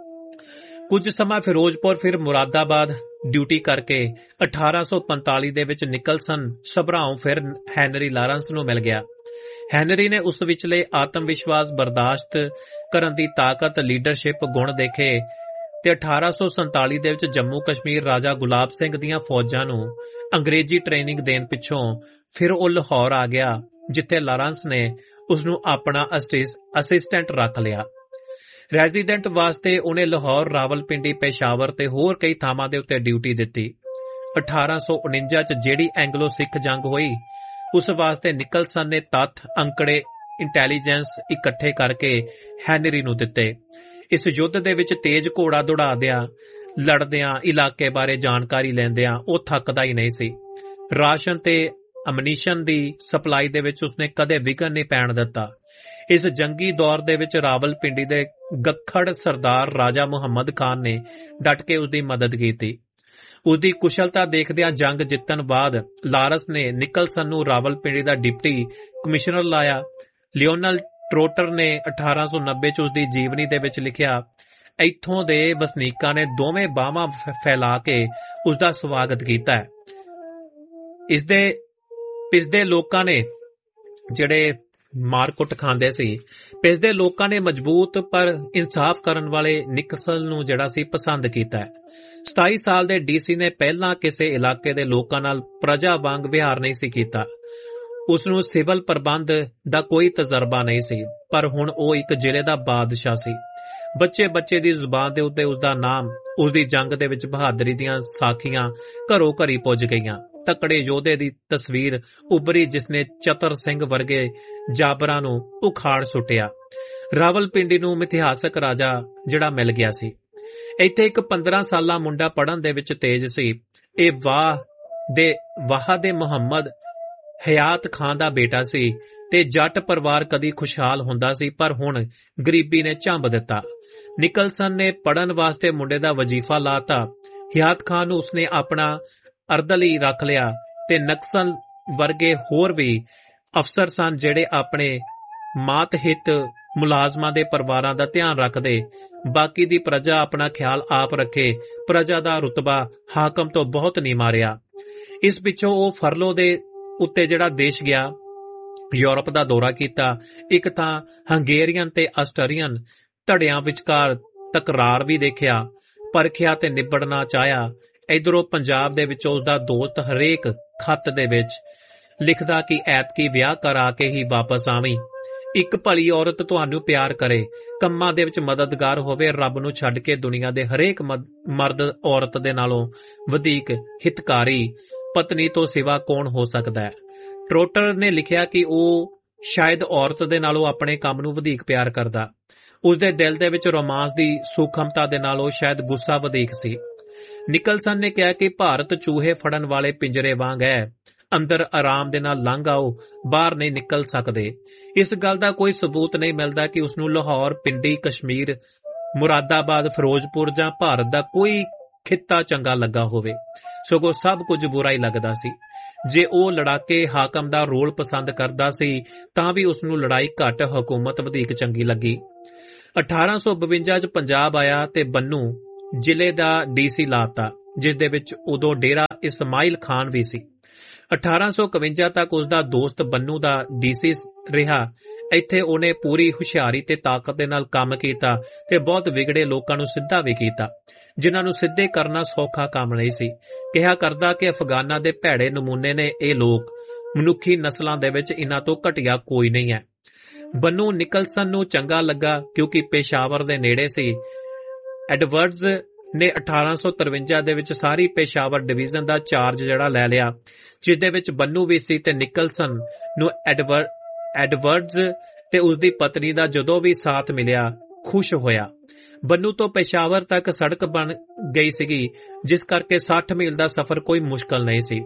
ਕੁਝ ਸਮਾਂ ਫਿਰੋਜ਼ਪੁਰ ਫਿਰ ਮੁਰਾਦਾਬਾਦ ਡਿਊਟੀ ਕਰਕੇ ਅਠਾਰਾਂ ਸੌ ਪੰਤਾਲੀ ਦੇ ਵਿੱਚ ਨਿਕਲਸਨ ਸਭਰਾਉਂ ਫਿਰ ਹੈਨਰੀ ਲਾਰੈਂਸ ਨੂੰ ਮਿਲ ਗਿਆ। ਹੈਨਰੀ ਨੇ ਉਸ ਵਿਚਲੇ ਆਤਮ ਵਿਸ਼ਵਾਸ, ਬਰਦਾਸ਼ਤ ਕਰਨ ਦੀ ਤਾਕਤ, ਲੀਡਰਸ਼ਿਪ ਗੁਣ ਦੇਖੇ ਤੇ ਅਠਾਰਾਂ ਸੌ ਸੰਤਾਲੀ ਦੇ ਵਿੱਚ ਜੰਮੂ ਕਸ਼ਮੀਰ ਰਾਜਾ ਗੁਲਾਬ ਸਿੰਘ ਦੀਆਂ ਫੌਜਾਂ ਨੂੰ ਅੰਗਰੇਜ਼ੀ ਟ੍ਰੇਨਿੰਗ ਦੇਣ ਪਿੱਛੋਂ ਫਿਰ ਉਹ ਲਾਹੌਰ ਆ ਗਿਆ, ਜਿੱਥੇ ਲਾਰੈਂਸ ਨੇ ਉਸਨੂੰ ਆਪਣਾ ਅਸਿਸਟੈਂਟ ਰੱਖ ਲਿਆ। ਰੈਜ਼ੀਡੈਂਟ ਵਾਸਤੇ ਉਹਨੇ ਲਾਹੌਰ, ਰਾਵਲਪਿੰਡੀ, ਪੇਸ਼ਾਵਰ ਤੇ ਹੋਰ ਕਈ ਥਾਵਾਂ ਦੇ ਉੱਤੇ ਡਿਊਟੀ ਦਿੱਤੀ। ਅਠਾਰਾਂ ਸੌ ਉਨੰਜਾ ਚ ਜਿਹੜੀ ਐਂਗਲੋ ਸਿੱਖ ਜੰਗ ਹੋਈ, ਉਸ ਵਾਸਤੇ ਨਿਕਲਸਨ ਨੇ ਤੱਥ, ਅੰਕੜੇ, ਇੰਟੈਲੀਜੈਂਸ ਇਕੱਠੇ ਕਰਕੇ ਹੈਨਰੀ ਨੂੰ ਦਿੱਤੇ। ਇਸ ਯੁੱਧ ਦੇ ਵਿੱਚ ਤੇਜ਼ ਘੋੜਾ ਦੌੜਾਦਿਆਂ, ਲੜਦਿਆਂ, ਇਲਾਕੇ ਬਾਰੇ ਜਾਣਕਾਰੀ ਲੈਂਦਿਆਂ ਉਹ ਥੱਕਦਾ ਹੀ ਨਹੀਂ ਸੀ। ਰਾਸ਼ਨ ਤੇ ਅਮਨੀਸ਼ਨ ਦੀ ਸਪਲਾਈ ਦੇ ਵਿੱਚ ਉਸਨੇ ਕਦੇ ਵਿਘਨ ਨਹੀਂ ਪੈਣ ਦਿੱਤਾ। ਇਸ ਜੰਗੀ ਦੌਰ ਦੇ ਵਿੱਚ ਰਾਵਲਪਿੰਡੀ ਦੇ ਗੱਖੜ ਸਰਦਾਰ ਰਾਜਾ ਮੁਹੰਮਦ ਖਾਨ ਨੇ ਡਟ ਕੇ ਉਸਦੀ ਮਦਦ ਕੀਤੀ। ਉਸਦੀ ਕੁਸ਼ਲਤਾ ਦੇਖਦਿਆਂ ਜੰਗ ਜਿੱਤਣ ਬਾਅਦ ਲਾਰੈਂਸ ਨੇ ਨਿਕਲਸਨ ਨੂੰ ਰਾਵਲਪਿੰਡੀ ਦਾ ਡਿਪਟੀ ਕਮਿਸ਼ਨਰ ਲਾਇਆ। ਲਿਓਨਲ ਟਰੋਟਰ ਨੇ ਅਠਾਰਾਂ ਸੌ ਨੱਬੇ ਚ ਉਸਦੀ ਜੀਵਨੀ ਦੇ ਵਿੱਚ ਲਿਖਿਆ, ਇੱਥੋਂ ਦੇ ਵਸਨੀਕਾਂ ਨੇ ਦੋਵੇਂ ਬਾਹਾਂ ਫੈਲਾ ਕੇ ਉਸਦਾ ਸਵਾਗਤ ਕੀਤਾ ਹੈ। ਇਸਦੇ ਪਿਸਦੇ ਲੋਕਾਂ ਨੇ ਜਿਹੜੇ ਮਾਰਕੁੱਟ ਖਾਂਦੇ ਸੀ, ਪਿਸਦੇ ਲੋਕਾਂ ਨੇ ਮਜ਼ਬੂਤ ਪਰ ਇਨਸਾਫ ਕਰਨ ਵਾਲੇ ਨਿਕਲਸਨ ਨੂੰ ਜਿਹੜਾ ਸੀ ਪਸੰਦ ਕੀਤਾ ਹੈ। ਸਤਾਈ ਸਾਲ ਦੇ ਡੀਸੀ ਨੇ ਪਹਿਲਾਂ ਕਿਸੇ ਇਲਾਕੇ ਦੇ ਲੋਕਾਂ ਨਾਲ ਪ੍ਰਜਾ ਵਾਂਗ ਵਿਹਾਰ ਨਹੀਂ ਸੀ ਕੀਤਾ। ਉਸ ਨੂੰ ਸਿਵਲ ਪ੍ਰਬੰਧ ਦਾ ਕੋਈ ਤਜਰਬਾ ਨਹੀਂ ਸੀ, ਪਰ ਹੁਣ ਉਹ ਇੱਕ ਜ਼ਿਲ੍ਹੇ ਦਾ ਬਾਦਸ਼ਾਹ ਸੀ। ਬੱਚੇ ਬੱਚੇ ਦੀ ਜ਼ੁਬਾਨ ਦੇ ਉੱਤੇ ਉਸਦਾ ਨਾਮ, ਉਸਦੀ ਜੰਗ ਦੇ ਵਿੱਚ ਬਹਾਦਰੀ ਦੀਆਂ ਸਾਖੀਆਂ ਘਰੋਂ ਘਰੀ ਪੁੱਜ ਗਈਆਂ। ਤਕੜੇ ਯੋਧੇ ਦੀ ਤਸਵੀਰ ਉਭਰੀ ਜਿਸਨੇ ਚਤਰ ਸਿੰਘ ਵਰਗੇ ਜਾਬਰਾਂ ਨੂੰ ਉਖਾੜ ਸੁੱਟਿਆ। ਰਾਵਲਪਿੰਡੀ ਨੂੰ ਮਿਥਿਹਾਸਕ ਰਾਜਾ ਜਿਹੜਾ ਮਿਲ ਗਿਆ ਸੀ। ਇੱਥੇ ਇੱਕ ਪੰਦਰਾਂ ਸਾਲਾ ਮੁੰਡਾ ਪੜ੍ਹਨ ਦੇ ਵਿੱਚ ਤੇਜ਼ ਸੀ। ਇਹ ਵਾਹ ਦੇ ਵਾਹ ਦੇ ਮੁਹੰਮਦ ਹਯਾਤ ਖਾਨ ਦਾ ਬੇਟਾ ਸੀ ਤੇ ਜੱਟ ਪਰਿਵਾਰ ਕਦੀ ਖੁਸ਼ਹਾਲ ਹੁੰਦਾ ਸੀ, ਪਰ ਹੁਣ ਗਰੀਬੀ ਨੇ ਝੰਬ ਦਿੱਤਾ। ਨਿਕਲਸਨ ਨੇ ਪੜ੍ਹਨ ਵਾਸਤੇ ਮੁੰਡੇ ਦਾ ਵਜ਼ੀਫਾ ਲਾਤਾ। ਹਯਾਤ ਖਾਨ ਨੂੰ ਉਸਨੇ ਆਪਣਾ ਅਰਦਲੀ ਰੱਖ ਲਿਆ ਤੇ ਨਕਸਲ ਵਰਗੇ ਹੋਰ ਵੀ ਅਫਸਰ ਸਨ ਜਿਹੜੇ ਆਪਣੇ ਮਾਤਹਿਤ ਮੁਲਾਜ਼ਮਾਂ ਦੇ ਪਰਿਵਾਰਾਂ ਦਾ ਧਿਆਨ ਰੱਖਦੇ। ਬਾਕੀ ਦੀ ਪ੍ਰਜਾ ਆਪਣਾ ਖਿਆਲ ਆਪ ਰੱਖੇ। ਪ੍ਰਜਾ ਦਾ ਰੁਤਬਾ ਹਾਕਮ ਤੋਂ ਬਹੁਤ ਨੀਵਾਂ ਰਿਹਾ। ਇਸ ਪਿੱਛੋਂ ਉਹ ਫਰਲੋ ਦੇ ਉੱਤੇ ਜਿਹੜਾ ਦੇਸ਼ ਗਿਆ, ਯੂਰਪ ਦਾ ਦੌਰਾ ਕੀਤਾ। ਇੱਕ ਤਾਂ ਹੰਗੇਰੀਅਨ ਤੇ ਆਸਟਰੀਅਨ ਧੜਿਆਂ ਵਿਚਕਾਰ ਤਕਰਾਰ ਵੀ ਦੇਖਿਆ, ਪਰਖਿਆ ਤੇ ਨਿਬੜਨਾ ਚਾਹਿਆ। ਇਧਰੋਂ ਪੰਜਾਬ ਦੇ ਵਿੱਚ ਉਸਦਾ ਦੋਸਤ ਹਰੇਕ ਖੱਤ ਦੇ ਵਿੱਚ ਲਿਖਦਾ ਕਿ ਐਤਕੀ ਵਿਆਹ ਕਰਾ ਕੇ ਹੀ ਵਾਪਸ ਆਵੀਂ। ਇੱਕ ਭਲੀ ਔਰਤ ਤੁਹਾਨੂੰ ਪਿਆਰ ਕਰੇ, ਕੰਮਾਂ ਦੇ ਵਿੱਚ ਮਦਦਗਾਰ ਹੋਵੇ, ਰੱਬ ਨੂੰ ਛੱਡ ਕੇ ਦੁਨੀਆ ਦੇ ਹਰੇਕ ਮਰਦ ਔਰਤ ਦੇ ਨਾਲੋਂ ਵਧੇਕ ਹਿਤਕਾਰੀ ਪਤਨੀ ਤੋਂ ਸਿਵਾ ਕੌਣ ਹੋ ਸਕਦਾ ਹੈ। ਟਰੋਟਰ ਨੇ ਲਿਖਿਆ ਕਿ ਉਹ ਸ਼ਾਇਦ ਔਰਤ ਦੇ ਨਾਲੋਂ ਆਪਣੇ ਕੰਮ ਨੂੰ ਵਧੇਕ ਪਿਆਰ ਕਰਦਾ। ਉਸਦੇ ਦਿਲ ਦੇ ਵਿੱਚ ਰੋਮਾਂਸ ਦੀ ਸੂਖਮਤਾ ਦੇ ਨਾਲੋਂ ਸ਼ਾਇਦ ਗੁੱਸਾ ਵਧੇਕ ਸੀ। ਨਿਕਲਸਨ ਨੇ ਕਿਹਾ ਕਿ ਭਾਰਤ ਚੂਹੇ ਫੜਨ ਵਾਲੇ ਪਿੰਜਰੇ ਵਾਂਗ ਹੈ, ਅੰਦਰ ਆਰਾਮ ਦੇ ਨਾਲ ਲੰਘ ਆਓ, ਬਾਹਰ ਨਹੀਂ ਨਿਕਲ ਸਕਦੇ। ਇਸ ਗੱਲ ਦਾ ਕੋਈ ਸਬੂਤ ਨਹੀਂ ਮਿਲਦਾ ਕਿ ਉਸਨੂੰ ਲਾਹੌਰ, ਪਿੰਡੀ, ਕਸ਼ਮੀਰ, ਮੁਰਾਦਾਬਾਦ, ਫਿਰੋਜ਼ਪੁਰ ਜਾਂ ਭਾਰਤ ਦਾ ਕੋਈ ਖਿੱਤਾ ਚੰਗਾ ਲੱਗਾ ਹੋਵੇ, ਸਗੋਂ ਸਭ ਕੁਝ ਬੁਰਾ ਹੀ ਲੱਗਦਾ ਸੀ। ਜੇ ਉਹ ਲੜਾਕੇ ਹਾਕਮ ਦਾ ਰੋਲ ਪਸੰਦ ਕਰਦਾ ਸੀ ਤਾਂ ਵੀ ਉਸ ਨੂੰ ਲੜਾਈ ਘੱਟ, ਹਕੂਮਤ ਵਧੇਕ ਚੰਗੀ ਲੱਗੀ। ਅਠਾਰਾਂ ਸੌ ਬਵੰਜਾ ਚ ਪੰਜਾਬ ਆਇਆ ਤੇ ਬੰਨੂ ਜ਼ਿਲ੍ਹੇ ਦਾ ਡੀਸੀ ਲਾਤਾ, ਜਿਸ ਦੇ ਵਿੱਚ ਉਦੋਂ ਡੇਰਾ ਇਸਮਾਈਲ ਖਾਨ ਵੀ ਸੀ। ਅਠਾਰਾਂ ਸੌ ਇਕਵੰਜਾ ਤੱਕ ਉਸਦਾ ਦੋਸਤ ਬੰਨੂ ਦਾ ਡੀਸੀ ਰਿਹਾ। ਇੱਥੇ ਉਹਨੇ ਪੂਰੀ ਹੁਸ਼ਿਆਰੀ ਤੇ ਤਾਕਤ ਦੇ ਨਾਲ ਕੰਮ ਕੀਤਾ ਤੇ ਬਹੁਤ ਵਿਗੜੇ ਲੋਕਾਂ ਨੂੰ ਸਿੱਧਾ ਵੀ ਕੀਤਾ, ਜਿਨ੍ਹਾਂ ਨੂੰ ਸਿੱਧੇ ਕਰਨਾ ਸੌਖਾ ਕੰਮ ਨਹੀਂ ਸੀ। ਕਿਹਾ ਕਰਦਾ ਕਿ ਅਫਗਾਨਾਂ ਦੇ ਭੈੜੇ ਨਮੂਨੇ ਨੇ ਇਹ ਲੋਕ, ਮਨੁੱਖੀ ਨਸਲਾਂ ਦੇ ਵਿੱਚ ਇਹਨਾਂ ਤੋਂ ਘਟੀਆ ਕੋਈ ਨਹੀਂ ਹੈ। ਬੰਨੂ ਨਿਕਲਸਨ ਨੂੰ ਚੰਗਾ ਲੱਗਾ ਕਿਉਂਕਿ ਪੇਸ਼ਾਵਰ ਦੇ ਨੇੜੇ ਸੀ। ਐਡਵਰਡਜ਼ ਨੇ ਅਠਾਰਾਂ ਸੌ ਤਰਵੰਜਾ ਦੇ ਵਿੱਚ ਸਾਰੀ ਪੇਸ਼ਾਵਰ ਡਿਵੀਜ਼ਨ ਦਾ ਚਾਰਜ ਜਿਹੜਾ ਲੈ ਲਿਆ, ਜਿਸ ਦੇ ਵਿੱਚ ਬੰਨੂ ਵੀ ਸੀ ਤੇ ਨਿਕਲਸਨ ਨੂੰ ਐਡਵਰ ਐਡਵਰਡਜ਼ ਤੇ ਉਸਦੀ ਪਤਨੀ ਦਾ ਜਦੋਂ ਵੀ ਸਾਥ ਮਿਲਿਆ ਖੁਸ਼ ਹੋਇਆ। ਬੰਨੂ ਤੋਂ ਪੇਸ਼ਾਵਰ ਤੱਕ ਸੜਕ ਬਣ ਗਈ ਸੀਗੀ, ਜਿਸ ਕਰਕੇ ਸੱਠ ਮੀਲ ਦਾ ਸਫ਼ਰ ਕੋਈ ਮੁਸ਼ਕਲ ਨਹੀਂ ਸੀ।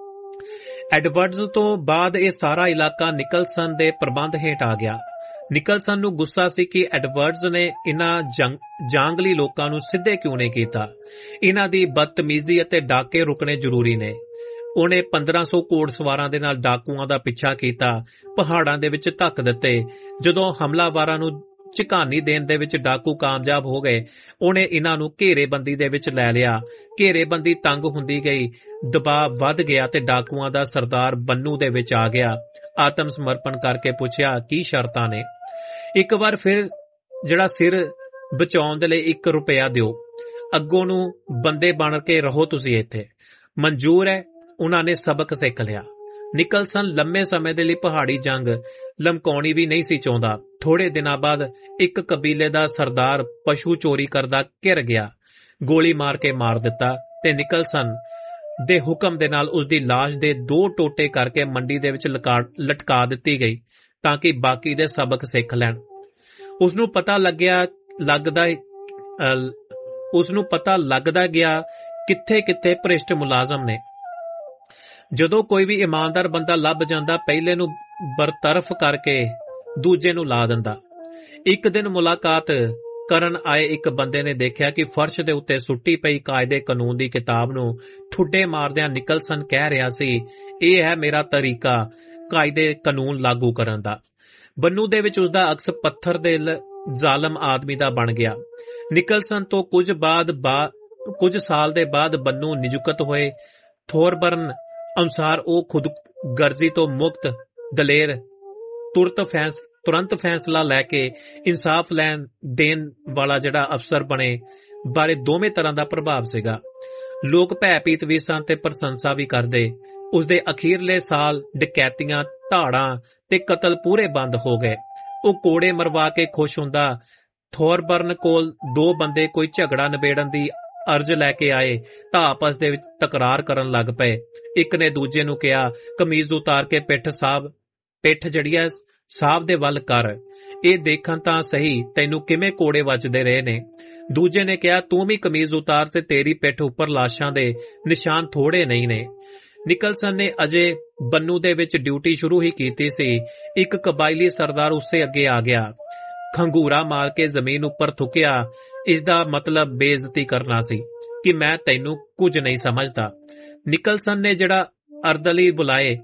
ਐਡਵਰਡਜ਼ ਤੋਂ ਬਾਅਦ ਇਹ ਸਾਰਾ ਇਲਾਕਾ ਨਿਕਲਸਨ ਦੇ ਪ੍ਰਬੰਧ ਹੇਠ ਆ ਗਿਆ। ਨਿਕਲਸਨ ਨੂੰ ਗੁੱਸਾ ਸੀ ਕਿ ਐਡਵਰਡਜ਼ ਨੇ ਇਨ੍ਹਾਂ ਜੰਗ ਜਾਂਗਲੀ ਲੋਕਾਂ ਨੂੰ ਸਿੱਧੇ ਕਿਉਂ ਨਹੀਂ ਕੀਤਾ। ਇਨ੍ਹਾਂ ਦੀ ਬਦਤਮੀਜ਼ੀ ਅਤੇ ਡਾਕੇ ਰੁਕਣੇ ਜ਼ਰੂਰੀ ਨੇ। ਉਹਨੇ ਪੰਦਰਾਂ ਸੌ ਘੋੜਸਵਾਰਾਂ ਦੇ ਨਾਲ ਡਾਕੂਆਂ ਦਾ ਪਿੱਛਾ ਕੀਤਾ, ਪਹਾੜਾਂ ਦੇ ਵਿੱਚ ਧੱਕ ਦਿੱਤੇ। ਜਦੋਂ ਹਮਲਾਵਾਰਾਂ ਨੂੰ ਝਕਾਨੀ ਦੇਣ ਦੇ ਵਿੱਚ ਡਾਕੂ ਕਾਮਯਾਬ ਹੋ ਗਏ, ਉਹਨੇ ਇਨ੍ਹਾਂ ਨੂੰ ਘੇਰੇਬੰਦੀ ਦੇ ਵਿੱਚ ਲੈ ਲਿਆ। ਘੇਰੇਬੰਦੀ ਤੰਗ ਹੁੰਦੀ ਗਈ, ਦਬਾਅ ਵੱਧ ਗਿਆ ਤੇ ਡਾਕੂਆਂ ਦਾ ਸਰਦਾਰ ਬੰਨੂ ਦੇ ਵਿੱਚ ਆ ਗਿਆ। ਆਤਮ ਸਮਰਪਣ ਕਰਕੇ ਪੁੱਛਿਆ, ਕੀ ਸ਼ਰਤਾਂ ਨੇ? ਇੱਕ ਵਾਰ ਫਿਰ ਜਿਹੜਾ ਸਿਰ ਬਚਾਉਣ ਦੇ ਲਈ ਇੱਕ ਰੁਪਇਆ ਦਿਓ, ਅੱਗੋਂ ਨੂੰ ਬੰਦੇ ਬਣ ਕੇ ਰਹੋ ਤੁਸੀਂ ਇੱਥੇ। ਮਨਜ਼ੂਰ ਹੈ। ਉਹਨਾਂ ਨੇ ਸਬਕ ਸਿੱਖ ਲਿਆ। ਨਿਕਲਸਨ ਲੰਮੇ ਸਮੇਂ ਦੇ ਲਈ ਪਹਾੜੀ ਜੰਗ ਲਮਕਾਉਣੀ ਵੀ ਨਹੀਂ ਸੀ ਚਾਹੁੰਦਾ। ਥੋੜੇ ਦਿਨਾਂ ਬਾਅਦ ਇੱਕ ਕਬੀਲੇ ਦਾ ਸਰਦਾਰ ਪਸ਼ੂ ਚੋਰੀ ਕਰਦਾ ਘਿਰ ਗਿਆ, ਗੋਲੀ ਮਾਰ ਕੇ ਮਾਰ ਦਿੱਤਾ ਤੇ ਨਿਕਲਸਨ ਦੇ ਹੁਕਮ ਦੇ ਨਾਲ ਉਸਦੀ ਲਾਸ਼ ਦੇ ਦੋ ਟੋਟੇ ਕਰਕੇ ਮੰਡੀ ਦੇ ਵਿੱਚ ਲਟਕਾ ਦਿੱਤੀ ਗਈ ਤਾਂ ਕਿ ਬਾਕੀ ਦੇ ਸਬਕ ਸਿੱਖ ਲੈਣ। ਉਸਨੂੰ ਪਤਾ ਲੱਗਿਆ ਲੱਗਦਾ ਉਸਨੂੰ ਪਤਾ ਲੱਗਦਾ ਗਿਆ ਕਿੱਥੇ ਕਿੱਥੇ ਭ੍ਰਿਸ਼ਟ ਮੁਲਾਜ਼ਮ ਨੇ। ਜਦੋਂ ਕੋਈ ਵੀ ਇਮਾਨਦਾਰ ਬੰਦਾ ਲੱਭ ਜਾਂਦਾ, ਪਹਿਲੇ ਨੂੰ ਬਰਤਰਫ ਕਰਕੇ ਦੂਜੇ ਨੂੰ ਲਾ ਦਿੰਦਾ। ਇੱਕ ਦਿਨ ਮੁਲਾਕਾਤ ਕਰਨ ਆਏ ਇੱਕ ਬੰਦੇ ਨੇ ਦੇਖਿਆ ਕਿ ਫਰਸ਼ ਦੇ ਉੱਤੇ ਸੁੱਟੀ ਪਈ ਕਾਇਦੇ ਕਾਨੂੰਨ ਦੀ ਕਿਤਾਬ ਨੂੰ ਠੁੱਡੇ ਮਾਰਦਿਆਂ ਨਿਕਲਸਨ ਕਹਿ ਰਿਹਾ ਸੀ, ਇਹ ਹੈ ਮੇਰਾ ਤਰੀਕਾ ਕਾਇਦੇ ਕਾਨੂੰਨ ਲਾਗੂ ਕਰਨ ਦਾ। ਬੰਨੂ ਦੇ ਵਿੱਚ ਉਸਦਾ ਅਕਸ ਪੱਥਰ ਦੇ ਜ਼ਾਲਮ ਆਦਮੀ ਦਾ ਬਣ ਗਿਆ। ਨਿਕਲਸਨ ਤੋਂ ਕੁਝ ਬਾਅਦ ਕੁਝ ਸਾਲ ਦੇ ਬਾਅਦ ਬੰਨੂ ਨਿਯੁਕਤ ਹੋਏ। ਥੋਰਬਰਨ ਅਨੁਸਾਰ ਉਹ ਖੁਦ ਗਰਜ਼ੀ ਤੋਂ ਮੁਕਤ, ਦਲੇਰ, ਤੁਰਤ ਫੈਸ ਤੁਰੰਤ ਫੈਸਲਾ ਲੈ ਕੇ ਇਨਸਾਫ ਲੈਣ ਦੇਣ ਵਾਲਾ ਜਿਹੜਾ ਅਫਸਰ ਬਣੇ ਬਾਰੇ ਦੋਵੇਂ ਤਰ੍ਹਾਂ ਦਾ ਪ੍ਰਭਾਵ ਸੀਗਾ। ਲੋਕ ਭੈਭੀਤ ਵੀ ਸਨ ਤੇ ਪ੍ਰਸ਼ੰਸਾ ਵੀ ਕਰਦੇ। ਉਸਦੇ ਅਖੀਰਲੇ ਸਾਲ ਡਕੈਤੀਆਂ, ਧਾੜਾਂ ਤੇ ਕਤਲ ਪੂਰੇ ਬੰਦ ਹੋ ਗਏ। ਉਹ ਕੋੜੇ ਮਰਵਾ ਕੇ ਖੁਸ਼ ਹੁੰਦਾ। ਥੋਰਬਰਨ ਕੋਲ ਦੋ ਬੰਦੇ ਕੋਈ ਝਗੜਾ ਨਿਬੇੜਨ ਦੀ ਅਰਜ਼ ਲੈ ਕੇ ਆਏ ਤਾਂ ਆਪਸ ਦੇ ਵਿੱਚ ਤਕਰਾਰ ਕਰਨ ਲੱਗ ਪਏ। ਇੱਕ ਨੇ ਦੂਜੇ ਨੂੰ ਕਿਹਾ, ਕਮੀਜ਼ ਉਤਾਰ ਕੇ ਪਿੱਠ ਸਾਹਬ ਪਿੱਠ ਜਿਹੜੀ ਹੈ ਸਾਹਬ ਦੇ ਵੱਲ ਕਰ, ਇਹ ਦੇਖਣ ਤਾਂ ਸਹੀ ਤੈਨੂੰ ਕਿਵੇਂ ਕੋੜੇ ਵੱਜਦੇ ਰਹੇ ਨੇ। ਦੂਜੇ ਨੇ ਕਿਹਾ, ਤੂੰ ਵੀ ਕਮੀਜ਼ ਉਤਾਰ ਤੇ ਤੇਰੀ ਪਿੱਠ ਉੱਪਰ ਲਾਸ਼ਾਂ ਦੇ ਨਿਸ਼ਾਨ ਥੋੜੇ ਨਹੀਂ ਨੇ। ਨਿਕਲਸਨ ਨੇ ਅਜੇ ਬੰਨੂ ਦੇ ਵਿੱਚ ਡਿਊਟੀ ਸ਼ੁਰੂ ਹੀ ਕੀਤੀ ਸੀ। ਇੱਕ ਕਬਾਇਲੀ ਸਰਦਾਰ ਉਸਦੇ ਅੱਗੇ ਆ ਗਿਆ, ਖੰਗੂਰਾ ਮਾਰ ਕੇ ਜ਼ਮੀਨ ਉੱਪਰ ਥੁੱਕਿਆ। ਇਸ ਦਾ ਮਤਲਬ ਬੇਇੱਜ਼ਤੀ ਕਰਨਾ ਸੀ ਕਿ ਮੈਂ ਤੈਨੂੰ ਕੁਝ ਨਹੀਂ ਸਮਝਦਾ। ਨਿਕਲਸਨ ਨੇ ਜਿਹੜਾ ਅਰਦਲੀ ਬੁਲਾਏ,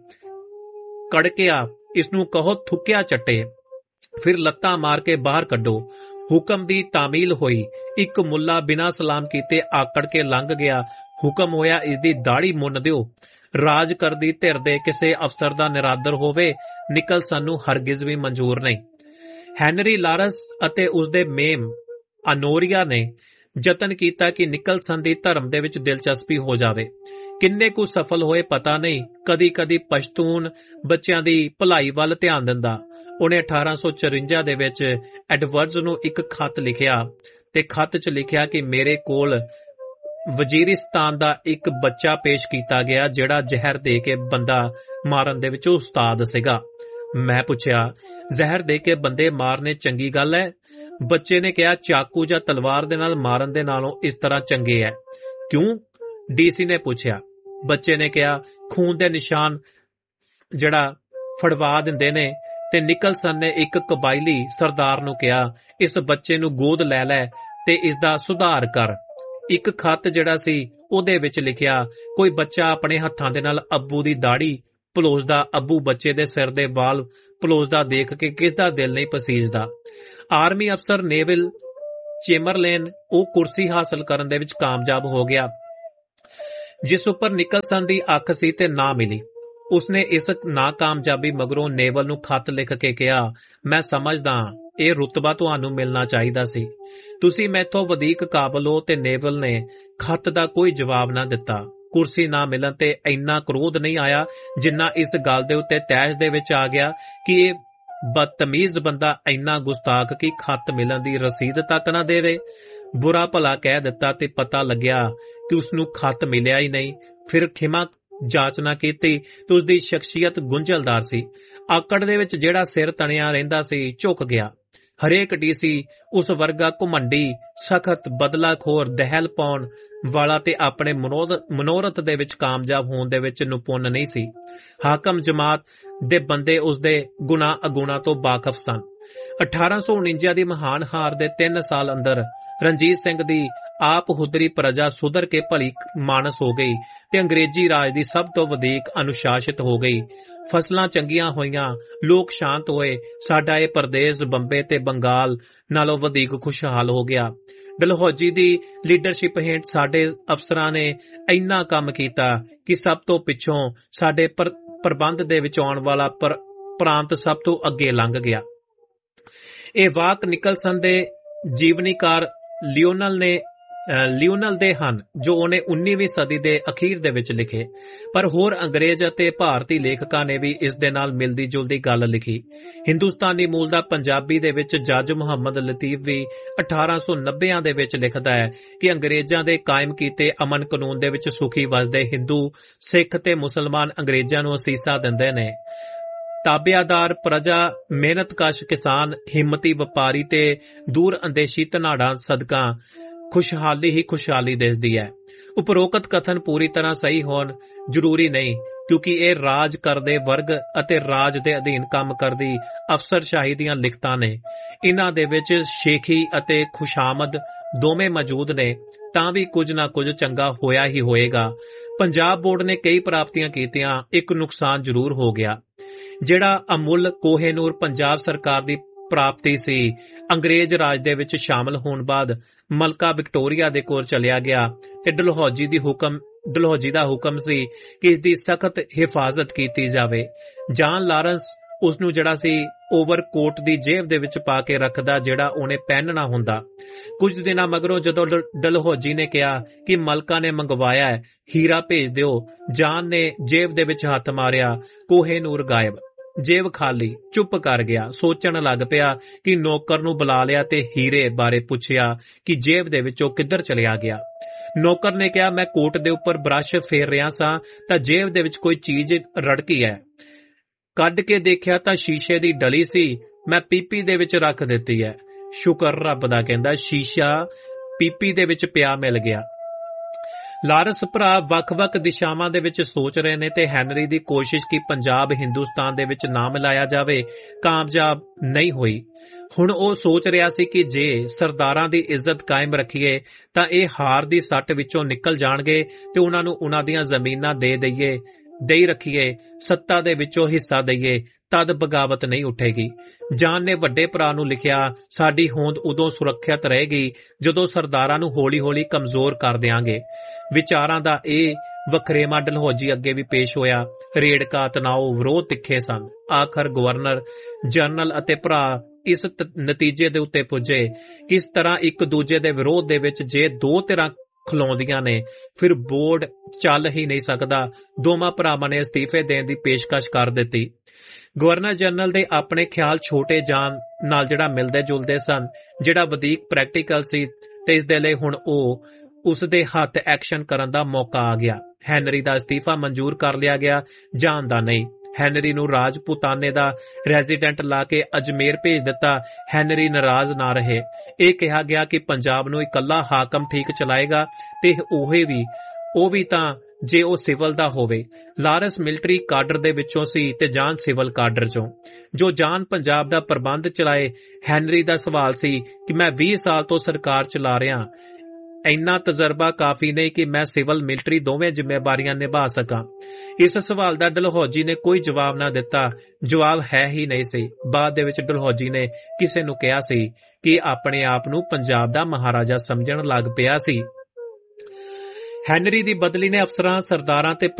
ਕੜਕਿਆ, ਇਸਨੂੰ ਕਹੋ ਥੁੱਕਿਆ ਚੱਟੇ, ਫਿਰ ਲੱਤਾਂ ਮਾਰ ਕੇ ਬਾਹਰ ਕੱਢੋ। ਹੁਕਮ ਦੀ ਤਾਮੀਲ ਹੋਈ। ਇੱਕ ਮੁੱਲਾ ਬਿਨਾਂ ਸਲਾਮ ਕੀਤੇ ਆਕੜ ਕੇ ਲੰਘ ਗਿਆ। ਹੁਕਮ ਹੋਇਆ, ਇਸਦੀ ਦਾੜੀ ਮੁੰਨ ਦਿਓ। ਰਾਜ ਕਰਦੀ ਧਿਰ ਦੇ ਕਿਸੇ ਅਫਸਰ ਦਾ ਨਿਰਾਦਰ ਹੋਵੇ, ਨਿਕਲਸਨ ਨੂੰ ਹਰਗਿਜ਼ ਵੀ ਮਨਜ਼ੂਰ ਨਹੀਂ। ਹੈਨਰੀ ਲਾਰਸ ਅਤੇ ਉਸਦੇ ਮੇਮ ਅਨੋਰੀਆ ਨੇ ਯਤਨ ਕੀਤਾ ਕਿ ਨਿਕਲਸਨ ਦੀ ਧਰਮ ਦੇ ਵਿੱਚ ਦਿਲਚਸਪੀ ਹੋ ਜਾਵੇ। ਕਿੰਨੇ ਕੁ ਸਫਲ ਹੋਏ ਪਤਾ ਨਹੀਂ। ਕਦੀ ਕਦੀ ਪਸ਼ਤੂਨ ਬੱਚਿਆਂ ਦੀ ਭਲਾਈ ਵੱਲ ਧਿਆਨ ਦਿੰਦਾ। ਉਹਨੇ ਅਠਾਰਾਂ ਸੌ ਚੁਰੰਜਾ ਦੇ ਵਿੱਚ ਐਡਵਰਡਜ਼ ਨੂੰ ਇੱਕ ਖੱਤ ਲਿਖਿਆ ਤੇ ਖੱਤ 'ਚ ਲਿਖਿਆ ਕਿ ਮੇਰੇ ਕੋਲ ਵਜ਼ੀਰਿਸਤਾਨ ਦਾ ਇੱਕ ਬੱਚਾ ਪੇਸ਼ ਕੀਤਾ ਗਿਆ ਜਿਹੜਾ ਜ਼ਹਿਰ ਦੇ ਕੇ ਬੰਦਾ ਮਾਰਨ ਦੇ ਵਿੱਚ ਉਸਤਾਦ ਸੀਗਾ। ਮੈਂ ਪੁੱਛਿਆ, ਜ਼ਹਿਰ ਦੇ ਕੇ ਬੰਦੇ ਮਾਰਨੇ ਚੰਗੀ ਗੱਲ ਹੈ? ਬੱਚੇ ਨੇ ਕਿਹਾ, ਚਾਕੂ ਜਾਂ ਤਲਵਾਰ ਦੇ ਨਾਲ ਮਾਰਨ ਦੇ ਨਾਲੋਂ ਇਸ ਤਰ੍ਹਾਂ ਚੰਗੇ ਹੈ। ਕਿਉਂ? ਡੀਸੀ ਨੇ ਪੁੱਛਿਆ। ਬੱਚੇ ਨੇ ਕਿਹਾ, ਖੂਨ ਦੇ ਨਿਸ਼ਾਨ ਜਿਹੜਾ ਫੜਵਾ ਦਿੰਦੇ ਨੇ। ਤੇ ਨਿਕਲਸਨ ਨੇ ਇੱਕ ਕਬਾਇਲੀ ਸਰਦਾਰ ਨੂੰ ਕਿਹਾ, ਇਸ ਬੱਚੇ ਨੂੰ ਗੋਦ ਲੈ ਲੈ ਤੇ ਇਸ ਦਾ ਸੁਧਾਰ ਕਰ। ਇੱਕ ਖੱਤ ਜਿਹੜਾ ਸੀ ਉਹਦੇ ਵਿੱਚ ਲਿਖਿਆ, ਕੋਈ ਬੱਚਾ ਆਪਣੇ ਹੱਥਾਂ ਦੇ ਨਾਲ ਅੱਬੂ ਦੀ ਦਾੜੀ ਪਲੋਸਦਾ, ਅੱਬੂ ਬੱਚੇ ਦੇ ਸਿਰ ਦੇ ਵਾਲ ਪਲੋਸਦਾ ਦੇਖ ਕੇ ਕਿਸ ਦਾ ਦਿਲ ਨਹੀਂ ਪਸੀਜਦਾ। ਆਰਮੀ ਅਫਸਰ ਨੇਵਿਲ ਚੇਮਰਲੇਨ ਉਹ ਕੁਰਸੀ ਹਾਸਲ ਕਰਨ ਦੇ ਵਿੱਚ ਕਾਮਯਾਬ ਹੋ ਗਿਆ ਜਿਸ ਉੱਪਰ ਨਿਕਲਸਨ ਦੀ ਅੱਖ ਸੀ ਤੇ ਨਾ ਮਿਲੀ। ਉਸਨੇ ਇਸ ਨਾਕਾਮਯਾਬੀ ਮਗਰੋਂ ਨੇਵਲ ਨੂੰ ਖੱਤ ਲਿਖ ਕੇ ਕਿਹਾ, ਮੈਂ ਸਮਝਦਾ ਇਹ ਰੁਤਬਾ ਤੁਹਾਨੂੰ ਮਿਲਣਾ ਚਾਹੀਦਾ ਸੀ, ਤੁਸੀਂ ਮੈਥੋਂ ਵਧੇਕ ਕਾਬਲ ਹੋ। ਤੇ ਨੇਵਲ ਨੇ ਖੱਤ ਦਾ ਕੋਈ ਜਵਾਬ ਨਾ ਦਿੱਤਾ। ਕੁਰਸੀ ਨਾ ਮਿਲਣ ਤੇ ਇੰਨਾ ਕ੍ਰੋਧ ਨਹੀਂ ਆਇਆ ਜਿੰਨਾ ਇਸ ਗੱਲ ਦੇ ਉੱਤੇ ਤੈਸ਼ ਦੇ ਵਿੱਚ ਆ ਗਿਆ ਕਿ ਇਹ ਬਦਤਮੀਜ਼ ਬੰਦਾ ਇੰਨਾ ਗੁਸਤਾਖ ਕਿ ਖੱਤ ਮਿਲਣ ਦੀ ਰਸੀਦ ਤੱਕ ਨਾ ਦੇਵੇ। ਬੁਰਾ ਭਲਾ ਕਹਿ ਦਿੱਤਾ ਤੇ ਪਤਾ ਲੱਗਿਆ ਕਿ ਉਸਨੂੰ ਖੱਤ ਮਿਲਿਆ ਹੀ ਨਹੀਂ। ਫਿਰ ਖਿਮਾ ਜਾਂਚਨਾ ਕੀਤੀ ਤੇ ਉਸਦੀ ਸ਼ਖਸੀਅਤ ਗੁੰਝਲਦਾਰ ਸੀ। ਆਕੜ ਦੇ ਵਿੱਚ ਜਿਹੜਾ ਸਿਰ ਤਣਿਆ ਰਹਿੰਦਾ ਸੀ ਝੁਕ ਗਿਆ। ਹਰੇਕ ਡੀਸੀ ਉਸ ਵਰਗਾ ਘੁਮੰਡੀ, ਸਖਤ, ਬਦਲਾਖੋਰ, ਦਹਿਲ ਪਾਉਣ ਵਾਲਾ ਤੇ ਆਪਣੇ ਮਨੋਰਥ ਦੇ ਵਿੱਚ ਕਾਮਯਾਬ ਹੋਣ ਦੇ ਵਿੱਚ ਨਿਪੁੰਨ ਨਹੀਂ ਸੀ। ਹਾਕਮ ਜਮਾਤ ਦੇ ਬੰਦੇ ਉਸਦੇ ਗੁਣਾ ਅਗੁਣਾ ਤੋਂ ਵਾਕਫ ਸਨ। ਅਠਾਰਾਂ ਸੌ ਉਣੰਜਾ ਦੀ ਮਹਾਨ ਹਾਰ ਦੇ ਤਿੰਨ ਸਾਲ ਅੰਦਰ ਰਣਜੀਤ ਸਿੰਘ ਦੀ ਆਪ ਹੁਦਰੀ ਪ੍ਰਜਾ ਸੁਧਰ ਕੇ ਭਲੀ ਮਾਨਸ ਹੋ ਗਈ ਤੇ ਅੰਗਰੇਜ਼ੀ ਰਾਜ ਦੀ ਸਭ ਤੋਂ ਵਧੇਕ ਅਨੁਸ਼ਾਸਿਤ ਹੋ ਗਈ। ਫਸਲਾਂ ਚੰਗੀਆਂ ਹੋਈਆਂ, ਲੋਕ ਸ਼ਾਂਤ ਹੋਏ। ਸਾਡਾ ਇਹ ਪ੍ਰਦੇਸ਼ ਬੰਬੇ ਤੇ ਬੰਗਾਲ ਨਾਲੋਂ ਵਧੇਕ ਖੁਸ਼ਹਾਲ ਹੋ ਗਿਆ। ਡਲਹੌਜੀ ਦੀ ਲੀਡਰਸ਼ਿਪ ਹੇਠ ਸਾਡੇ ਅਫਸਰਾਂ ਨੇ ਇੰਨਾ ਕੰਮ ਕੀਤਾ ਕਿ ਸਭ ਤੋਂ ਪਿੱਛੋਂ ਸਾਡੇ ਪ੍ਰਬੰਧ ਦੇ ਵਿੱਚ ਆਉਣ ਵਾਲਾ ਪ੍ਰਾਂਤ ਸਭ ਤੋਂ ਅੱਗੇ ਲੰਘ ਗਿਆ। ਇਹ ਵਾਕ ਨਿਕਲਸਨ ਦੇ ਜੀਵਨੀਕਾਰ ਲਿਓਨਲ ਨੇ ਲਿਓਨਲ ਦੇ ਹਨ ਜੋ ਉਹਨੇ ਉन्नीवीं ਸਦੀ ਦੇ ਅਖੀਰ ਦੇ ਵਿੱਚ ਲਿਖੇ। ਪਰ ਹੋਰ ਅੰਗਰੇਜ਼ ਅਤੇ ਭਾਰਤੀ ਲੇਖਕਾਂ ਨੇ ਵੀ ਇਸ ਦੇ ਨਾਲ ਮਿਲਦੀ ਜੁਲਦੀ ਗੱਲ ਲਿਖੀ। ਹਿੰਦੁਸਤਾਨੀ ਮੂਲ ਦਾ ਪੰਜਾਬੀ ਦੇ ਵਿੱਚ ਜੱਜ ਮੁਹੰਮਦ ਲਤੀਫ ਵੀ ਅਠਾਰਾਂ ਸੌ ਨੱਬਿਆਂ ਦੇ ਵਿੱਚ ਲਿਖਦਾ ਹੈ ਕਿ ਅੰਗਰੇਜ਼ਾਂ ਦੇ ਕਾਇਮ ਕੀਤੇ ਅਮਨ ਕਾਨੂੰਨ ਦੇ ਵਿੱਚ ਸੁਖੀ ਵਸਦੇ ਹਿੰਦੂ, ਸਿੱਖ ਤੇ ਮੁਸਲਮਾਨ ਅੰਗਰੇਜ਼ਾਂ ਨੂੰ ਅਸੀਸਾਂ ਦਿੰਦੇ ਨੇ। ਤਾਬਿਆਦਾਰ ਪ੍ਰਜਾ, ਮਿਹਨਤਕਸ਼ ਕਿਸਾਨ, ਹਿੰਮਤੀ ਵਪਾਰੀ ਤੇ ਦੂਰ ਅੰਦੇਸ਼ੀ ਧਨਾੜਾਂ ਸਦਕਾ ਖੁਸ਼ਹਾਲੀ ਹੀ ਖੁਸ਼ਹਾਲੀ ਦਿਸਦੀ ਹੈ। ਉਪਰੋਕਤ ਕਥਨ ਪੂਰੀ ਤਰ੍ਹਾਂ ਸਹੀ ਹੋਣ ਜ਼ਰੂਰੀ ਨਹੀਂ, ਕਿਉਂਕਿ ਇਹ ਰਾਜ ਕਰਦੇ ਵਰਗ ਅਤੇ ਰਾਜ ਦੇ ਅਧੀਨ ਕੰਮ ਕਰਦੀ ਅਫਸਰਸ਼ਾਹੀ ਦੀਆਂ ਲਿਖਤਾਂ ਨੇ। ਇਨ੍ਹਾਂ ਦੇ ਵਿੱਚ ਸ਼ੇਖੀ ਅਤੇ ਖੁਸ਼ਾਮਦ ਦੋਵੇਂ ਮੌਜੂਦ ਨੇ ਤਾਂ ਵੀ ਕੁਝ ਨਾ ਕੁਝ ਚੰਗਾ ਹੋਇਆ ਹੀ ਹੋਏਗਾ। ਪੰਜਾਬ ਬੋਰਡ ਨੇ ਕਈ ਪ੍ਰਾਪਤੀਆਂ ਕੀਤੀਆਂ, ਇੱਕ ਨੁਕਸਾਨ ਜ਼ਰੂਰ ਹੋ ਗਿਆ। ਜਿਹੜਾ ਅਮੁੱਲ ਕੋਹੇਨੂਰ ਪੰਜਾਬ ਸਰਕਾਰ ਦੀ ਪ੍ਰਾਪਤੀ ਸੀ, ਅੰਗਰੇਜ਼ ਰਾਜ ਦੇ ਵਿੱਚ ਸ਼ਾਮਲ ਹੋਣ ਬਾਅਦ ਮਲਕਾ ਵਿਕਟੋਰੀਆ ਦੇ ਕੋਲ ਚਲਿਆ ਗਿਆ ਤੇ ਡਲਹੌਜੀ ਦੀ ਹੁਕਮ ਡਲਹੌਜੀ ਦਾ ਹੁਕਮ ਸੀ ਕਿ ਇਸ ਦੀ ਸਖਤ ਹਿਫਾਜ਼ਤ ਕੀਤੀ ਜਾਵੇ। ਜਾਨ ਲਾਰੈਂਸ ਉਸ ਨੂੰ ਜਿਹੜਾ ਸੀ ਓਵਰਕੋਟ ਦੀ ਜੇਬ ਦੇ ਵਿੱਚ ਪਾ ਕੇ ਰੱਖਦਾ ਜਿਹੜਾ ਉਹਨੇ ਪਹਿਨਣਾ ਹੁੰਦਾ। ਕੁਝ ਦਿਨਾਂ ਮਗਰੋਂ ਜਦੋਂ ਡਲਹੌਜੀ ਨੇ ਕਿਹਾ ਕਿ ਮਲਕਾ ਨੇ ਮੰਗਵਾਇਆ ਹੈ, ਹੀਰਾ ਭੇਜ ਦਿਓ, ਜਾਨ ਨੇ ਜੇਬ ਦੇ ਵਿੱਚ ਹੱਥ ਮਾਰਿਆ, ਕੋਹੇਨੂਰ ਗਾਇਬ, ਜੇਬ ਖਾਲੀ। ਚੁੱਪ ਕਰ ਗਿਆ। ਸੋਚਣ ਲੱਗ ਪਿਆ ਕਿ ਨੌਕਰ ਨੂੰ ਬੁਲਾ ਲਿਆ ਤੇ ਹੀਰੇ ਬਾਰੇ ਪੁੱਛਿਆ ਕਿ ਜੇਬ ਦੇ ਵਿੱਚੋਂ ਕਿੱਧਰ ਚਲਿਆ ਗਿਆ। ਨੌਕਰ ਨੇ ਕਿਹਾ, ਮੈਂ ਕੋਟ ਦੇ ਉੱਪਰ ਬ੍ਰਸ਼ ਫੇਰ ਰਿਹਾ ਸਾਂ ਤਾਂ ਜੇਬ ਦੇ ਵਿੱਚ ਕੋਈ ਚੀਜ਼ ਰੜਕੀ ਹੈ। ਕੱਢ ਕੇ ਦੇਖਿਆ ਤਾਂ ਸ਼ੀਸ਼ੇ ਦੀ ਡਲੀ ਸੀ, ਮੈਂ ਪੀਪੀ ਦੇ ਵਿੱਚ ਰੱਖ ਦਿੱਤੀ ਹੈ। ਸ਼ੁਕਰ ਰੱਬ ਦਾ, ਕਹਿੰਦਾ, ਸ਼ੀਸ਼ਾ ਪੀਪੀ ਦੇ ਵਿੱਚ ਪਿਆ ਮਿਲ ਗਿਆ। ਲਾਰੈਂਸ ਭਰਾ ਵੱਖ-ਵੱਖ ਦਿਸ਼ਾਵਾਂ ਦੇ ਵਿੱਚ ਸੋਚ ਰਹੇ ਨੇ ਤੇ ਹੈਨਰੀ ਦੀ ਕੋਸ਼ਿਸ਼ ਕਿ ਪੰਜਾਬ ਹਿੰਦੁਸਤਾਨ ਦੇ ਵਿੱਚ ਨਾ ਮਿਲਾਇਆ ਜਾਵੇ ਕਾਮਯਾਬ ਨਹੀਂ ਹੋਈ। ਹੁਣ ਉਹ ਸੋਚ ਰਿਹਾ ਸੀ ਕਿ ਜੇ ਸਰਦਾਰਾਂ ਦੀ ਇੱਜ਼ਤ ਕਾਇਮ ਰੱਖੀਏ ਤਾਂ ਇਹ ਹਾਰ ਦੀ ਸੱਟ ਵਿੱਚੋਂ ਨਿਕਲ ਜਾਣਗੇ ਤੇ ਉਹਨਾਂ ਨੂੰ ਉਹਨਾਂ ਦੀਆਂ ਜ਼ਮੀਨਾਂ ਦੇ ਦਈਏ ਦੇਈ ਰੱਖੀਏ, ਸੱਤਾ ਦੇ ਵਿੱਚੋਂ ਹਿੱਸਾ ਦਈਏ, ਤਦ ਬਗਾਵਤ ਨਹੀਂ ਉੱਠੇਗੀ। ਜਾਨ ਨੇ ਵੱਡੇ ਭਰਾ ਨੂੰ ਲਿਖਿਆ, ਸਾਡੀ ਹੋਂਦ ਉਦੋਂ ਸੁਰੱਖਿਅਤ ਰਹੇਗੀ ਜਦੋਂ ਸਰਦਾਰਾਂ ਨੂੰ ਹੌਲੀ-ਹੌਲੀ ਕਮਜ਼ੋਰ ਕਰ ਦਿਆਂਗੇ। ਵਿਚਾਰਾਂ ਦਾ ਇਹ ਵਖਰੇਵਾ ਡਲਹੌਜੀ ਅੱਗੇ ਵੀ ਪੇਸ਼ ਹੋਇਆ। ਰੇੜਕਾ, ਤਣਾਓ, ਵਿਰੋਧ ਤਿੱਖੇ ਸਨ। ਆਖਰ ਗਵਰਨਰ ਜਨਰਲ ਅਤੇ ਭਰਾ ਇਸ ਨਤੀਜੇ ਦੇ ਉੱਤੇ ਪੁੱਜੇ ਕਿ ਇਸ ਤਰ੍ਹਾਂ ਇੱਕ ਦੂਜੇ ਦੇ ਵਿਰੋਧ ਦੇ ਵਿੱਚ ਜੇ ਦੋ ਧਿਰਾਂ ਖਲੋਂਦੀਆਂ ਨੇ ਫਿਰ ਬੋਰਡ ਚੱਲ ਹੀ ਨਹੀਂ ਸਕਦਾ। ਦੋਵਾਂ ਭਰਾਵਾਂ ਨੇ ਅਸਤੀਫੇ ਦੇਣ ਦੀ ਪੇਸ਼ਕਸ਼ ਕਰ ਦਿੱਤੀ। ਗਵਰਨਰ ਜਨਰਲ ਦੇ ਆਪਣੇ ਖਿਆਲ ਛੋਟੇ ਜਾਨ ਨਾਲ ਜਿਹੜਾ ਮਿਲਦੇ ਜੁਲਦੇ ਸਨ, ਜਿਹੜਾ ਵਧੀਕ ਪ੍ਰੈਕਟੀਕਲ ਸੀ ਤੇ ਇਸ ਦੇ ਲਈ ਹੁਣ ਉਹ ਉਸ ਦੇ ਹੱਥ ਐਕਸ਼ਨ ਕਰਨ ਦਾ ਮੌਕਾ ਆ ਗਿਆ। ਹੈਨਰੀ ਦਾ ਅਸਤੀਫਾ ਮਨਜ਼ੂਰ ਕਰ ਲਿਆ ਗਿਆ, ਜਾਨ ਦਾ ਨਹੀਂ। ਹੈਨਰੀ ਨੂੰ ਰਾਜਪੂਤਾਨੇ ਦਾ ਰੈਜ਼ੀਡੈਂਟ ਲਾ ਕੇ ਅਜਮੇਰ ਭੇਜ ਦਿੱਤਾ। ਹੈਨਰੀ ਨਾਰਾਜ਼ ਨਾ ਰਹੇ। ਇਹ ਕਿਹਾ ਗਿਆ ਕਿ ਪੰਜਾਬ ਨੂੰ ਇਕੱਲਾ ਹਾਕਮ ਠੀਕ ਚਲਾਏਗਾ ਤੇ ਉਹ ਵੀ ਉਹ ਵੀ ਤਾਂ ਜੇ ਉਹ ਸਿਵਲ ਦਾ ਹੋਵੇ। ਲਾਰੈਂਸ ਮਿਲਟਰੀ ਕਾਡਰ ਦੇ ਵਿੱਚੋਂ ਸੀ ਤੇ ਜਾਨ ਸਿਵਲ ਕਾਡਰ ਚੋਂ। ਜੋ ਜਾਨ ਪੰਜਾਬ ਦਾ ਪ੍ਰਬੰਧ ਚਲਾਏ। ਹੈਨਰੀ ਦਾ ਸਵਾਲ ਸੀ ਕਿ ਮੈਂ ਵੀਹ ਸਾਲ ਤੋਂ ਸਰਕਾਰ ਚਲਾ ਰਿਹਾ, ਇੰਨਾ ਤਜਰਬਾ ਕਾਫੀ ਨਹੀਂ ਕਿ ਮੈਂ ਸਿਵਲ ਮਿਲਟਰੀ ਦੋਵੇਂ ਜ਼ਿੰਮੇਵਾਰੀਆਂ ਨਿਭਾ ਸਕਾਂ। ਇਸ ਸਵਾਲ ਦਾ ਡਲਹੌਜੀ ਨੇ ਕੋਈ ਜਵਾਬ ਨਾ ਦਿੱਤਾ। ਜਵਾਬ ਹੈ ਹੀ ਨਹੀਂ ਸੀ। ਬਾਅਦ ਦੇ ਵਿੱਚ ਡਲਹੌਜੀ ਨੇ ਕਿਸੇ ਨੂੰ ਕਿਹਾ ਸੀ ਕਿ ਆਪਣੇ ਆਪ ਨੂੰ ਪੰਜਾਬ ਦਾ ਮਹਾਰਾਜਾ ਸਮਝਣ ਲੱਗ ਪਿਆ ਸੀ। ਹੈਨਰੀ ਦੀ ਬਦਲੀ ਨੇ ਅਫਸਰਾਂ, ਸਰਦਾਰਾਂ ਤੇ